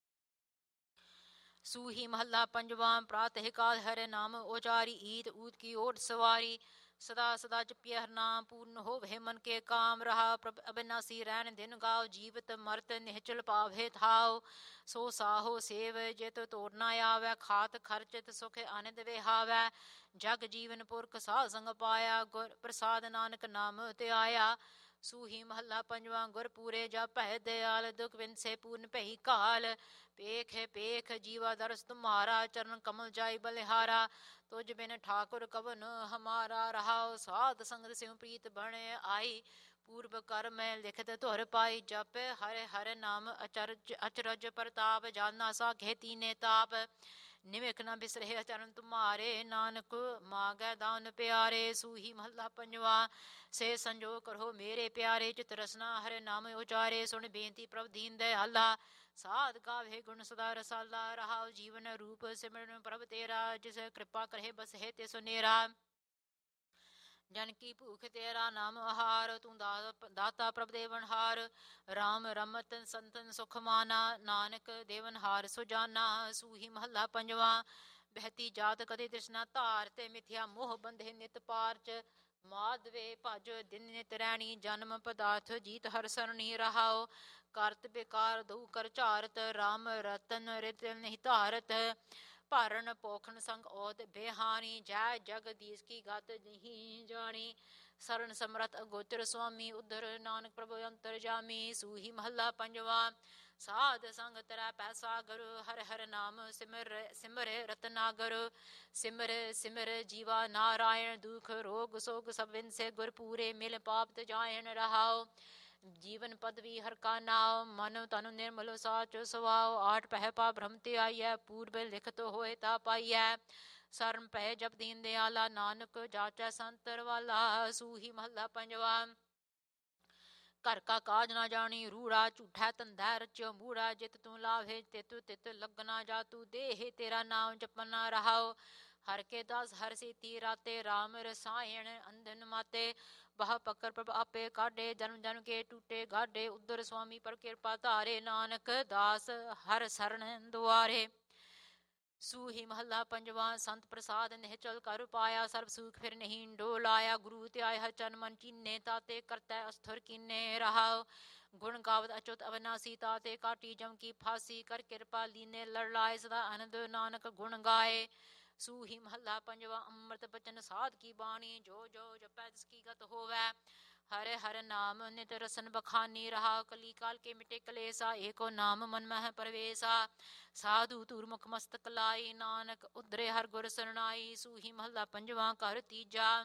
ਸੂਹੀ ਮਹੱਲਾ ਪੰਜਵਾਂ। ਪ੍ਰਾਤਹਿ ਕਾਲ ਹਰਿ ਨਾਮ ਉਚਾਰੀ ਈਦ ਊਦ ਕੀ ਓਟ ਸਵਾਰੀ ਸਦਾ ਸਦਾ ਜਪਿਆ ਹਰ ਨਾਮ ਪੂਰਨ ਹੋਵੇ ਮਨ ਕੇ ਕਾਮ ਰਹਾ ਪ੍ਰਭ ਅਬਿਨਾਸੀ ਰਹਿਣ ਦਿਨ ਗਾਓ ਜੀਵਤ ਮਰਤ ਨਿਹਚਲ ਪਾਵੇ ਥਾਓ ਸੋ ਸਾਹੋ ਸੇਵ ਜਿਤ ਤੋੜ ਨਾ ਆਵੈ ਖਾਤ ਖਰਚਿਤ ਸੁਖ ਆਨੰਦ ਵਿਹਾਵੈ ਜਗ ਜੀਵਨ ਪੁਰਖ ਸਾਧ ਸੰਗ ਪਾਇਆ ਗੁਰ ਪ੍ਰਸਾਦ ਨਾਨਕ ਨਾਮ ਧਿਆਇਆ। ਸੂਹੀ ਮਹੱਲਾ ਪੰਜਵਾਂ। ਗੁਰ ਪੂਰੇ ਜਪੈ ਦਿਆਲ ਦੁਖ ਵਿੰਸੇ ਪੂਰਨ ਭਈ ਕਾਲ ਪੇਖ ਪੇਖ ਜੀਵਾ ਦਰਸ ਤੁਮਾਰਾ ਚਰਨ ਕਮਲ ਜਾਈ ਬਲਿਹਾਰਾ ਤੁਝ ਬਿਨ ਠਾਕੁਰ ਕਵਨ ਹਮਾਰਾ ਰਹਾਉ ਸਾਧ ਸੰਗਤ ਸਿਉ ਪ੍ਰੀਤ ਬਣ ਆਈ ਪੂਰਬ ਕਰ ਮੈਂ ਲਿਖਤ ਧੁਰ ਪਾਈ ਜਪ ਹਰਿ ਹਰਿ ਨਾਮ ਅਚਰਜ ਪ੍ਰਤਾਪ ਜਾਨਾ ਸਾ ਖੇਤੀ ਨੇ ਤਾਪ ਨਿਮਿਕ ਨਾ ਬਿਸਰੇ ਚਰਨ ਤੁਮਾਰੇ ਨਾਨਕ ਮਾਗੈ ਦਾਨ ਪਿਆਰੇ। ਸੂਹੀ ਮਹੱਲਾ ਪੰਜਵਾਂ। ਸੇ ਸੰਜੋਗ ਕਰੋ ਮੇਰੇ ਪਿਆਰੇ ਚਿਤ ਰਸਨਾ ਹਰਿ ਨਾਮ ਉਚਾਰੇ ਸੁਣ ਬੇਨਤੀ ਪ੍ਰਭ ਦੀਨ ਦਇਆਲਾ ਸਾਧ ਗਾਵੇ ਗੁਣ ਸਦਾ ਰਸਾਲਾ ਰਹਾਉ ਜੀਵਨ ਰੂਪ ਸਿਮਰਨ ਪ੍ਰਭ ਤੇਰਾ ਜਿਸ ਕਿਰਪਾ ਕਰੇ ਬਸਹਿ ਤੇ ਸੁਨੇਰਾ ਜਨ ਕੀ ਭੂਖ ਤੇਰਾ ਨਾਮ ਆਹਾਰ ਤੂੰ ਦਾਤਾ ਪ੍ਰਭ ਦੇਵਨਹਾਰ ਰਾਮ ਰਮਤ ਸੰਤਨ ਸੁਖ ਮਾਨਾ ਨਾਨਕ ਦੇਵਨਹਾਰ ਸੁਜਾਨਾ। ਸੂਹੀ ਮਹੱਲਾ ਪੰਜਵਾਂ। ਬਹਿਤੀ ਜਾਤ ਕਦੇ ਤ੍ਰਿਸ਼ਨਾ ਧਾਰ ਤੇ ਮਿਥਿਆ ਮੋਹ ਬੰਧੇ ਨਿਤ ਪਾਰਚ ਮਾਧਵੇ ਭਜ ਦਿਨ ਨਿਤ ਰਹਿਣੀ ਜਨਮ ਪਦਾਰਥ ਜੀਤ ਹਰ ਸਰਣੀ ਰਹਾਓ ਕਰਤ ਬੇਕਾਰ ਦਊ ਕਰ ਝਾਰਤ ਰਾਮ ਰਤਨ ਰਿਤ ਨਹੀਂ ਧਾਰਤ ਭਾਰਨ ਪੋਖਣ ਸੰਗ ਔਦ ਬੇਹਾਨੀ ਜੈ ਜਗਦੀਸ਼ ਕੀ ਗਤ ਨਹੀਂ ਜਾਣੀ ਸਰਣ ਸਮਰਥ ਅਗੋਚਰ ਸੁਆਮੀ ਉਧਰ ਨਾਨਕ ਪ੍ਰਭ ਅੰਤਰ ਜਾਮੀ। ਸੂਹੀ ਮਹੱਲਾ ਪੰਜਵਾਂ। ਸਾਧ ਸੰਗ ਤਰੈ ਪੈਸਾਗਰ ਹਰਿ ਹਰਿ ਨਾਮ ਸਿਮਰ ਰਤਨਾਗਰ ਸਿਮਰ ਸਿਮਰ ਜੀਵਾ ਨਾਰਾਇਣ ਦੁਖ ਰੋਗ ਸੋਗ ਸਭ ਵਿੰਸੇ ਗੁਰ ਪੂਰੇ ਮਿਲ ਪਾਪ ਤਜਾਇਣ ਰਹਾਓ ਜੀਵਨ ਪਦਵੀ ਹਰ ਕਾ ਨਾਉ ਮਨ ਤਨ ਨਿਰਮਲ ਸਾਚ ਸਵਾਉ ਆਠ ਪਹਿ ਪਾ ਭ੍ਰਮ ਤੇ ਆਈਐ ਪੂਰਬ ਲਿਖਤ ਹੋਏ ਤਾ ਪਾਈਐ ਸਰਮ ਪੈ ਜਪ ਦੀਨ ਦਿਆਲਾ ਨਾਨਕ ਜਾਚੈ ਸੰਤਰ ਵਾਲਾ। ਸੂਹੀ ਮਹੱਲਾ ਪੰਜਵਾਂ। ਘਰ ਕਾ ਕਾਜ ਨਾ ਜਾਣੀ ਰੂੜਾ ਝੂਠਾ ਧੰਦਾ ਰਚਿਓ ਮੂੜਾ ਜਿਤ ਤੂੰ ਲਾਵੇ ਤਿਤ ਤਿਤ ਲੱਗਣਾ ਜਾ ਤੂੰ ਦੇਹ ਤੇਰਾ ਨਾਮ ਜਪਨਾ ਰਹਾਓ ਹਰ ਕੇ ਦਾਸ ਹਰ ਸੀਤੀ ਰਾਤੇ ਰਾਮ ਰਸਾਇਣ ਅੰਧਨ ਮਾਤੇ ਬਾਹ ਪਕਰ ਪ੍ਰਭ ਆਪੇ ਕਾਢੇ ਜਨਮ ਜਨਮ ਕੇ ਟੂਟੇ ਗਾਢੇ ਉਧਰ ਸੁਆਮੀ ਪਰ ਕਿਰਪਾ ਧਾਰੇ ਨਾਨਕ ਦਾਸ ਹਰ ਸਰਣ ਦੁਆਰੇ। ਸੂਹੀ ਮਹੱਲਾ ਪੰਜਵਾਂ। ਸੰਤ ਪ੍ਰਸਾਦ ਨਿਹਚਲ ਕਰ ਪਾਇਆ ਸਰਬ ਸੁਖ ਫਿਰ ਨਹੀਂ ਡੋਲਾਇਆ ਗੁਰੂ ਤੇ ਆਏ ਹਰ ਚਰਨ ਮਨ ਚੀਨੇ ਤਾਤੇ ਕਰਤੈ ਅਸਥੁਰ ਕੀਨੇ ਰਹਾਉ ਗੁਣ ਗਾਵਤ ਅਚੁਤ ਅਵਨਾਸੀ ਤਾਤੇ ਕਾਟੀ ਜਮ ਕੀ ਫਾਸੀ ਕਰ ਕਿਰਪਾ ਲੀਨੇ ਲੜ ਲਾਏ ਸਦਾ ਆਨੰਦ ਨਾਨਕ ਗੁਣ ਗਾਏ। ਸੂਹੀ ਮਹੱਲਾ ਪੰਜਵਾਂ। ਅੰਮ੍ਰਿਤ ਬਚਨ ਸਾਧ ਕੀ ਬਾਣੀ ਜੋ ਜੋ ਜਪੈ ਤਿਸ ਕੀ ਗਤ ਹੋਵੈ ਹਰਿ ਹਰਿ ਨਾਮ ਨਿਤ ਰਸਨ ਬਖਾਨੀ ਰਹਾ ਕਲੀ ਕਾਲ ਕੇ ਮਿਟੇ ਕਲੇਸਾ ਏਕੋ ਨਾਮ ਮਨ ਮਹਿ ਪਰਵੇਸਾ ਸਾਧੂ ਧੂਰ ਮੁਖ ਮਸਤਕ ਲਾਈ ਨਾਨਕ ਉਧਰੇ ਹਰ ਗੁਰ ਸਰਣਾਈ। ਸੂਹੀ ਮਹੱਲਾ ਪੰਜਵਾਂ। ਘਰ ਤੀਜਾ।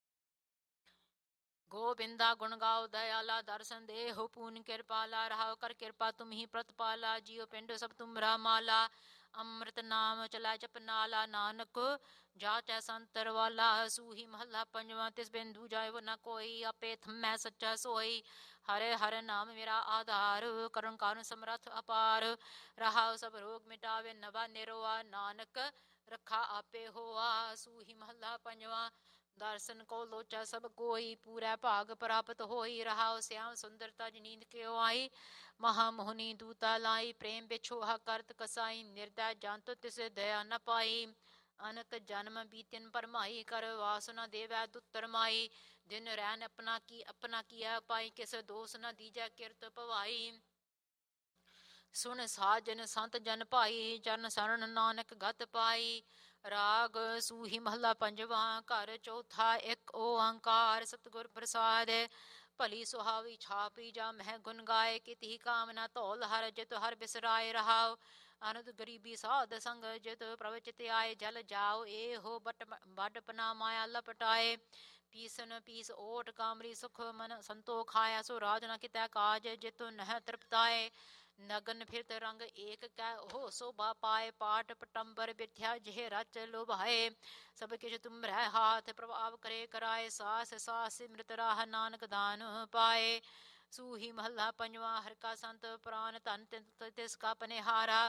ਗੋਬਿੰਦਾ ਗੁਣ ਗਾਓ ਦਇਆਲਾ ਦਰਸ਼ਨ ਦੇਹੋ ਪੂਨ ਕਿਰਪਾਲਾ ਰਹਾਓ ਕਰ ਕਿਰਪਾ ਤੁਮ ਹੀ ਪ੍ਰਤਪਾਲਾ ਜੀਉ ਪਿੰਡ ਸਭ ਤੁਮਰਾ ਮਾਲਾ ਅੰਮ੍ਰਿਤ ਨਾਮ ਚਲਾ ਜਪ ਨਾਲਾ ਨਾਨਕ ਜਾਚੈ ਸੰਤਰ ਵਾਲਾ। ਸੂਹੀ ਮਹੱਲਾ ਪੰਜਵਾਂ। ਤਿਸ ਬਿਨ ਦੂਜਾ ਵ ਨ ਕੋਈ ਆਪੇ ਥੰਮੈ ਸੱਚਾ ਸੋਈ ਹਰਿ ਹਰਿ ਨਾਮ ਮੇਰਾ ਆਧਾਰ ਕਰਨ ਕਾਰਨ ਸਮਰੱਥ ਅਪਾਰ ਰਹਾਉ ਸਭ ਰੋਗ ਮਿਟਾਵੇ ਨਵਾ ਨਿਰੋਆ ਨਾਨਕ ਰੱਖਾ ਆਪੇ ਹੋਆ। ਸੂਹੀ ਮਹੱਲਾ ਪੰਜਵਾਂ। ਦਰਸ਼ਨ ਕੋ ਲੋਚਾ ਸਭ ਕੋਈ ਪੂਰਾ ਭਾਗ ਪ੍ਰਾਪਤ ਹੋਈ ਰਹਾਉ ਸਿਆਮ ਸੁੰਦਰਤਾ ਨੀਂਦ ਕਿਉ ਆਈ ਮਹਾ ਮੋਹਨੀ ਦੂਤਾ ਲਾਈ ਪ੍ਰੇਮ ਵਿਛੋਹਾ ਕਰਤ ਕਸਾਈ ਨਿਰਦੈ ਜੰਤ ਤਿਸ ਦਇਆ ਨ ਪਾਈ ਅਨਕ ਜਨਮ ਬੀਤਨ ਭਰਮਾਈ ਕਰ ਵਾਸਨਾ ਦੇਵੈ ਦੁੱਤਰ ਮਾਈ ਦਿਨ ਰਹਿਨ ਆਪਣਾ ਕੀਆ ਪਾਈ ਕਿਸ ਦੋਸ ਨ ਦੀਜੈ ਕਿਰਤ ਭਵਾਈ ਸੁਣ ਸਾਜਨ ਸੰਤ ਜਨ ਭਾਈ ਚਰਨ ਸਰਣ ਨਾਨਕ ਗਤ ਪਾਈ। ਰਾਗ ਸੂਹੀ ਮਹੱਲਾ ਪੰਜਵਾਂ। ਘਰ ਚੌਥਾ। ਇੱਕ ਓੰਕਾਰ ਸਤਿਗੁਰ ਪ੍ਰਸਾਦ ਭਲੀ ਸੁਹਾਵੀ ਛਾਪੀ ਜਾ ਮਹਿ ਗੁਣ ਗਾਏ ਕਿਤਿ ਕਾਮਨਾ ਧੌਲ ਹਰ ਜਿਤ ਹਰ ਬਿਸਰਾਏ ਰਹਾਉ ਅਨੰਦ ਗਰੀਬੀ ਸਾਧ ਸੰਗ ਜਿਤ ਪ੍ਰਭ ਚਿਤ ਆਏ ਜਲ ਜਾਓ ਇਹੋ ਵੱਡ ਪਨਾ ਮਾਇਆ ਲਪਟਾਏ ਪੀਸਨ ਪੀਸ ਓਟ ਕਾਮਰੀ ਸੁਖ ਮਨ ਸੰਤੋਖ ਆਇਆ ਸੋ ਰਾਜ ਨ ਕਿਤੈ ਕਾਜ ਜਿਤ ਨਹਿ ਤ੍ਰਿਪਤਾਏ ਨਗਨ ਫਿਰਤ ਰੰਗ ਏਕ ਕੈ ਉਹ ਸੋਭਾ ਪਾਏ ਪਾਟ ਪਟੰਬਰ ਬਿਥਿਆ ਜਿਹ ਰਚ ਲੋਭਾਏ ਸਭ ਕਿਛ ਤੁਮਰੈ ਹਾਥ ਪ੍ਰਭਾਵ ਕਰੇ ਕਰਾਏ ਸਾਸ ਸਾਸ ਸਿਮਰਤ ਰਾਹ ਨਾਨਕ ਦਾਨ ਪਾਏ ਸੂਹੀ ਮਹੱਲਾ ਪੰਜਵਾਂ ਹਰਿ ਕਾ ਸੰਤ ਪ੍ਰਾਨ ਧਨ ਤਿਸ ਕਾ ਪਨਿਹਾਰਾ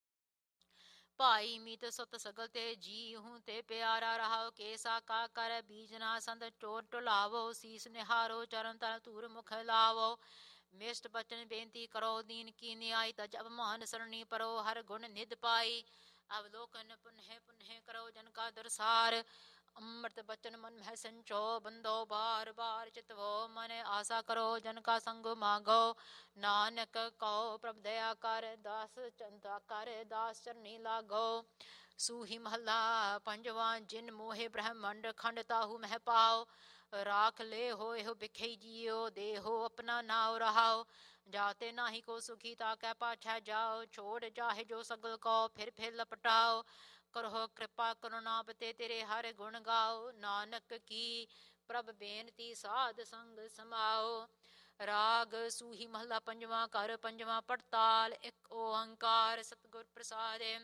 ਭਾਈ ਮੀਤ ਸਤ ਸਗਲ ਤੇ ਜੀ ਹੂੰ ਤੇ ਪਿਆਰਾ ਰਹਾਓ ਕੇਸਾ ਕਾ ਕਰ ਬੀਜ ਨਾ ਸੰਦ ਚੋਰ ਟੁਲਾਵੋ ਸੀਸ ਨਿਹਾਰੋ ਚਰਨ ਤਰ ਧੂਰ ਮੁਖ ਲਾਵੋ ਮਿਸ਼ਟ ਬਚਨ ਬੇਨਤੀ ਕਰੋ ਦੀਨ ਕੀ ਨਿਆਈ ਤਜ ਅਪਮਾਨ ਸਰਣੀ ਪਰੋ ਹਰ ਗੁਣ ਨਿਧ ਪਾਈ ਅਵਲੋਕਨ ਪੁਨਹਿ ਪੁਨਹਿ ਕਰੋ ਜਨ ਕਾ ਦਰਸਾਰ ਅੰਮ੍ਰਿਤ ਬਚਨ ਮਨ ਮਹਿ ਸੰਚੋ ਬੰਦੋ ਬਾਰ ਬਾਰ ਚਿਤਵੋ ਮਨ ਆਸਾ ਕਰੋ ਜਨ ਕਾ ਸੰਗ ਮਾਗੋ ਨਾਨਕ ਕਉ ਪ੍ਰਭ ਦਇਆ ਕਰ ਦਾਸ ਚੰਦਾ ਕਰ ਦਾਸ ਚਰਨੀ ਲਾਗੋ ਸੂਹੀ ਮਹੱਲਾ ਪੰਜਵਾਂ ਜਿਨ ਮੋਹਿ ਬ੍ਰਹਮੰਡ ਖੰਡ ਤਾਹੂ ਮਹਿ ਪਾਓ ਰਾਖ ਲੈ ਹੋਇ ਹੋ ਬਿਖਈ ਜੀਓ ਦੇਹੋ ਆਪਣਾ ਨਾਉ ਰਹਾਓ ਜਾਤੇ ਨਾਹੀ ਕੋ ਸੁਖੀ ਤਾਕੈ ਪਾਛੈ ਜਾਓ ਛੋੜ ਚਾਹੇ ਜੋ ਸਗਲ ਕੋ ਫਿਰ ਲਪਟਾਓ ਕਰੋ ਕਿਰਪਾ ਕਰੁਣਾ ਬਤੇ ਤੇਰੇ ਹਰ ਗੁਣ ਗਾਓ ਨਾਨਕ ਕੀ ਪ੍ਰਭ ਬੇਨਤੀ ਸਾਧ ਸੰਗ ਸਮਾਓ ਰਾਗ ਸੂਹੀ ਮਹੱਲਾ ਪੰਜਵਾਂ ਘਰ ਪੰਜਵਾਂ ਪੜਤਾਲ ਇੱਕ ਓੰਕਾਰ ਸਤਿਗੁਰ ਪ੍ਰਸਾਦਿ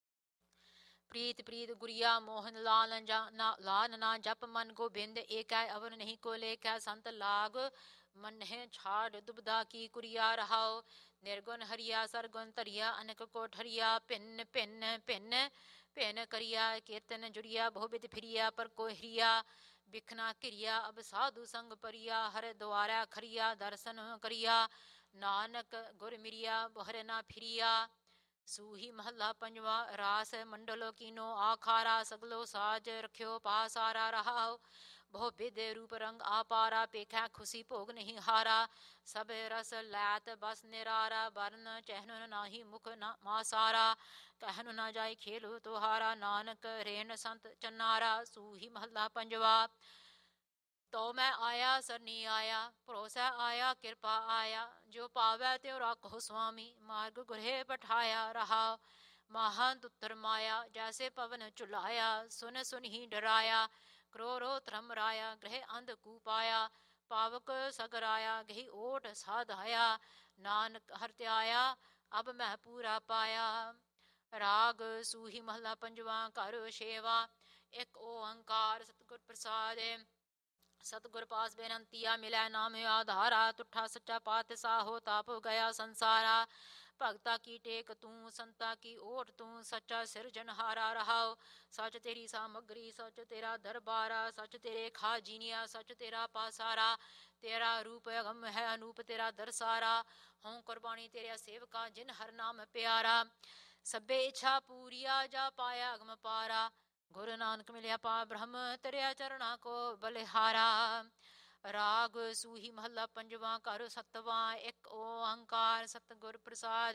ਪ੍ਰੀਤ ਪ੍ਰੀਤ ਗੁਰੀਆ ਮੋਹਨ ਲਾਲ ਨਾ ਜਪ ਮਨ ਗੋਬਿੰਦ ਏਕੈ ਅਵਰ ਨਹੀਂ ਕੋ ਲੇਖੈ ਸੰਤ ਲਾਗ ਮਨਹਿ ਛਾੜ ਦੁਬਦਾ ਕੀ ਕੁਰੀਆ ਰਹਾਓ ਨਿਰਗੁਣ ਹਰੀਆ ਸਰਗੁਣ ਧਰੀਆ ਅਨਕ ਕੋ ਠਰੀਆ ਭਿੰਨ ਭਿੰਨ ਭਿੰਨ ਭਿੰਨ ਕਰੀਆ ਕੀਰਤਨ ਜੁੜੀਆ ਬਹੁਬਿਦ ਫਿਰੀਆ ਪਰ ਕੋ ਹਿਰੀਆ ਬਿਖਨਾ ਘਿਰਿਆ ਅਬ ਸਾਧੂ ਸੰਗ ਪਰਿਆ ਹਰ ਦੁਆਰਾ ਖਰੀਆ ਦਰਸ਼ਨ ਕਰੀਆ ਨਾਨਕ ਗੁਰ ਮਿਰਿਆ ਬਹਰ ਨਾ ਫਿਰੀਆ ਸੂਹੀ ਮਹੱਲਾ ਪੰਜਵਾ ਰਾਸ ਮੰਡਲ ਕੀਨੋ ਆਖਾਰਾ ਸਗਲੋ ਸਾਜ ਰਖਿਓ ਪਾਸਾਰਾ ਰਹਾਓ ਬਹੁ ਬਿਦ ਰੂਪ ਰੰਗ ਆਪਾਰਾ ਪੇਖਾ ਖੁਸ਼ੀ ਭੋਗ ਨਹੀਂ ਹਾਰਾ ਸਭ ਰਸ ਲੈਤ ਬਸ ਨਿਰਾਰਾ ਬਰਨ ਚਹਿਨ ਨਾਹੀ ਮੁਖ ਨਾ ਮਾਸਾਰਾ ਕਹਿਨ ਨਾ ਜਾਏ ਖੇਲੋ ਤੁਹਾਰਾ ਨਾਨਕ ਰੇਨ ਸੰਤ ਚਨਾਰਾ ਸੂਹੀ ਮਹੱਲਾ ਪੰਜਵਾ ਤੋ ਮੈਂ ਆਇਆ ਸਰਨੀ ਆਇਆ ਭਰੋਸਾ ਆਇਆ ਕਿਰਪਾ ਆਇਆ ਜੋ ਪਾਵੈ ਤਿਉ ਰੱਖੋ ਸੁਆਮੀ ਮਾਰਗ ਗੁਰੇ ਪਠਾਇਆ ਰਹਾ ਮਹਾਨ ਉੱਤਰ ਮਾਇਆ ਜੈਸੇ ਪਵਨ ਚੁਲਾਇਆ ਸੁਨ ਸੁਨ ਹੀ ਡਰਾਇਆ ਕਰੋਰੋ ਧਰਮ ਰਾਇਆ ਗ੍ਰਹਿ ਅੰਧ ਕੂਪਾਇਆ ਪਾਵਕ ਸਗਰਾਇਆ ਗਹੀ ਓਟ ਸਾਧਾਇਆ ਨਾਨਕ ਹਰਿ ਧਿਆਇਆ ਅਬ ਮੈਂ ਪੂਰਾ ਪਾਇਆ ਰਾਗ ਸੂਹੀ ਮਹੱਲਾ ਪੰਜਵਾਂ ਘਰ ਛੇਵਾ ਇੱਕ ਓੰਕਾਰ ਸਤਿਗੁਰ ਪ੍ਰਸਾਦਿ ਸਤਿਗੁਰ ਪਾਸ ਬੇਨੰਤੀਆ ਮਿਲੈ ਨਾਮ ਆਧਾਰਾ ਤੁਠਾ ਸੱਚਾ ਪਾਤਸ਼ਾਹੋ ਤਾਪ ਗਿਆ ਸੰਸਾਰਾ ਭਗਤਾ ਕੀ ਟੇਕ ਤੂੰ ਸੰਤਾ ਕੀ ਓਟ ਤੂੰ ਸੱਚਾ ਸਿਰਜਨਹਾਰਾ ਰਹਾਓ ਸੱਚ ਤੇਰੀ ਸਾਮਗਰੀ ਸੱਚ ਤੇਰਾ ਦਰਬਾਰਾ ਸੱਚ ਤੇਰੇ ਖਾਜੀਨੀਆ ਸੱਚ ਤੇਰਾ ਪਾਸਾਰਾ ਤੇਰਾ ਰੂਪ ਅਗਮ ਹੈ ਅਨੂਪ ਤੇਰਾ ਦਰਸਾਰਾ ਹੋਂ ਕੁਰਬਾਨੀ ਤੇਰਾ ਸੇਵਕਾ ਜਿਨ ਹਰ ਨਾਮ ਪਿਆਰਾ ਸਭੇ ਇੱਛਾ ਪੂਰੀਆ ਜਾ ਪਾਇਆ ਅਗਮ ਪਾਰਾ ਗੁਰੂ ਨਾਨਕ ਮਿਲਿਆ ਪਾ ਬ੍ਰਹਮ ਤਰਿਆ ਚਰਣਾ ਕੋ ਬਲਿਹਾਰਾ ਰਾਗ ਸੂਹੀ ਮਹੱਲਾ ਪੰਜਵਾਂ ਘਰ ਸਤਵਾਂ ਇੱਕ ਓੰਕਾਰ ਸਤਿਗੁਰ ਪ੍ਰਸਾਦ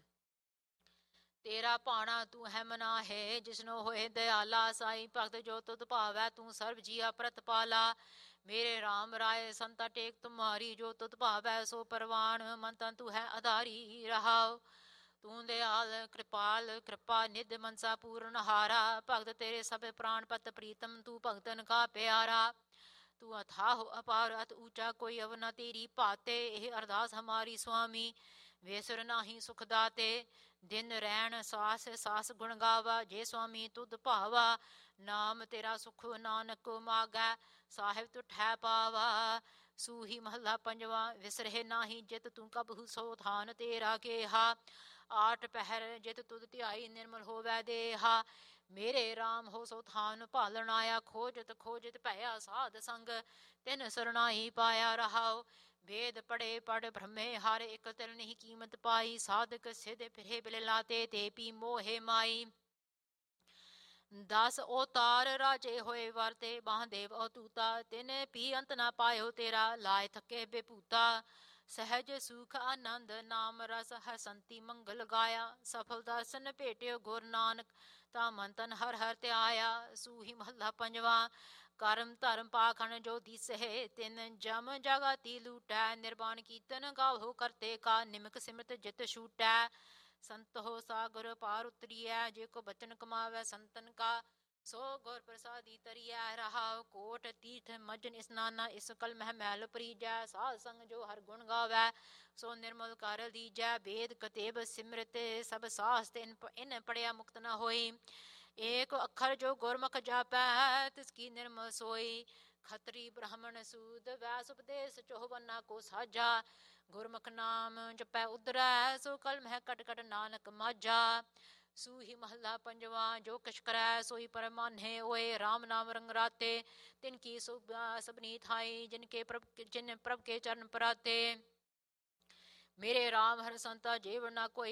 ਤੇਰਾ ਭਾਣਾ ਤੂੰ ਹੈ ਮਨਾ ਹੈ ਜਿਸਨੋ ਹੋਏ ਦਇਆਲਾ ਸਾਈ ਭਗਤ ਜੋ ਤੁਧ ਭਾਵੈ ਤੂੰ ਸਰਬ ਜੀਆ ਪ੍ਰਤਪਾਲਾ ਮੇਰੇ ਰਾਮ ਰਾਏ ਸੰਤਾ ਟੇਕ ਤੁਮਾਰੀ ਜੋ ਤੁਧ ਭਾਵੈ ਸੋ ਪਰਵਾਨ ਮਨ ਤਨ ਤੂੰ ਹੈ ਆਧਾਰੀ ਰਹਾਓ ਤੂੰ ਦਿਆਲ ਕਿਰਪਾਲ ਕਿਰਪਾ ਨਿਧ ਮਨਸਾ ਪੂਰਨ ਹਾਰਾ ਭਗਤ ਤੇਰੇ ਸਭ ਪ੍ਰਾਣ ਪਤ ਪ੍ਰੀਤਮ ਤੂੰ ਭਗਤਨ ਕਾ ਪਿਆਰਾ ਤੂੰ ਅਥਾਹ ਅਪਾਰ ਅਤ ਊਚਾ ਕੋਈ ਅਵ ਨ ਤੇਰੀ ਭਾਤੇ ਇਹ ਅਰਦਾਸ ਹਮਾਰੀ ਸੁਆਮੀ ਵੇਸਰ ਨਾਹੀ ਸੁਖ ਦਾਤੇ ਦਿਨ ਰਹਿਣ ਸਾਸ ਸਾਸ ਗੁਣ ਗਾਵਾ ਜੇ ਸੁਆਮੀ ਤੁਧ ਭਾਵਾ ਨਾਮ ਤੇਰਾ ਸੁਖ ਨਾਨਕ ਮਾਗੈ ਸਾਹਿਬ ਤੁਠੈ ਪਾਵਾ ਸੂਹੀ ਮਹੱਲਾ ਪੰਜਵਾ ਵਿਸਰਹਿ ਨਾਹੀ ਜਿਤ ਤੂੰ ਕਬਹੂ ਸੋ ਥਾਨ ਤੇਰਾ ਕੇਹਾ ਆਠ ਪਹਿਰ ਜਿਤ ਤੁਧ ਧਿਆਈ ਨਿਰਮਲ ਹੋਵੈ ਦੇਹਾ ਮੇਰੇ ਰਾਮ ਹੋ ਸੋ ਥਾਨ ਭਾਲਣ ਆਇਆ ਖੋਜਤ ਖੋਜਤ ਭਇਆ ਸਾਧ ਸੰਗ ਤਿਨ ਸਰਣਾਈ ਪਾਇਆ ਰਹਾਓ ਵੇਦ ਪੜੇ ਪੜ ਬ੍ਰਹਮੇ ਹਰ ਇੱਕ ਤਿਲ ਨਹੀਂ ਕੀਮਤ ਪਾਈ ਸਾਧਕ ਸਿਧ ਫਿਰੇ ਬਿਲ ਲਾਤੇ ਤੇ ਪੀ ਮੋਹੇ ਮਾਈ 10 ਅਵਤਾਰ ਰਾਜੇ ਹੋਏ ਵਰਤੇ ਬਾਂਦੇਵ ਅਤੂਤਾ ਤਿਨ ਪੀ ਅੰਤ ਨਾ ਪਾਇਓ ਤੇਰਾ ਲਾਇ ਥਕੇ ਬੇਪੂਤਾ ਸਹਿਜ ਸੁਖ ਆਨੰਦ ਨਾਮ ਰਸ ਹਸੰਤੀ ਮੰਗਲ ਗਾਇਆ ਸਫਲ ਦਰਸ਼ਨ ਭੇਟਿਓ ਗੁਰ ਨਾਨਕ ਤਾ ਮਨ ਤਨ ਹਰ ਹਰ ਧਿਆਇਆ ਸੂਹੀ ਮਹੱਲਾ ਪੰਜਵਾ ਕਰਮ ਧਰਮ ਪਾਖਣ ਜੋ ਦਿਸਹਿ ਤਿਨ ਜਮ ਜਗਤੀ ਲੂਟੈ ਨਿਰਵਾਣ ਕੀਰਤਨ ਗਾਵੋ ਕਰਤੇ ਕਾ ਨਿਮਕ ਸਿਮਰਤ ਜਿਤ ਛੂਟੈ ਸੰਤ ਹੋ ਸਾਗਰ ਪਾਰ ਉਤਰੀਐ ਜੇ ਕੋ ਬਚਨ ਕਮਾਵੈ ਸੰਤਨ ਕਾ ਸੋ ਗੁਰ ਪ੍ਰਸਾਦੀ ਤਰੀਐ ਰਹਾਉ। ਕੋਟ ਤੀਰਥ ਮਜਨ ਇਸਨਾਨਾ ਇਸ ਕਲ ਮਹਿ ਮੈਲ ਪਰੀਜੈ। ਸਾਧ ਸੰਗ ਜੋ ਹਰ ਗੁਣ ਗਾਵੈ ਸੋ ਨਿਰਮਲ ਕਰ ਲੀਜੈ। ਵੇਦ ਕਤੇਬ ਸਿਮਰਤ ਸਭ ਸਾਸਤ ਇਨ ਪੜਿਆ ਮੁਕਤ ਨ ਹੋਈ। ਏਕ ਅੱਖਰ ਜੋ ਗੁਰਮੁਖ ਜਾਪੈ ਤਿਸ ਕੀ ਨਿਰਮਲ ਸੋਈ। ਖਤਰੀ ਬ੍ਰਾਹਮਣ ਸੂਦ ਵੈਸ ਉਪਦੇਸ ਚੋਹਵਨਾ ਕੋ ਸਾਜਾ। ਗੁਰਮੁਖ ਨਾਮ ਜਪੈ ਉਦਰੈ ਸੋ ਕਲ ਮਹਿ ਕਟ ਕਟ ਨਾਨਕ ਮਾਝਾ। ਸੂਹੀ ਮਹੱਲਾ ਪੰਜਵਾ। ਜੋ ਕਿਛ ਕਰੈ ਸੋਈ ਪਰਮਾਨਹਿ ਹੋਏ। ਰਾਮ ਨਾਮ ਰੰਗ ਰਾਤੇ ਤਿਨ ਕੀ ਸਭਨੀ ਥਾਈ। ਜਿਨ ਪ੍ਰਭ ਕੇ ਚਰਨ ਪਰਾਤੇ। ਮੇਰੇ ਰਾਮ ਹਰਿ ਸੰਤਾ ਜੀਵ ਨਾ ਕੋਈ।